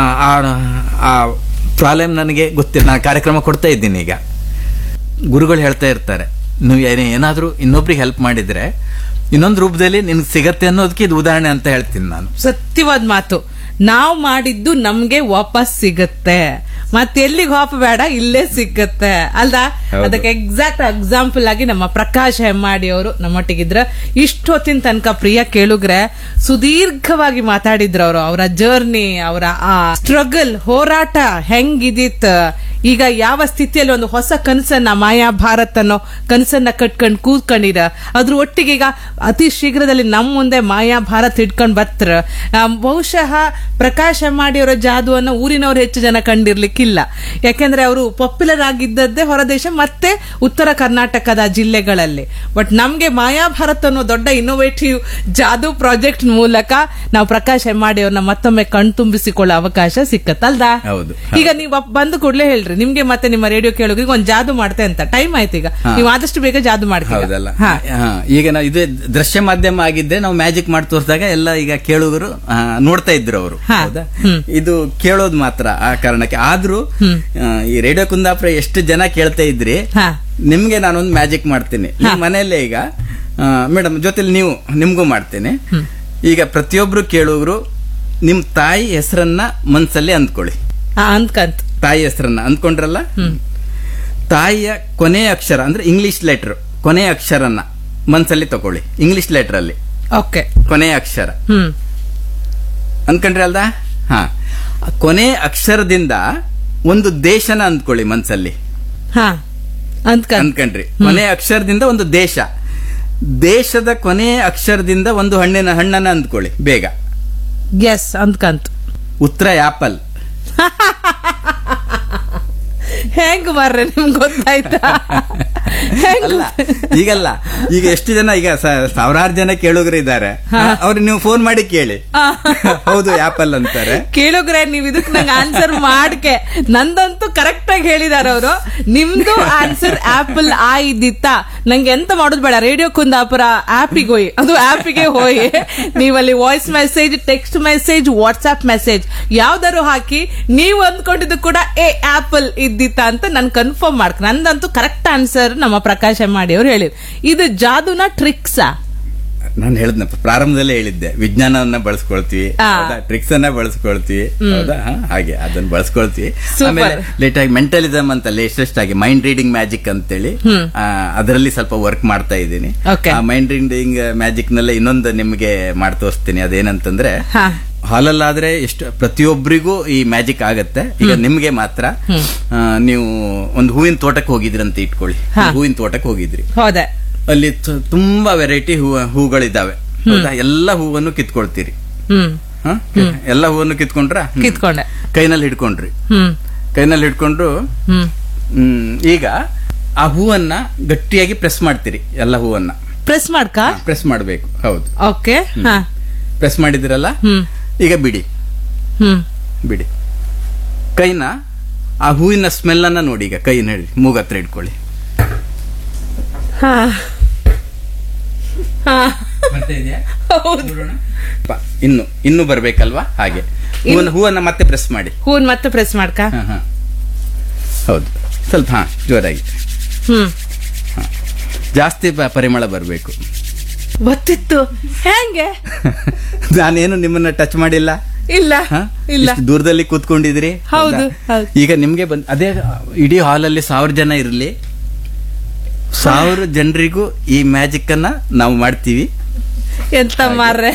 ಆ ಪ್ರಾಬ್ಲಮ್ ನನಗೆ ಗೊತ್ತಿಲ್ಲ. ನಾನು ಕಾರ್ಯಕ್ರಮ ಕೊಡ್ತಾ ಇದ್ದೀನಿ ಈಗ. ಗುರುಗಳು ಹೇಳ್ತಾ ಇರ್ತಾರೆ, ನೀವು ಏನಾದ್ರೂ ಇನ್ನೊಬ್ರಿಗೆ ಹೆಲ್ಪ್ ಮಾಡಿದ್ರೆ ಇನ್ನೊಂದು ರೂಪದಲ್ಲಿ ನಿನ್ಗೆ ಸಿಗತ್ತೆ ಅನ್ನೋದಕ್ಕೆ ಇದು ಉದಾಹರಣೆ ಅಂತ ಹೇಳ್ತೀನಿ ನಾನು. ಸತ್ಯವಾದ ಮಾತು. ನಾವು ಮಾಡಿದ್ದು ನಮ್ಗೆ ವಾಪಸ್ ಸಿಗತ್ತೆ, ಮತ್ತೆ ಎಲ್ಲಿಗೆ ಹೋಪ ಬೇಡ, ಇಲ್ಲೇ ಸಿಕ್ಕತ್ತೆ ಅಲ್ದಾ? ಅದಕ್ಕೆ ಎಕ್ಸಾಕ್ಟ್ ಎಕ್ಸಾಂಪಲ್ ಆಗಿ ನಮ್ಮ ಪ್ರಕಾಶ್ ಹೆಮ್ಮಾಡಿ ಅವರು ನಮ್ಮೊಟ್ಟಿಗಿದ್ರ. ಇಷ್ಟೊತ್ತಿನ ತನಕ ಪ್ರಿಯ ಕೇಳುಗ್ರೆ ಸುದೀರ್ಘವಾಗಿ ಮಾತಾಡಿದ್ರು ಅವರು. ಅವರ ಜರ್ನಿ, ಅವರ ಆ ಸ್ಟ್ರಗಲ್, ಹೋರಾಟ ಹೆಂಗಿದಿತ್, ಈಗ ಯಾವ ಸ್ಥಿತಿಯಲ್ಲಿ ಒಂದು ಹೊಸ ಕನಸನ್ನ ಮಾಯಾ ಭಾರತ್ ಅನ್ನೋ ಕನಸನ್ನ ಕಟ್ಕೊಂಡ್ ಕೂತ್ಕೊಂಡಿರ. ಅದ್ರ ಒಟ್ಟಿಗೆ ಈಗ ಅತಿ ಶೀಘ್ರದಲ್ಲಿ ನಮ್ಮ ಮುಂದೆ ಮಾಯಾ ಭಾರತ್ ಹಿಡ್ಕೊಂಡ್ ಬತ್ರ. ಬಹುಶಃ ಪ್ರಕಾಶ್ ಹೆಮ್ಮಾಡಿ ಅವರ ಜಾದುವನ್ನ ಊರಿನವ್ರು ಹೆಚ್ಚು ಜನ ಕಂಡಿರ್ಲಿಕ್ಕಿಲ್ಲ. ಯಾಕೆಂದ್ರೆ ಅವರು ಪಾಪ್ಯುಲರ್ ಆಗಿದ್ದದ್ದೇ ಹೊರದೇಶ ಮತ್ತೆ ಉತ್ತರ ಕರ್ನಾಟಕದ ಜಿಲ್ಲೆಗಳಲ್ಲಿ. ಬಟ್ ನಮ್ಗೆ ಮಾಯಾ ಭಾರತ್ ಅನ್ನೋ ದೊಡ್ಡ ಇನ್ನೋವೇಟಿವ್ ಜಾದು ಪ್ರಾಜೆಕ್ಟ್ ಮೂಲಕ ನಾವು ಪ್ರಕಾಶ್ ಹೆಮ್ಮಾಡಿ ಅವ್ರನ್ನ ಮತ್ತೊಮ್ಮೆ ಕಣ್ತುಂಬಿಸಿಕೊಳ್ಳೋ ಅವಕಾಶ ಸಿಕ್ಕತ್ತಲ್ದಾ? ಹೌದು. ಈಗ ನೀವು ಬಂದು ಕೂಡಲೇ ಹೇಳ್ರಿ, ನಿಮ್ಗೆ ಮತ್ತೆ ನಿಮ್ಮ ರೇಡಿಯೋ ಕೇಳೋರಿಗೆ ಒಂದು ಜಾದು ಮಾಡ್ತೆ ಅಂತ. ಟೈಮ್ ಆಯ್ತು ಈಗ, ನೀವು ಆದಷ್ಟು ಬೇಗ ಜಾದು ಮಾಡ್ತೀವಿ. ಈಗ ನಾವು ಇದು ದೃಶ್ಯ ಮಾಧ್ಯಮ ಆಗಿದ್ದೆ, ನಾವು ಮ್ಯಾಜಿಕ್ ಮಾಡಿ ತೋರಿಸಿದಾಗ ಎಲ್ಲ ಈಗ ಕೇಳುಗರು ನೋಡ್ತಾ ಇದ್ರು ಅವರು. ಹೌದಾ? ಇದು ಕೇಳೋದು ಮಾತ್ರ ಆ ಕಾರಣಕ್ಕೆ. ಆದ್ರೂ ಈ ರೇಡಿಯೋ ಕುಂದಾಪುರ ಎಷ್ಟು ಜನ ಕೇಳ್ತಾ ಇದ್ರಿ, ನಿಮ್ಗೆ ನಾನೊಂದು ಮ್ಯಾಜಿಕ್ ಮಾಡ್ತೀನಿ. ಮನೆಯಲ್ಲೇ ಈಗ ಮೇಡಮ್ ಜೊತೆಲಿ ನೀವು ನಿಮ್ಗೂ ಮಾಡ್ತೇನೆ. ಈಗ ಪ್ರತಿಯೊಬ್ರು ಕೇಳುಗರು ನಿಮ್ ತಾಯಿ ಹೆಸರನ್ನ ಮನ್ಸಲ್ಲಿ ಅಂದ್ಕೊಳ್ಳಿ. ಅಂದ್ಕಂತ ತಾಯಿ ಹೆಸರನ್ನ ಅಂದ್ಕೊಂಡ್ರಲ್ಲ, ತಾಯಿಯ ಕೊನೆಯ ಅಕ್ಷರ ಅಂದ್ರೆ ಇಂಗ್ಲಿಷ್ ಲೆಟರ್ ಕೊನೆಯ ಅಕ್ಷರನ್ನ ಮನ್ಸಲ್ಲಿ ತಗೊಳ್ಳಿ. ಇಂಗ್ಲಿಷ್ ಲೆಟರ್ ಅಲ್ಲಿ ಓಕೆ ಕೊನೆಯ ಅಕ್ಷರ ಅಂದ್ಕೊಂಡ್ರಿ ಅಲ್ದಾ? ಹಾ, ಕೊನೆ ಅಕ್ಷರದಿಂದ ಒಂದು ದೇಶನ ಅಂದ್ಕೊಳ್ಳಿ ಮನ್ಸಲ್ಲಿ. ಅಂದ್ಕೊಂಡ್ರಿ? ಕೊನೆ ಅಕ್ಷರದಿಂದ ಒಂದು ದೇಶ, ದೇಶದ ಕೊನೆ ಅಕ್ಷರದಿಂದ ಒಂದು ಹಣ್ಣಿನ ಹಣ್ಣನ್ನ ಅಂದ್ಕೊಳ್ಳಿ ಬೇಗ. ಎಸ್, ಅಂದ್ಕಂತ. ಉತ್ತರ ಆಪಲ್. ಹೆಂಗ್ ಬರ್ರೆ ನಿಮ್ಗೆ ಗೊತ್ತಾಯ್ತಾ? ಅಲ್ಲ ಈಗಲ್ಲ, ಈಗ ಎಷ್ಟು ಜನ, ಈಗ ಸಾವಿರಾರು ಜನ ಕೇಳುಗರು ಇದ್ದಾರೆ. ಅವ್ರು ನೀವು ಫೋನ್ ಮಾಡಿ ಕೇಳಿ, ಹೌದು ಆಪಲ್ ಅಂತಾರೆ. ಕೇಳುಗ್ರೆ ನೀವು ಇದಕ್ಕೆ ನಂಗೆ ಆನ್ಸರ್ ಮಾಡ್ಕೆ, ನಂದಂತೂ ಕರೆಕ್ಟ್ ಆಗಿ ಹೇಳಿದಾರೆ ಅವರು. ನಿಮ್ದು ಆನ್ಸರ್ ಆಪಲ್ ಆ ಇದ್ದಿತ್ತ. ನಂಗೆ ಎಂತ ಮಾಡೋದು ಬೇಡ, ರೇಡಿಯೋ ಕುಂದಾಪುರ ಆಪಿಗೆ ಹೋಗಿ, ಅದು ಆಪಿಗೆ ಹೋಗಿ ನೀವಲ್ಲಿ voice message, text message, WhatsApp message ಯಾವ್ದಾರು ಹಾಕಿ ನೀವು ಅಂದ್ಕೊಂಡಿದ್ದು ಕೂಡ ಏ ಆಪಲ್ ಇದ್ದಿತ್ತ ಅಂತ ನನ್ ಕನ್ಫರ್ಮ್ ಮಾಡ್ಕ. ನಂದಂತೂ ಕರೆಕ್ಟ್ ಆನ್ಸರ್ ನಮ್ಮ ಪ್ರಕಾಶ್ ಹೆಮ್ಮಾಡಿ ಅವರು ಹೇಳಿದ್ರು. ಇದು ಜಾದುನ ಟ್ರಿಕ್ಸಾ? ನಾನು ಹೇಳಿದ್ನ ಪ್ರಾರಂಭದಲ್ಲೇ ಹೇಳಿದ್ದೆ, ವಿಜ್ಞಾನವನ್ನ ಬಳಸ್ಕೊಳ್ತೀವಿ, ಟ್ರಿಕ್ಸ್ ಅನ್ನ ಬಳಸ್ಕೊಳ್ತೀವಿ, ಹೌದಾ? ಹಾಗೆ ಅದನ್ನ ಬಳಸ್ಕೊಳ್ತೀವಿ. ಆಮೇಲೆ ಲೇಟ್ ಆಗಿ ಮೆಂಟಲಿಸಮ್ ಅಂತ ಲೇಟೆಸ್ಟ್ ಆಗಿ ಮೈಂಡ್ ರೀಡಿಂಗ್ ಮ್ಯಾಜಿಕ್ ಅಂತೇಳಿ ಅದರಲ್ಲಿ ಸ್ವಲ್ಪ ವರ್ಕ್ ಮಾಡ್ತಾ ಇದ್ದೀನಿ. ಆ ಮೈಂಡ್ ರೀಡಿಂಗ್ ಮ್ಯಾಜಿಕ್ ನಲ್ಲೇ ಇನ್ನೊಂದು ನಿಮ್ಗೆ ಮಾಡಿ ತೋರಿಸ್ತೀನಿ. ಅದೇನಂತಂದ್ರೆ, ಹಾಲಲ್ಲಾದ್ರೆ ಎಷ್ಟು ಪ್ರತಿಯೊಬ್ಬರಿಗೂ ಈ ಮ್ಯಾಜಿಕ್ ಆಗತ್ತೆ. ಈಗ ನಿಮ್ಗೆ ಮಾತ್ರ, ನೀವು ಒಂದು ಹೂವಿನ ತೋಟಕ್ಕೆ ಹೋಗಿದ್ರಿ ಅಂತ ಇಟ್ಕೊಳ್ಳಿ. ಹೂವಿನ ತೋಟಕ್ಕೆ ಹೋಗಿದ್ರಿ, ಅಲ್ಲಿ ತುಂಬಾ ವೆರೈಟಿ ಹೂ ಹೂಗಳಿದ್ದಾವೆ. ಹೌದಾ? ಎಲ್ಲ ಹೂವನ್ನು ಕಿತ್ಕೊಳ್ತೀರಿ. ಎಲ್ಲ ಹೂವನ್ನು ಕಿತ್ಕೊಂಡ್ರ? ಕಿತ್ಕೊಂಡೆ. ಕೈನಲ್ಲಿ ಹಿಡ್ಕೊಂಡ್ರಿ. ಕೈನಲ್ಲಿ ಹಿಡ್ಕೊಂಡು ಹ್ಮ್ ಹ್ಮ್ ಈಗ ಆ ಹೂವನ್ನ ಗಟ್ಟಿಯಾಗಿ ಪ್ರೆಸ್ ಮಾಡ್ತೀರಿ, ಎಲ್ಲ ಹೂವನ್ನ ಪ್ರೆಸ್ ಮಾಡ್ಕ ಪ್ರೆಸ್ ಮಾಡಬೇಕು. ಹೌದು, ಓಕೆ. ಹಾ ಪ್ರೆಸ್ ಮಾಡಿದಿರಲ್ಲ, ಹ್ಮ್ ಈಗ ಬಿಡಿ ಹ್ಮ್ ಬಿಡಿ ಕೈನ. ಆ ಹೂವಿನ ಸ್ಮೆಲ್ ಅನ್ನ ನೋಡಿ, ಈಗ ಕೈ ನಡಿ ಮೂಗ್ ಹತ್ರ ಇಟ್ಕೊಳ್ಳಿ. ಹಾ ಹಾ ಬರ್ತಾ ಇದೆಯಾ? ಹೌದು. ನೋಡೋಣ. ಪ- ಇನ್ನು ಇನ್ನು ಬರ್ಬೇಕಲ್ವಾ? ಹಾಗೆ ಹೂವನ್ನ ಹೂವನ್ನ ಮತ್ತೆ ಪ್ರೆಸ್ ಮಾಡಿ. ಹೂನ್ ಮತ್ತೆ ಪ್ರೆಸ್ ಮಾಡ್ಕ. ಹಾ ಹಾ ಹೌದು, ಸ್ವಲ್ಪ ಹಾ ಜೋರಾಗಿ, ಹ್ಮ್ ಜಾಸ್ತಿ ಪ- ಪರಿಮಳ ಬರಬೇಕು. ಗೊತ್ತಿತ್ತು. ಹೆಂಗೆ? ನಾನೇನು ನಿಮ್ಮನ್ನ ಟಚ್ ಮಾಡಿಲ್ಲ. ಇಲ್ಲ ಹಾ? ಇಲ್ಲ. ಇಷ್ಟು ದೂರದಲ್ಲಿ ಕೂತ್ಕೊಂಡಿದ್ದೀರಿ. ಹೌದು, ಹೌದಾ? ಹೌದು. ಈಗ ನಿಮ್ಗೆ ಬಂದ್ ಅದೇ ಇಡೀ ಹಾಲಲ್ಲಿ ಸಾವಿರ ಜನ ಇರಲಿ, ಸಾವಿರ ಜನರಿಗೂ ಈ ಮ್ಯಾಜಿಕ್ ಅನ್ನ ನಾವು ಮಾಡ್ತೀವಿ. ಎಂತ ಮಾರ್ರೆ.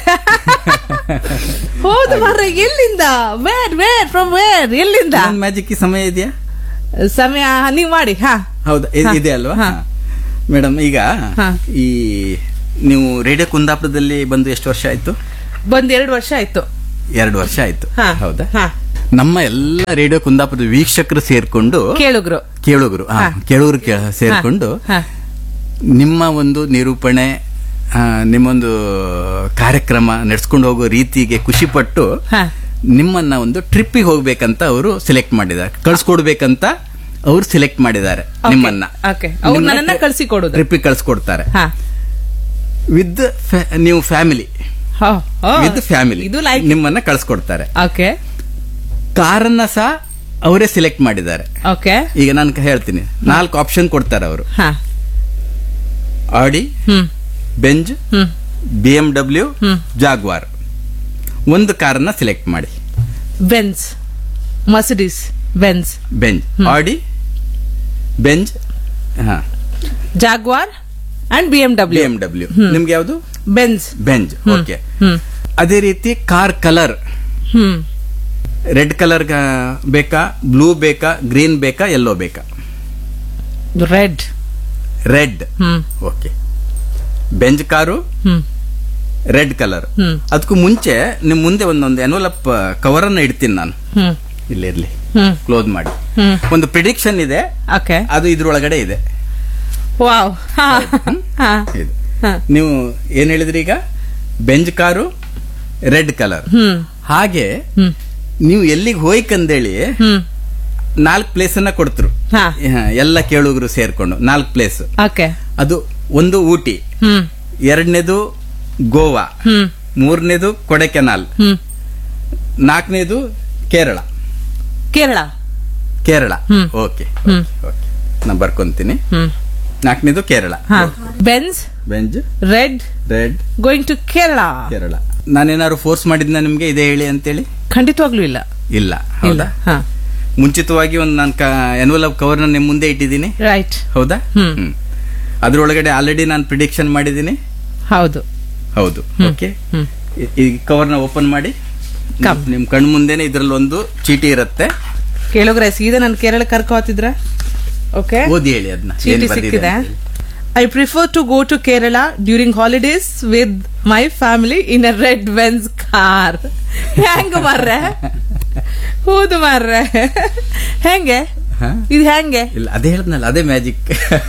ಹೌದು ಮಾರ್ರೆ. ಎಲ್ಲಿಂದ? Where where from where? ಎಲ್ಲಿಂದ? ಮ್ಯಾಜಿಕ್ ಸಮಯ ಇದೆಯಾ? ಸಮಯ ನೀವ್ ಮಾಡಿ. ಹಾ ಹೌದಾ, ಇ- ಇದೆ ಅಲ್ವಾ? ಹಾ. ಮೇಡಮ್, ಈಗ ಹಾ. ಈ ನೀವು ರೇಡಿಯೋ ಕುಂದಾಪುರದಲ್ಲಿ ಬಂದು ಎಷ್ಟು ವರ್ಷ ಆಯ್ತು? ಬಂದ್ ಎರಡು ವರ್ಷ ಆಯ್ತು. ಎರಡು ವರ್ಷ ಆಯ್ತು. ಹಾ. ಹೌದಾ? ಹಾ. ನಮ್ಮ ಎಲ್ಲ ರೇಡಿಯೋ ಕುಂದಾಪುರದ ವೀಕ್ಷಕರು ಸೇರ್ಕೊಂಡು, ಕೇಳುಗ್ರು ಕೇಳುಗರು ಹಾ, ಹಾ. ಕೇಳುಗರು ಕೇ- ಸೇರ್ಕೊಂಡು ಹಾ. ನಿಮ್ಮ ಒಂದು ನಿರೂಪಣೆ, ಆ, ನಿಮ್ಮೊಂದು ಕಾರ್ಯಕ್ರಮ ನಡೆಸ್ಕೊಂಡು ಹೋಗೋ ರೀತಿಗೆ ಖುಷಿ ಪಟ್ಟು ಹಾ. ನಿಮ್ಮನ್ನ ಒಂದು ಟ್ರಿಪ್ಪಿಗೆ ಹೋಗ್ಬೇಕಂತ ಅವರು ಸೆಲೆಕ್ಟ್ ಮಾಡಿದ್ದಾರೆ, ಕಳ್ಸ್ಕೊಡ್ಬೇಕಂತ ಅವ್ರು ಸೆಲೆಕ್ಟ್ ಮಾಡಿದ್ದಾರೆ ನಿಮ್ಮನ್ನ. ಓಕೆ. ಅವ್ರು ನನ್ನನ್ನ ಕಳ್ಸಿ ಕೊಡುದು. ಟ್ರಿಪ್ಪಿಗೆ ಕಳ್ಸ್ಕೊಡ್ತಾರೆ ಹಾ. ವಿತ್ ನೀವು ಫ್ಯಾಮಿಲಿ, ಹೋ, ಹೋ. ವಿತ್ ಫ್ಯಾಮಿಲಿ ಇದು ಲೈಕ್. ನಿಮ್ಮನ್ನ ಕಳ್ಸ್ಕೊಡ್ತಾರೆ. ಓಕೆ ಕಾರನ್ನ ಸಹ ಅವರೇ ಸೆಲೆಕ್ಟ್ ಮಾಡಿದ್ದಾರೆ. ಓಕೆ. ಈಗ ನಾನು ಹೇಳ್ತೀನಿ, ನಾಲ್ಕು ಆಪ್ಷನ್ ಕೊಡ್ತಾರೆ ಅವರು. ಹಾ. ಆಡಿ, ಹ್ಮ್ ಬೆಂಜ್, ಹ್ಮ್ ಬಿ ಎಂ ಡಬ್ಲ್ಯೂ, ಹ್ಮ್. ಜಾಗ್ವಾರ್. ಒಂದು ಕಾರನ್ನ ಸೆಲೆಕ್ಟ್ ಮಾಡಿ. ಬೆನ್ಸ್, ಮರ್ಸಿಡೀಸ್ ಬೆನ್ಸ್, ಬೆಂಜ್, ಆಡಿ, ಬೆಂಜ್, ಹಾ, Jaguar and B M B W. M W. ನಿಮ್ಗೆ ಯಾವುದು? ಬೆನ್ಸ್. ಬೆಂಜ್. ಓಕೆ. ಹ್ಮ್ ಅದೇ ರೀತಿ ಕಾರ್ ಕಲರ್, ಹ್ಮ್ ರೆಡ್ ಕಲರ್ ಬೇಕಾ, ಬ್ಲೂ ಬೇಕಾ, ಗ್ರೀನ್ ಬೇಕಾ, ಯೆಲ್ಲೋ ಬೇಕಾ? ರೆಡ್. ರೆಡ್. ಹ್ಮ್ ಓಕೆ. ಬೆಂಜ್ ಕಾರು, ಹ್ಮ್ ರೆಡ್ ಕಲರ್. ಹ್ಮ್ ಅದಕ್ಕೂ ಮುಂಚೆ ನಿಮ್ ಮುಂದೆ ಒಂದೊಂದು ಎನ್ವಲಪ್ ಕವರ್ ಅನ್ನ ಇಡ್ತೀನಿ ನಾನು. ಹ್ಮ್ ಇಲ್ಲಿ ಇರ್ಲಿ, ಹ್ಮ್ ಕ್ಲೋಸ್ ಮಾಡಿ. ಹ್ಮ್ ಒಂದು ಪ್ರಿಡಿಕ್ಷನ್ ಇದೆ, ಓಕೆ. ಅದು ಇದ್ರೊಳಗಡೆ ಇದೆ. ವಾವ್. ಹಾ. ಹಾ. ಇದು ಹಾ. ನೀವು ಏನ್ ಹೇಳಿದ್ರಿ ಈಗ? Benz car, red colour. ಹ್ಮ್ ಹಾಗೆ ಹ್ಮ್ ನೀವು ಎಲ್ಲಿಗೆ ಹೋಯ್ಕಂದೇಳಿ ಹ್ಮ್ ನಾಲ್ಕು ಪ್ಲೇಸ್ ಅನ್ನ ಕೊಡ್ತರು. ಹಾ. ಹ, ಎಲ್ಲ ಕೇಳುಗರು ಸೇರ್ಕೊಂಡು ನಾಲ್ಕು ಪ್ಲೇಸ್. ಓಕೆ. ಅದು ಒಂದು ಊಟಿ, ಹ್ಮ್ ಎರಡನೇದು ಗೋವಾ, ಹ್ಮ್ ಮೂರನೇದು ಕೊಡೆಕೆನಾಲ್, ಹ್ಮ್ ನಾಲ್ಕನೇದು ಕೇರಳ. ಕೇರಳ. ಕೇರಳ. ಹ್ಮ್. ಓಕೆ ಹ್ಮ್. ಓಕೆ, ನಾನು ಬರ್ಕೊಂತೀನಿ. ಹ್ಮ್ ನಾಲ್ಕನೇದು ಕೇರಳ. ಹಾ. Benz, Benz, red, red, going to Kerala. Kerala. ನಾನೇನಾದ್ರು force ಮಾಡಿದ್ನ ನಿಮ್ಗೆ ಇದೇ ಹೇಳಿ ಅಂತೇಳಿ? ಖಂಡಿತವಾಗ್ಲೂ ಇಲ್ಲ. ಇಲ್ಲ. ಹೌದಾ? ಹಾ. ಮುಂಚಿತವಾಗಿ ಒಂದು ನಾನು ಎನ್ವಲಪ್ ಕವರ್ ನ ನಿಮ್ ಮುಂದೆ ಇಟ್ಟಿದ್ದೀನಿ. ರೈಟ್. ಹೌದಾ? ಹ್ಮ್. ಹ್ಮ್. ಅದ್ರೊಳಗಡೆ ಆಲ್ರೆಡಿ ನಾನು ಪ್ರಿಡಿಕ್ಷನ್ ಮಾಡಿದ್ದೀನಿ. ಹೌದು. ಹೌದು. ಓಕೆ. ಹ್ಮ್. ಈ- ಈ ಕವರ್ ನ ಓಪನ್ ಮಾಡಿ, ಕಮ್. ನಿಮ್ ಕಣ್ ಮುಂದೆನೆ ಇದ್ರಲ್ಲಿ ಒಂದು ಚೀಟಿ ಇರುತ್ತೆ. ಕೇಳುಗ್ರೆ ಸೀದಾ ನಾನು ಕೇರಳ ಕರ್ಕೋತಿದ್ರ. ಓಕೆ. ಓದಿ ಹೇಳಿ ಅದನ್ನ. ಚೀಟಿ ಸಿಕ್ಕಿದೆ. I prefer to go to Kerala during holidays with my family in a red Benz car. ಹೆಂಗ ಮಾರ್ರೆ? ಹೌದು ಮಾರ್ರೆ. ಹೆಂಗೆ ಇದು? ಹೆಂಗೆ? ಇಲ್ಲ, ಅದೇ ಹೇಳಿದ್ನಲ್ಲ, ಅದೇ ಮ್ಯಾಜಿಕ್.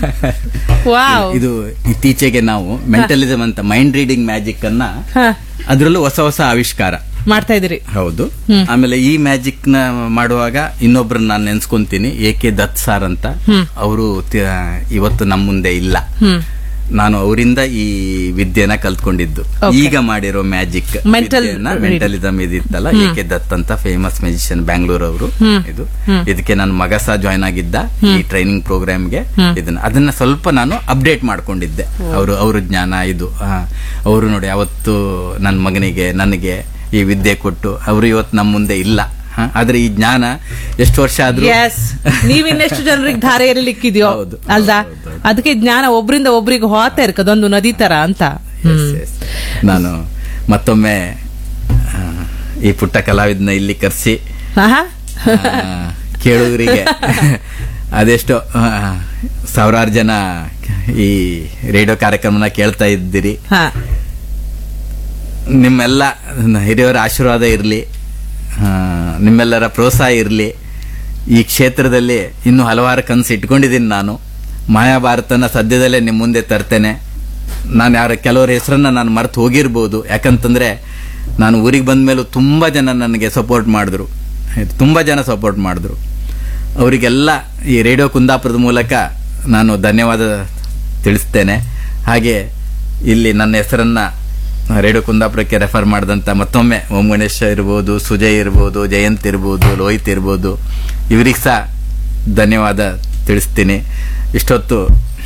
ವಾವ್. ಇದು ಇತ್ತೀಚೆಗೆ ನಾವು ಮೆಂಟಲಿಸಮ್ ಅಂತ ಮೈಂಡ್ ರೀಡಿಂಗ್ ಮ್ಯಾಜಿಕ್ ಅನ್ನ, ಹಾ. ಅದ್ರಲ್ಲೂ ಹೊಸ ಹೊಸ ಆವಿಷ್ಕಾರ ಮಾಡ್ತಾ ಇದೀರಿ. ಹೌದು. ಹ್ಮ್. ಆಮೇಲೆ ಈ ಮ್ಯಾಜಿಕ್ ನ ಮಾಡುವಾಗ ಇನ್ನೊಬ್ರನ್ನ ನಾನು ನೆನ್ಸ್ಕೊಂತೀನಿ, ಎ ಕೆ ದತ್ ಸಾರ್ ಅಂತ. ಅವರು ಇವತ್ತು ನಮ್ಮ ಮುಂದೆ ಇಲ್ಲ. ಹ್ಮ್ ನಾನು ಅವರಿಂದ ಈ ವಿದ್ಯೆನ ಕಲ್ತ್ಕೊಂಡಿದ್ದು. Okay. ಈಗ ಮಾಡಿರೋ magic Mental ಮೆಂಟಲಿಸಮ್ ಇದಿತ್ತಲ್ಲ, A K Dutt ಅಂತ ಫೇಮಸ್ ಮ್ಯಾಜಿಷಿಯನ್, ಬ್ಯಾಂಗ್ಳೂರ್ ಅವರು. ಇದು ಇದಕ್ಕೆ ನನ್ನ ಮಗ ಸಹ ಜಾಯ್ನ್ ಆಗಿದ್ದ ಈ ಟ್ರೈನಿಂಗ್ ಪ್ರೋಗ್ರಾಮ್ಗೆ. ಇದನ್ನ ಅದನ್ನ ಸ್ವಲ್ಪ ನಾನು ಅಪ್ಡೇಟ್ ಮಾಡ್ಕೊಂಡಿದ್ದೆ. ಅವರು ಅವ್ರ ಜ್ಞಾನ ಇದು. ಅವರು ನೋಡಿ, ಅವತ್ತು ನನ್ನ ಮಗನಿಗೆ ನನಗೆ ಈ ವಿದ್ಯೆ ಕೊಟ್ಟು ಅವರು ಇವತ್ತು ನಮ್ಮ ಮುಂದೆ ಇಲ್ಲ. ಹ? ಆದ್ರೆ ಈ ಜ್ಞಾನ ಎಷ್ಟು ವರ್ಷ ಆದ್ರೂ ಎಸ್, ನೀವಿನ್ನೆಷ್ಟು ಜನರಿಗೆ ಧಾರೆ ಎರಿಲಿಕ್ಕಿದ್ಯೋ ಹೌದು, ಅಲ್ದಾ? ಹೌದು, ಹೌದು. ಅದಕ್ಕೆ ಜ್ಞಾನ ಒಬ್ರಿಂದ ಒಬ್ರಿಗೆ ಹೋಗ್ತಾ ಇರ್ಕ, ಅದೊಂದು ನದಿ ತರ ಅಂತ. Yes, yes. ನಾನು ಮತ್ತೊಮ್ಮೆ ಆ, ಈ ಪುಟ್ಟ ಕಲಾವಿದನ ಇಲ್ಲಿ ಕರೆಸಿ ಆಹಾ. ಕೇಳುಗರಿಗೆ ಅದೆಷ್ಟೋ ಆ, ಸಾವಿರಾರು ಜನ ಈ ರೇಡಿಯೋ ಕಾರ್ಯಕ್ರಮನ ಕೇಳ್ತಾ ಇದ್ದೀರಿ. ಹಾ. ನಿಮ್ಮೆಲ್ಲ ಹಿರಿಯವರ ಆಶೀರ್ವಾದ ಇರಲಿ, ನಿಮ್ಮೆಲ್ಲರ ಪ್ರೋತ್ಸಾಹ ಇರಲಿ. ಈ ಕ್ಷೇತ್ರದಲ್ಲಿ ಇನ್ನೂ ಹಲವಾರು ಕನಸು ಇಟ್ಕೊಂಡಿದ್ದೀನಿ. ನಾನು ಮಾಯಾಭಾರತನ ಸದ್ಯದಲ್ಲೇ ನಿಮ್ಮ ಮುಂದೆ ತರ್ತೇನೆ. ನಾನು ಯಾರ ಕೆಲವರ ಹೆಸರನ್ನ ನಾನು ಮರೆತು ಹೋಗಿರ್ಬೋದು, ಯಾಕಂತಂದ್ರೆ ನಾನು ಊರಿಗೆ ಬಂದ ಮೇಲೂ ತುಂಬ ಜನ ನನಗೆ ಸಪೋರ್ಟ್ ಮಾಡಿದ್ರು, ತುಂಬ ಜನ ಸಪೋರ್ಟ್ ಮಾಡಿದ್ರು. ಅವರಿಗೆಲ್ಲ ಈ ರೇಡಿಯೋ ಕುಂದಾಪುರದ ಮೂಲಕ ನಾನು ಧನ್ಯವಾದ ತಿಳಿಸ್ತೇನೆ. ಹಾಗೆ ಇಲ್ಲಿ ನನ್ನ ಹೆಸರನ್ನ ರೇಡಿಯೋ ಕುಂದಾಪುರಕ್ಕೆ ರೆಫರ್ ಮಾಡಿದಂಥ ಮತ್ತೊಮ್ಮೆ ಓಂ ಗಣೇಶ ಇರ್ಬೋದು, ಸುಜಯ್ ಇರ್ಬೋದು, ಜಯಂತ್ ಇರ್ಬೋದು, ಲೋಹಿತ್ ಇರ್ಬೋದು, ಇವರಿಗೆ ಸಹ ಧನ್ಯವಾದ ತಿಳಿಸ್ತೀನಿ. ಇಷ್ಟೊತ್ತು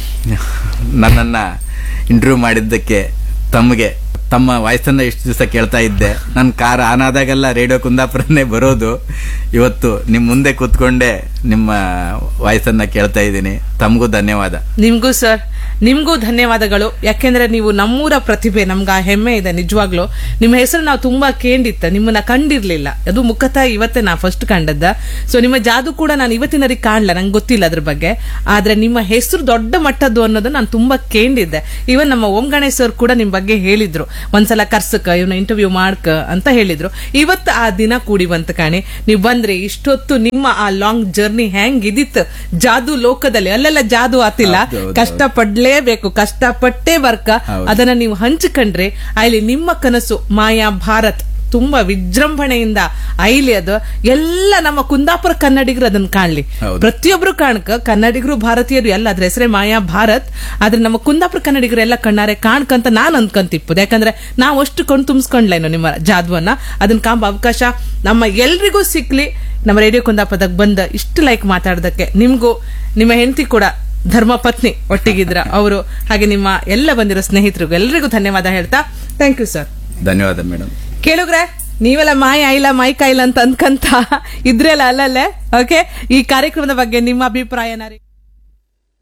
ನನ್ನನ್ನು ಇಂಟರ್ವ್ಯೂ ಮಾಡಿದ್ದಕ್ಕೆ ತಮಗೆ ತಮ್ಮ ವಾಯ್ಸನ್ನ ಇಷ್ಟು ದಿವಸ ಕೇಳ್ತಾ ಇದ್ದೆ. ನನ್ನ ಕಾರ್ ಆನ್ ಆದಾಗೆಲ್ಲ ರೇಡಿಯೋ ಕುಂದಾಪುರನೇ ಬರೋದು. ಇವತ್ತು ನಿಮ್ಮ ಮುಂದೆ ಕೂತ್ಕೊಂಡೆ ನಿಮ್ಮ ವಾಯ್ಸನ್ನ ಕೇಳ್ತಾ ಇದ್ದೀನಿ. ತಮಗೂ ಧನ್ಯವಾದ. ನಿಮ್ಗೂ ಸರ್, ನಿಮ್ಗೂ ಧನ್ಯವಾದಗಳು. ಯಾಕೆಂದ್ರೆ ನೀವು ನಮ್ಮೂರ ಪ್ರತಿಭೆ, ನಮ್ಗೆ ಆ ಹೆಮ್ಮೆ ಇದೆ ನಿಜವಾಗ್ಲು. ನಿಮ್ಮ ಹೆಸರು ನಾವು ತುಂಬಾ ಕೇಳಿತ್ತ, ನಿಮ್ಮನ್ನ ಕಂಡಿರ್ಲಿಲ್ಲ. ಅದು ಮುಖತಃ ಇವತ್ತೇ ನಾ ಫಸ್ಟ್ ಕಂಡದ್ದ. ಸೊ ನಿಮ್ಮ ಜಾದು ಕೂಡ ನಾನು ಇವತ್ತಿನವರೆಗೆ ಕಾಣಲ್ಲ, ನಂಗೆ ಗೊತ್ತಿಲ್ಲ ಅದ್ರ ಬಗ್ಗೆ. ಆದ್ರೆ ನಿಮ್ಮ ಹೆಸರು ದೊಡ್ಡ ಮಟ್ಟದ್ದು ಅನ್ನೋದು ನಾನು ತುಂಬಾ ಕೇಳಿದ್ದೆ. ಇವನ್ ನಮ್ಮ ಓಂ ಗಣೇಶ್ ಸರ್ ಕೂಡ ನಿಮ್ ಬಗ್ಗೆ ಹೇಳಿದ್ರು, ಒಂದ್ಸಲ ಕರ್ಸಕ ಇವನ್ನ ಇಂಟರ್ವ್ಯೂ ಮಾಡ್ಕ ಅಂತ ಹೇಳಿದ್ರು. ಇವತ್ತು ಆ ದಿನ ಕೂಡಿವಂತ ಕಾಣಿ. ನೀವು ಬಂದ್ರೆ ಇಷ್ಟೊತ್ತು ನಿಮ್ಮ ಆ ಲಾಂಗ್ ಜರ್ನಿ ಹೆಂಗ್ ಇದಿತ್ತು ಜಾದು ಲೋಕದಲ್ಲಿ. ಅಲ್ಲೆಲ್ಲ ಜಾದು ಆತಿಲ್ಲ, ಕಷ್ಟ ಪಡ್ಲೇಬೇಕು, ಕಷ್ಟಪಟ್ಟೇ ಬರ್ಕ ಅದನ್ನ ನೀವು ಹಂಚಿಕೊಂಡ್ರೆ ಅಲ್ಲಿ ನಿಮ್ಮ ಕನಸು ಮಾಯಾ ಭಾರತ್ ತುಂಬಾ ವಿಜೃಂಭಣೆಯಿಂದ ಐಲಿ ಅದು ಎಲ್ಲ ನಮ್ಮ ಕುಂದಾಪುರ ಕನ್ನಡಿಗರು ಅದನ್ನ ಕಾಣ್ಲಿ. ಪ್ರತಿಯೊಬ್ರು ಕಾಣ್ಕ, ಕನ್ನಡಿಗರು ಭಾರತೀಯರು ಎಲ್ಲ ಅದ್ರ ಹೆಸರೇ ಮಾಯಾ ಭಾರತ್. ಆದ್ರೆ ನಮ್ಮ ಕುಂದಾಪುರ ಕನ್ನಡಿಗರು ಎಲ್ಲ ಕಣ್ಣಾರೆ ಕಾಣ್ಕಂತ ನಾನ್ ಅನ್ಕಂತಿಪ್ಪದು. ಯಾಕಂದ್ರೆ ನಾವು ಅಷ್ಟು ಕಣ್ ತುಂಬಿಸ್ಕೊಂಡ್ಲೇನು ನಿಮ್ಮ ಜಾದ್ವನ್ನ. ಅದನ್ನ ಕಾಂಬ ಅವಕಾಶ ನಮ್ಮ ಎಲ್ರಿಗೂ ಸಿಕ್ಲಿ. ನಮ್ಮ ರೇಡಿಯೋ ಕುಂದಾಪುರದಾಗ ಬಂದ ಇಷ್ಟು ಲೈಕ್ ಮಾತಾಡೋದಕ್ಕೆ ನಿಮ್ಗೂ, ನಿಮ್ಮ ಹೆಂಡತಿ ಕೂಡ ಧರ್ಮ ಪತ್ನಿ ಒಟ್ಟಿಗಿದ್ರ ಅವರು, ಹಾಗೆ ನಿಮ್ಮ ಎಲ್ಲ ಬಂದಿರೋ ಸ್ನೇಹಿತರಿಗೂ ಎಲ್ರಿಗೂ ಧನ್ಯವಾದ ಹೇಳ್ತಾ ಥ್ಯಾಂಕ್ ಯು ಸರ್. ಧನ್ಯವಾದ ಮೇಡಮ್. ಕೇಳುಗ್ರೆ, ನೀವೆಲ್ಲ ಮಾಯ ಆಯ್ಲ ಮೈಕಾಯಿಲ್ಲ ಅಂತ ಅನ್ಕಂತ ಇದ್ರೆಲ್ಲ ಅಲ್ಲಲ್ಲೇ. ಓಕೆ, ಈ ಕಾರ್ಯಕ್ರಮದ ಬಗ್ಗೆ ನಿಮ್ಮ ಅಭಿಪ್ರಾಯನ